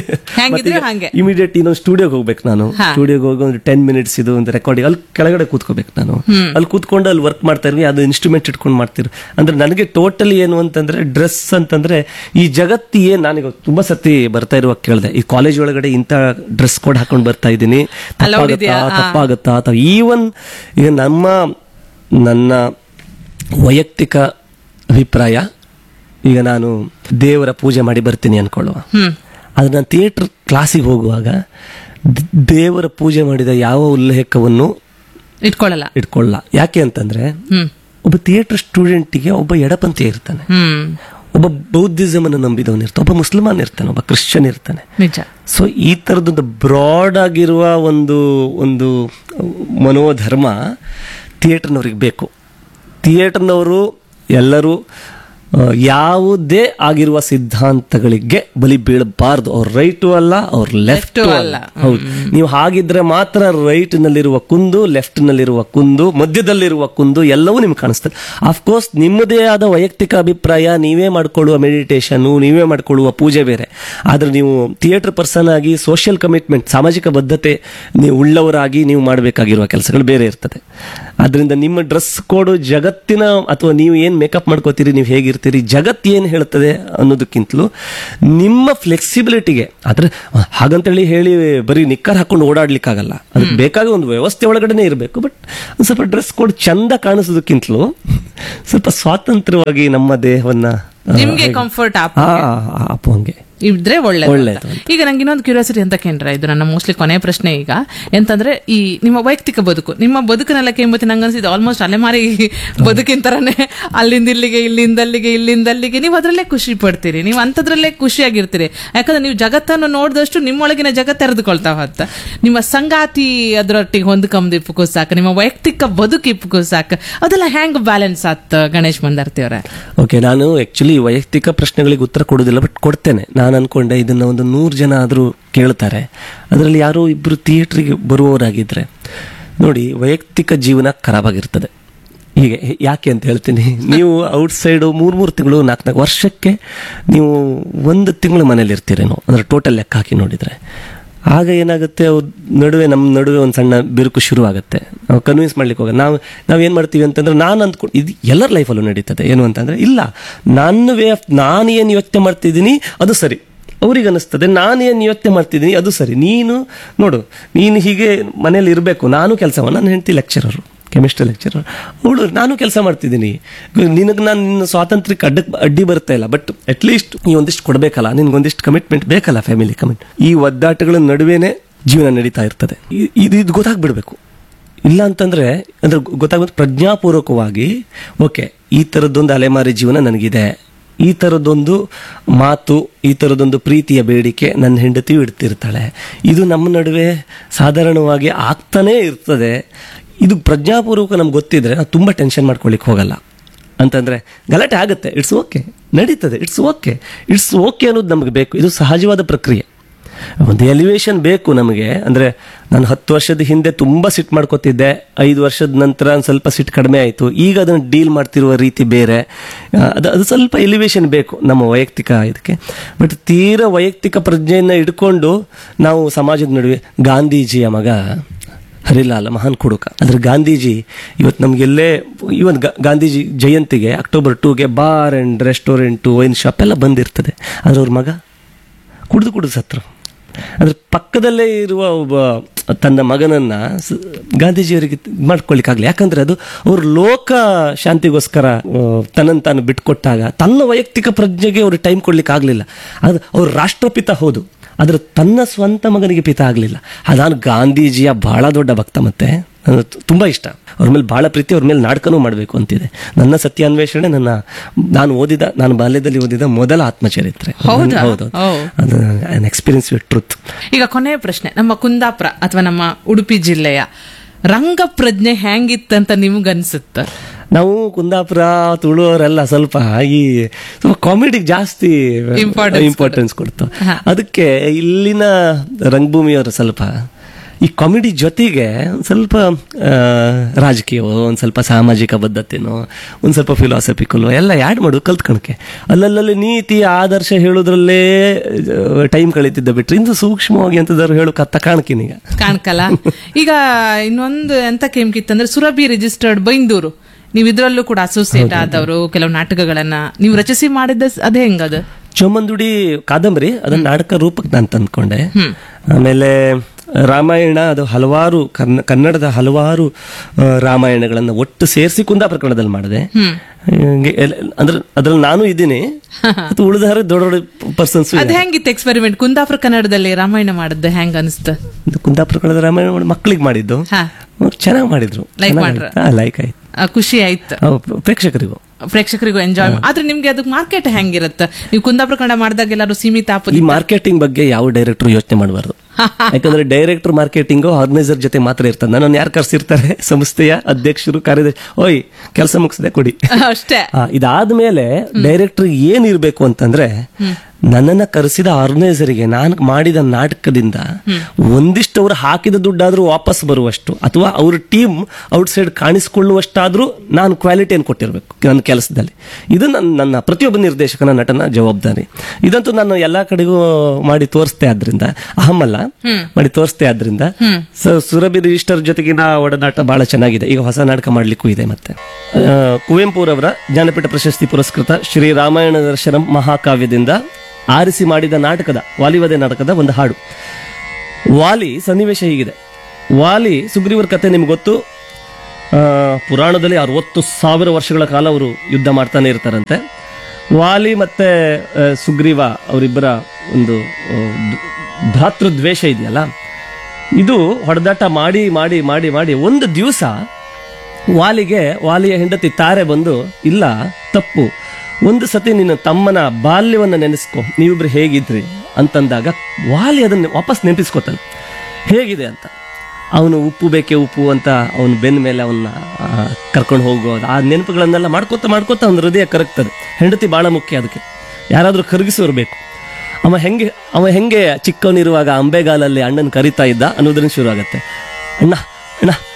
ಇಮಿಡಿಯೇಟ್ ಇನ್ನೊಂದು ಸ್ಟುಡಿಯೋಗೆ ಹೋಗ್ಬೇಕು. ನಾನು ಸ್ಟುಡಿಯೋಗೆ ಹೋಗಿ ಒಂದು ಟೆನ್ ಮಿನಿಟ್ಸ್ ಇದು ಒಂದು ರೆಕಾರ್ಡಿಂಗ್ ಅಲ್ಲಿ ಕೆಳಗಡೆ ಕೂತ್ಕೋಬೇಕು. ನಾನು ಅಲ್ಲಿ ಕೂತ್ಕೊಂಡು ಅಲ್ಲಿ ವರ್ಕ್ ಮಾಡ್ತಾ ಇರ್ವಿ, ಅದು ಇನ್ಸ್ಟ್ರೂಮೆಂಟ್ ಇಟ್ಕೊಂಡು ಮಾಡ್ತಿರು. ಅಂದ್ರೆ ನನಗೆ ಟೋಟಲಿ ಏನು ಅಂತಂದ್ರೆ ಡ್ರೆಸ್ ಅಂತಂದ್ರೆ ಈ ಜಗತ್ತಿ ಏನ್, ನಾನೀಗ ತುಂಬಾ ಸತಿ ಬರ್ತಾ ಇರುವಾಗ ಕೇಳಿದೆ, ಈ ಕಾಲೇಜ್ ಒಳಗಡೆ ಇಂಥ ಡ್ರೆಸ್ ಕೋಡ್ ಹಾಕೊಂಡು ಬರ್ತಾ ಇದ್ದೀನಿ, ತಪ್ಪಾಗತ್ತಾ ತಪ್ಪಾಗತ್ತಾ ಅಥವಾ ಈವನ್ ಈಗ ನಮ್ಮ ನನ್ನ ವೈಯಕ್ತಿಕ ಅಭಿಪ್ರಾಯ, ಈಗ ನಾನು ದೇವರ ಪೂಜೆ ಮಾಡಿ ಬರ್ತೀನಿ ಅನ್ಕೊಳ್ಳುವ, ಅದು ನಾನು ಥಿಯೇಟರ್ ಕ್ಲಾಸಿಗೆ ಹೋಗುವಾಗ ದೇವರ ಪೂಜೆ ಮಾಡಿದ ಯಾವ ಉಲ್ಲೇಖವನ್ನು ಇಟ್ಕೊಳ್ಳಲ್ಲ ಇಟ್ಕೊಳ್ಳಲ್ಲ ಯಾಕೆ ಅಂತಂದ್ರೆ ಒಬ್ಬ ಥಿಯೇಟರ್ ಸ್ಟೂಡೆಂಟ್ಗೆ ಒಬ್ಬ ಎಡಪಂಥಿ ಇರ್ತಾನೆ, ಒಬ್ಬ ಬೌದ್ಧಿಸಮ್ ಅನ್ನು ನಂಬಿದವನಿರ್ತಾನೆ, ಒಬ್ಬ ಮುಸ್ಲಿಮಾನ್ ಇರ್ತಾನೆ, ಒಬ್ಬ ಕ್ರಿಶ್ಚಿಯನ್ ಇರ್ತಾನೆ. ಸೊ ಈ ತರದೊಂದು ಬ್ರಾಡ್ ಆಗಿರುವ ಒಂದು ಒಂದು ಮನೋಧರ್ಮ ಥಿಯೇಟರ್ನವ್ರಿಗೆ ಬೇಕು. ಥಿಯೇಟರ್ನವರು ಎಲ್ಲರೂ ಯಾವುದೇ ಆಗಿರುವ ಸಿದ್ಧಾಂತಗಳಿಗೆ ಬಲಿ ಬೀಳಬಾರ್ದು. ಅವ್ರ ರೈಟು ಅಲ್ಲ, ಅವ್ರ ಲೆಫ್ಟ್ ಅಲ್ಲ. ಹೌದು, ನೀವು ಹಾಗಿದ್ರೆ ಮಾತ್ರ ರೈಟ್ ನಲ್ಲಿರುವ ಕುಂದು, ಲೆಫ್ಟ್ ನಲ್ಲಿರುವ ಕುಂದು, ಮಧ್ಯದಲ್ಲಿರುವ ಕುಂದು ಎಲ್ಲವೂ ನಿಮ್ಗೆ ಕಾಣಿಸ್ತದೆ. ಅಫ್ಕೋರ್ಸ್ ನಿಮ್ಮದೇ ಆದ ವೈಯಕ್ತಿಕ ಅಭಿಪ್ರಾಯ, ನೀವೇ ಮಾಡ್ಕೊಳ್ಳುವ ಮೆಡಿಟೇಷನ್, ನೀವೇ ಮಾಡ್ಕೊಳ್ಳುವ ಪೂಜೆ ಬೇರೆ. ಆದ್ರೆ ನೀವು ಥಿಯೇಟರ್ ಪರ್ಸನ್ ಆಗಿ ಸೋಷಿಯಲ್ ಕಮಿಟ್ಮೆಂಟ್, ಸಾಮಾಜಿಕ ಬದ್ಧತೆ ನೀವು ಉಳ್ಳವರಾಗಿ ನೀವು ಮಾಡಬೇಕಾಗಿರುವ ಕೆಲಸಗಳು ಬೇರೆ ಇರ್ತದೆ. ಅದರಿಂದ ನಿಮ್ಮ ಡ್ರೆಸ್ ಕೋಡ್ ಜಗತ್ತಿನ ಅಥವಾ ನೀವು ಏನು ಮೇಕಪ್ ಮಾಡ್ಕೋತೀರಿ, ನೀವು ಹೇಗಿರ್ತೀರಿ, ಜಗತ್ತು ಏನು ಹೇಳ್ತದೆ ಅನ್ನೋದಕ್ಕಿಂತಲೂ ನಿಮ್ಮ ಫ್ಲೆಕ್ಸಿಬಿಲಿಟಿಗೆ. ಆದ್ರೆ ಹಾಗಂತೇಳಿ ಹೇಳಿ ಬರೀ ನಿಕ್ಕರ್ ಹಾಕೊಂಡು ಓಡಾಡ್ಲಿಕ್ಕಾಗಲ್ಲ. ಅದಕ್ಕೆ ಬೇಕಾದ ಒಂದು ವ್ಯವಸ್ಥೆ ಒಳಗಡೆ ಇರಬೇಕು. ಬಟ್ ಒಂದು ಸ್ವಲ್ಪ ಡ್ರೆಸ್ ಕೋಡ್ ಚಂದ ಕಾಣಿಸೋದಕ್ಕಿಂತಲೂ ಸ್ವಲ್ಪ ಸ್ವಾತಂತ್ರ್ಯವಾಗಿ ನಮ್ಮ ದೇಹವನ್ನ ನಿಮ್ಗೆ ಕಂಫರ್ಟ್ ಆಪೋಂಗೆ ಇದ್ರೆ ಒಳ್ಳೆಯದು. ಈಗ ನಂಗೆ ಇನ್ನೊಂದು ಕ್ಯೂರಿಯಾಸಿಟಿ ಅಂತ ಕೇಂದ್ರ, ಇದು ನನ್ನ ಮೋಸ್ಟ್ಲಿ ಕೊನೆಯ ಪ್ರಶ್ನೆ ಈಗ ಎಂತಂದ್ರೆ, ಈ ನಿಮ್ಮ ವೈಯಕ್ತಿಕ ಬದುಕು, ನಿಮ್ಮ ಬದುಕಿನೆಲ್ಲ ಕೇಂಬತ್ತಿ ನಂಗೆ ಅನ್ಸಿದ್ದು ಆಲ್ಮೋಸ್ಟ್ ಅಲೆಮಾರಿ ಬದುಕಿನ ತರನೇ, ಅಲ್ಲಿಂದ ಇಲ್ಲಿಗೆ, ಇಲ್ಲಿಂದ ಅಲ್ಲಿಗೆ, ಇಲ್ಲಿಂದ ಅಲ್ಲಿಗೆ, ನೀವು ಅದರಲ್ಲೇ ಖುಷಿ ಪಡ್ತೀರಿ, ನೀವು ಅಂಥದ್ರಲ್ಲೇ ಖುಷಿಯಾಗಿರ್ತೀರಿ. ಯಾಕಂದ್ರೆ ನೀವು ಜಗತ್ತನ್ನು ನೋಡಿದಷ್ಟು ನಿಮ್ಮೊಳಗಿನ ಜಗತ್ತು ತೆರೆದುಕೊಳ್ತಾ ಹೊತ್ತ, ನಿಮ್ಮ ಸಂಗಾತಿ ಅದರೊಟ್ಟಿಗೆ ಹೊಂದ್ಕೊಂಬ ಇಪ್ಪಕ್ಕೂ ಸಾಕು, ನಿಮ್ಮ ವೈಯಕ್ತಿಕ ಬದುಕು ಇಪ್ಪಕ್ಕೂ ಸಾಕು, ಅದೆಲ್ಲ ಹೆಂಗ್ ಬ್ಯಾಲೆನ್ಸ್ ಆತ್ ಗಣೇಶ್ ಮಂದಾರ್ತಿ ಅವರೇ? ಓಕೆ, ನಾನು ಆಕ್ಚುಲಿ ವೈಯಕ್ತಿಕ ಪ್ರಶ್ನೆಗಳಿಗೆ ಉತ್ತರ ಕೊಡೋದಿಲ್ಲ, ಬಟ್ ಕೊಡ್ತೇನೆ. ನಾನು ಅನ್ಕೊಂಡೆ ಇದನ್ನ ಒಂದು ನೂರು ಜನ ಆದರೂ ಕೇಳ್ತಾರೆ, ಅದರಲ್ಲಿ ಯಾರೋ ಇಬ್ರು ಥಿಯೇಟ್ರಿಗೆ ಬರುವವರಾಗಿದ್ರೆ ನೋಡಿ, ವೈಯಕ್ತಿಕ ಜೀವನ ಖರಾಬ್ ಆಗಿರ್ತದೆ. ಹೀಗೆ ಯಾಕೆ ಅಂತ ಹೇಳ್ತೀನಿ. ನೀವು ಔಟ್ ಸೈಡು ಮೂರು ಮೂರು ತಿಂಗಳು, ನಾಲ್ಕು ನಾಲ್ಕು ವರ್ಷಕ್ಕೆ ನೀವು ಒಂದು ತಿಂಗಳು ಮನೇಲಿ ಇರ್ತೀರೇನೋ, ಅಂದ್ರೆ ಟೋಟಲ್ ಲೆಕ್ಕ ಹಾಕಿ ನೋಡಿದ್ರೆ. ಆಗ ಏನಾಗುತ್ತೆ, ಅವ್ರ ನಡುವೆ ನಮ್ಮ ನಡುವೆ ಒಂದು ಸಣ್ಣ ಬಿರುಕು ಶುರು ಆಗುತ್ತೆ. ನಾವು ಕನ್ವಿನ್ಸ್ ಮಾಡ್ಲಿಕ್ಕೆ ಹೋಗ ನಾವು ನಾವೇನು ಮಾಡ್ತೀವಿ ಅಂತಂದ್ರೆ, ನಾನು ಅಂದ್ಕೊಂಡು ಇದು ಎಲ್ಲರ ಲೈಫಲ್ಲೂ ನಡೀತದೆ. ಏನು ಅಂತಂದ್ರೆ, ಇಲ್ಲ ನನ್ನ ವೇ ಆಫ್ ನಾನು ಏನು ಯೋಚನೆ ಮಾಡ್ತಿದ್ದೀನಿ ಅದು ಸರಿ, ಅವ್ರಿಗೆ ಅನ್ನಿಸ್ತದೆ ನಾನು ಏನು ಯೋಚನೆ ಮಾಡ್ತಿದ್ದೀನಿ ಅದು ಸರಿ. ನೀನು ನೋಡು, ನೀನು ಹೀಗೆ ಮನೇಲಿ ಇರಬೇಕು, ನಾನು ಕೆಲಸವನ್ನು, ನನ್ನ ಹೆಂಡತಿ ಲೆಕ್ಚರರು, ಕೆಮಿಸ್ಟ್ರಿ ಲೆಕ್ಚರರ್, ಅವಳು ನಾನು ಕೆಲಸ ಮಾಡ್ತಿದ್ದೀನಿ, ನಿನಗೆ ನಾನು ನಿನ್ನ ಸ್ವಾತಂತ್ರ್ಯಕ್ಕೆ ಅಡ್ಡ ಅಡ್ಡಿ ಬರ್ತಾ ಇಲ್ಲ, ಬಟ್ ಅಟ್ಲೀಸ್ಟ್ ನೀವು ಒಂದಿಷ್ಟು ಕೊಡಬೇಕಲ್ಲ, ನಿನ್ಗೊಂದಿಷ್ಟು ಕಮಿಟ್ಮೆಂಟ್ ಬೇಕಲ್ಲ, ಫ್ಯಾಮಿಲಿ ಕಮಿಟ್. ಈ ಒದ್ದಾಟಗಳ ನಡುವೆನೇ ಜೀವನ ನಡೀತಾ ಇರ್ತದೆ. ಇದು ಇದು ಗೊತ್ತಾಗ್ಬಿಡ್ಬೇಕು. ಇಲ್ಲ ಅಂತಂದ್ರೆ ಅಂದ್ರೆ ಗೊತ್ತಾಗುತ್ತೆ ಪ್ರಜ್ಞಾಪೂರ್ವಕವಾಗಿ, ಓಕೆ ಈ ಥರದ್ದೊಂದು ಅಲೆಮಾರಿ ಜೀವನ ನನಗಿದೆ, ಈ ಥರದ್ದೊಂದು ಮಾತು, ಈ ಥರದ್ದೊಂದು ಪ್ರೀತಿಯ ಬೇಡಿಕೆ ನನ್ನ ಹೆಂಡತಿಯು ಇಡ್ತಿರ್ತಾಳೆ, ಇದು ನಮ್ಮ ನಡುವೆ ಸಾಧಾರಣವಾಗಿ ಆಗ್ತಾನೇ ಇರ್ತದೆ. ಇದು ಪ್ರಜ್ಞಾಪೂರ್ವಕ ನಮ್ಗೆ ಗೊತ್ತಿದ್ರೆ ನಾವು ತುಂಬ ಟೆನ್ಷನ್ ಮಾಡ್ಕೊಳ್ಳಿಕ್ಕೆ ಹೋಗಲ್ಲ. ಅಂತಂದರೆ ಗಲಾಟೆ ಆಗುತ್ತೆ, ಇಟ್ಸ್ ಓಕೆ, ನಡೀತದೆ, ಇಟ್ಸ್ ಓಕೆ, ಇಟ್ಸ್ ಓಕೆ ಅನ್ನೋದು ನಮಗೆ ಬೇಕು. ಇದು ಸಹಜವಾದ ಪ್ರಕ್ರಿಯೆ. ಒಂದು ಎಲಿವೇಶನ್ ಬೇಕು ನಮಗೆ. ಅಂದರೆ ನಾನು ಹತ್ತು ವರ್ಷದ ಹಿಂದೆ ತುಂಬ ಸಿಟ್ಟು ಮಾಡ್ಕೋತಿದ್ದೆ, ಐದು ವರ್ಷದ ನಂತರ ಒಂದು ಸ್ವಲ್ಪ ಸಿಟ್ಟು ಕಡಿಮೆ ಆಯಿತು, ಈಗ ಅದನ್ನು ಡೀಲ್ ಮಾಡ್ತಿರುವ ರೀತಿ ಬೇರೆ. ಅದು ಅದು ಸ್ವಲ್ಪ ಎಲಿವೇಶನ್ ಬೇಕು ನಮ್ಮ ವೈಯಕ್ತಿಕ ಇದಕ್ಕೆ. ಬಟ್ ತೀರಾ ವೈಯಕ್ತಿಕ ಪ್ರಜ್ಞೆಯನ್ನು ಇಟ್ಕೊಂಡು ನಾವು ಸಮಾಜದ ನಡುವೆ, ಗಾಂಧೀಜಿಯ ಮಗ ಹರಿಲಾಲ ಮಹಾನ್ ಕುಡುಕ, ಅಂದ್ರೆ ಗಾಂಧೀಜಿ ಇವತ್ತು ನಮಗೆಲ್ಲೇ ಇವನ್ ಗಾಂಧೀಜಿ ಜಯಂತಿಗೆ October ಟೂಗೆ bar and restaurant, wine shop ಎಲ್ಲ ಬಂದಿರ್ತದೆ. ಆದ್ರೆ ಅವ್ರ ಮಗ ಕುಡಿದು ಕುಡಿದು ಸತ್ರು. ಅಂದ್ರೆ ಪಕ್ಕದಲ್ಲೇ ಇರುವ ಒಬ್ಬ ತನ್ನ ಮಗನನ್ನ ಗಾಂಧೀಜಿಯವರಿಗೆ ಮಾಡ್ಕೊಳ್ಳಿಕ್ಕಾಗಲಿ. ಯಾಕಂದ್ರೆ ಅದು ಅವ್ರ ಲೋಕ ಶಾಂತಿಗೋಸ್ಕರ ತನ್ನನ್ನು ತಾನು ಬಿಟ್ಕೊಟ್ಟಾಗ ತನ್ನ ವೈಯಕ್ತಿಕ ಪ್ರಜ್ಞೆಗೆ ಅವ್ರು ಟೈಮ್ ಕೊಡ್ಲಿಕ್ಕೆ ಆಗಲಿಲ್ಲ. ಅದು ಅವ್ರ ರಾಷ್ಟ್ರಪಿತ ಹೌದು, ಆದ್ರೆ ತನ್ನ ಸ್ವಂತ ಮಗನಿಗೆ ಪಿತ ಆಗಲಿಲ್ಲ. ಅದಾನು ಗಾಂಧೀಜಿಯ ಬಹಳ ದೊಡ್ಡ ಭಕ್ತ, ಮತ್ತೆ ತುಂಬ ಇಷ್ಟ, ಅವ್ರ ಮೇಲೆ ಬಹಳ ಪ್ರೀತಿ, ಅವ್ರ ಮೇಲೆ ನಾಟಕನೂ ಮಾಡಬೇಕು ಅಂತಿದೆ. ನನ್ನ ಸತ್ಯಾನ್ವೇಷಣೆ ನನ್ನ ನಾನು ಓದಿದ ನಾನು ಬಾಲ್ಯದಲ್ಲಿ ಓದಿದ ಮೊದಲ ಆತ್ಮಚರಿತ್ರೆ. ಹೌದು, ಅದು ಅನ್ ಎಕ್ಸ್ಪೀರಿಯನ್ಸ್ ವಿತ್ ಟ್ರೂತ್. ಈಗ ಕೊನೆಯ ಪ್ರಶ್ನೆ, ನಮ್ಮ ಕುಂದಾಪುರ ಅಥವಾ ನಮ್ಮ ಉಡುಪಿ ಜಿಲ್ಲೆಯ ರಂಗ ಪ್ರಜ್ಞೆ ಹೆಂಗಿತ್ತಂತ ನಿಮ್ಗನ್ಸುತ್ತ? ನಾವು ಕುಂದಾಪುರ ತುಳುವವರೆಲ್ಲ ಸ್ವಲ್ಪ ಈ ಸ್ವಲ್ಪ ಕಾಮಿಡಿಗೆ ಜಾಸ್ತಿ ಇಂಪಾರ್ಟೆನ್ಸ್ ಕೊಡ್ತು. ಅದಕ್ಕೆ ಇಲ್ಲಿನ ರಂಗಭೂಮಿಯವರು ಸ್ವಲ್ಪ ಈ ಕಾಮಿಡಿ ಜೊತೆಗೆ ಒಂದು ಸ್ವಲ್ಪ ರಾಜಕೀಯವೋ, ಒಂದು ಸ್ವಲ್ಪ ಸಾಮಾಜಿಕ ಬದ್ಧತೆನೋ, ಒಂದು ಸ್ವಲ್ಪ ಫಿಲಾಸಫಿಕಲ್ಲೋ ಎಲ್ಲ ಆ್ಯಡ್ ಮಾಡು ಕಲ್ತ್ಕೊಳಕ್ಕೆ. ಅಲ್ಲಲ್ಲಿ ನೀತಿ ಆದರ್ಶ ಹೇಳೋದ್ರಲ್ಲೇ ಟೈಮ್ ಕಳೀತಿದ್ದ ಬಿಟ್ರೆ ಇಂದು ಸೂಕ್ಷ್ಮವಾಗಿ ಅಂತದಾರು ಹೇಳೋ ಕತ್ತ ಕಾಣ್ಕಿನೀಗ ಕಾಣ್ಕಲ್ಲ. ಈಗ ಇನ್ನೊಂದು ಎಂತ ಕೇಮ್ಕಿತ್ತಂದ್ರೆ, ಸುರಭಿ ರಿಜಿಸ್ಟರ್ಡ್ ಬೈಂದೂರು, ನೀವು ಇದ್ರಲ್ಲೂ ಕೂಡ ಅಸೋಸಿಯೇಟ್ ಆದವರು, ಕೆಲವು ನಾಟಕಗಳನ್ನ ನೀವು ರಚಿಸಿ ಮಾಡಿದ್ದ, ಅದೇ ಹೆಂಗದು? ಚೋಮಂದುಡಿ ಕಾದಂಬರಿ ಅದನ್ನ ನಾಟಕ ರೂಪಕ್ಕೆ ನಾನು ತಂದ್ಕೊಂಡೆ. ಆಮೇಲೆ ರಾಮಾಯಣ, ಅದು ಹಲವಾರು ಕನ್ನಡದ ಹಲವಾರು ರಾಮಾಯಣಗಳನ್ನು ಒಟ್ಟು ಸೇರಿಸಿ ಕುಂದಾಪುರ ಕನ್ನಡದಲ್ಲಿ ಮಾಡಿದೆ. ಅಂದ್ರೆ ಅದ್ರಲ್ಲಿ ನಾನು ಇದ್ದೀನಿ, ಉಳಿದ ದೊಡ್ಡ ದೊಡ್ಡ ಪರ್ಸನ್ಸ್. ಅದು ಹೆಂಗಿತ್ತು ಎಕ್ಸ್ಪೆರಿಮೆಂಟ್ ಕುಂದಾಪುರ ಕನ್ನಡದಲ್ಲಿ ರಾಮಾಯಣ ಮಾಡಿದ್ದು? ಹೆಂಗ ಅನಿಸ್ತು? ಕುಂದಾಪುರ ಕನ್ನಡದ ರಾಮಾಯಣ ಮಕ್ಕಳಿಗೆ ಮಾಡಿದ್ದು, ಚೆನ್ನಾಗಿ ಮಾಡಿದ್ರು, ಲೈಕ್ ಆಯ್ತು, ಖುಷಿ ಆಯ್ತು ಪ್ರೇಕ್ಷಕರಿಗೂ ಪ್ರೇಕ್ಷಕರಿಗೂ ಎಂಜಾಯ್. ಆದ್ರೆ ನಿಮ್ಗೆ ಅದಕ್ಕೆ ಮಾರ್ಕೆಟ್ ಹೆಂಗಿರುತ್ತೆ? ನೀವು ಕುಂದಾಪುರ ಕನ್ನಡ ಮಾಡಿದಾಗ ಎಲ್ಲರೂ ಸೀಮಿತ ಆಪದ. ಈ ಮಾರ್ಕೆಟಿಂಗ್ ಬಗ್ಗೆ ಯಾವ ಡೈರೆಕ್ಟರ್ ಯೋಚನೆ ಮಾಡಬಾರ್ದು. ಯಾಕಂದ್ರೆ ಡೈರೆಕ್ಟರ್ ಮಾರ್ಕೆಟಿಂಗು ಆರ್ಗನೈಸರ್ ಜೊತೆ ಮಾತ್ರ ಇರ್ತದೆ. ನನ್ನನ್ನು ಯಾರು ಕರ್ಸಿರ್ತಾರೆ, ಸಂಸ್ಥೆಯ ಅಧ್ಯಕ್ಷರು, ಕಾರ್ಯದರ್ಶಿ, ಓಯ್ ಕೆಲಸ ಮುಗಿಸದೆ ಕೊಡಿ ಅಷ್ಟೇ. ಇದಾದ್ಮೇಲೆ ಡೈರೆಕ್ಟರ್ ಏನಿರ್ಬೇಕು ಅಂತಂದ್ರೆ, ನನ್ನನ್ನ ಕರೆಸಿದ ಆರ್ಗನೈಸರಿಗೆ ನಾನು ಮಾಡಿದ ನಾಟಕದಿಂದ ಒಂದಿಷ್ಟು ಅವ್ರು ಹಾಕಿದ ದುಡ್ಡಾದ್ರೂ ವಾಪಸ್ ಬರುವಷ್ಟು, ಅಥವಾ ಅವ್ರ ಟೀಮ್ ಔಟ್ ಸೈಡ್ ಕಾಣಿಸಿಕೊಳ್ಳುವಷ್ಟಾದ್ರೂ ನಾನು ಕ್ವಾಲಿಟಿಯನ್ನು ಕೊಟ್ಟಿರ್ಬೇಕು ನನ್ನ ಕೆಲಸದಲ್ಲಿ. ಇದು ನನ್ನ ನನ್ನ ಪ್ರತಿಯೊಬ್ಬ ನಿರ್ದೇಶಕನ, ನಟನ ಜವಾಬ್ದಾರಿ. ಇದಂತೂ ನಾನು ಎಲ್ಲಾ ಕಡೆಗೂ ಮಾಡಿ ತೋರಿಸ್ತೆ ಆದ್ರಿಂದ, ಅಹಮಲ್ಲ ಮಾಡಿ ತೋರಿಸ್ತೆ ಆದ್ರಿಂದ ಸುರಭಿ ರಿಜಿಸ್ಟರ್ ಜೊತೆಗಿನ ಒಡನಾಟ ಬಹಳ ಚೆನ್ನಾಗಿದೆ. ಈಗ ಹೊಸ ನಾಟಕ ಮಾಡ್ಲಿಕ್ಕೂ ಇದೆ. ಮತ್ತೆ ಕುವೆಂಪುರವರ ಜ್ಞಾನಪೀಠ ಪ್ರಶಸ್ತಿ ಪುರಸ್ಕೃತ ಶ್ರೀ ರಾಮಾಯಣ ದರ್ಶನಂ ಮಹಾಕಾವ್ಯದಿಂದ ಆರಿಸಿ ಮಾಡಿದ ನಾಟಕದ ವಾಲಿವದೆ ನಾಟಕದ ಒಂದು ಹಾಡು. ವಾಲಿ ಸನ್ನಿವೇಶ ಹೀಗಿದೆ. ವಾಲಿ ಸುಗ್ರೀವರ ಕತೆ ನಿಮ್ಗೆ ಗೊತ್ತು. ಪುರಾಣದಲ್ಲಿ ಅರವತ್ತು ಸಾವಿರ ವರ್ಷಗಳ ಕಾಲ ಅವರು ಯುದ್ಧ ಮಾಡ್ತಾನೆ ಇರ್ತಾರಂತೆ. ವಾಲಿ ಮತ್ತೆ ಸುಗ್ರೀವ ಅವರಿಬ್ಬರ ಒಂದು ಭ್ರಾತೃದ್ವೇಷ ಇದೆಯಲ್ಲ, ಇದು ಹೊಡೆದಾಟ ಮಾಡಿ ಮಾಡಿ ಮಾಡಿ ಮಾಡಿ ಒಂದು ದಿವಸ ವಾಲಿಗೆ ವಾಲಿಯ ಹೆಂಡತಿ ತಾರೆ ಬಂದು, ಇಲ್ಲ ತಪ್ಪು, ಒಂದು ಸತಿ ನಿನ್ನ ತಮ್ಮನ ಬಾಲ್ಯವನ್ನ ನೆನೆಸ್ಕೊ, ನೀವಿಬ್ರು ಹೇಗಿದ್ರಿ ಅಂತಂದಾಗ ವಾಲಿ ಅದನ್ನ ವಾಪಸ್ ನೆನಪಿಸ್ಕೋತಾನೆ ಹೇಗಿದೆ ಅಂತ. ಅವನು ಉಪ್ಪು ಬೇಕೆ ಉಪ್ಪು ಅಂತ ಅವನ ಬೆನ್ನ ಮೇಲೆ ಅವನ್ನ ಕರ್ಕೊಂಡು ಹೋಗೋದು, ಆ ನೆನಪುಗಳನ್ನೆಲ್ಲ ಮಾಡ್ಕೋತಾ ಮಾಡ್ಕೋತಾ ಅವನ ಹೃದಯ ಕರಗ್ತದೆ. ಹೆಂಡತಿ ಬಹಳ ಮುಖ್ಯ, ಅದಕ್ಕೆ ಯಾರಾದ್ರೂ ಕರಗಿಸೋರು ಬೇಕು. ಅವ ಹೆಂಗೆ ಅವ ಹೆಂಗೆ ಚಿಕ್ಕವನಿರುವಾಗ ಅಂಬೆಗಾಲಲ್ಲಿ ಅಣ್ಣನ ಕರಿತಾ ಇದ್ದ ಅನ್ನೋದ್ರಿಂದ ಶುರು ಆಗತ್ತೆ. ಅಣ್ಣ ಅಣ್ಣ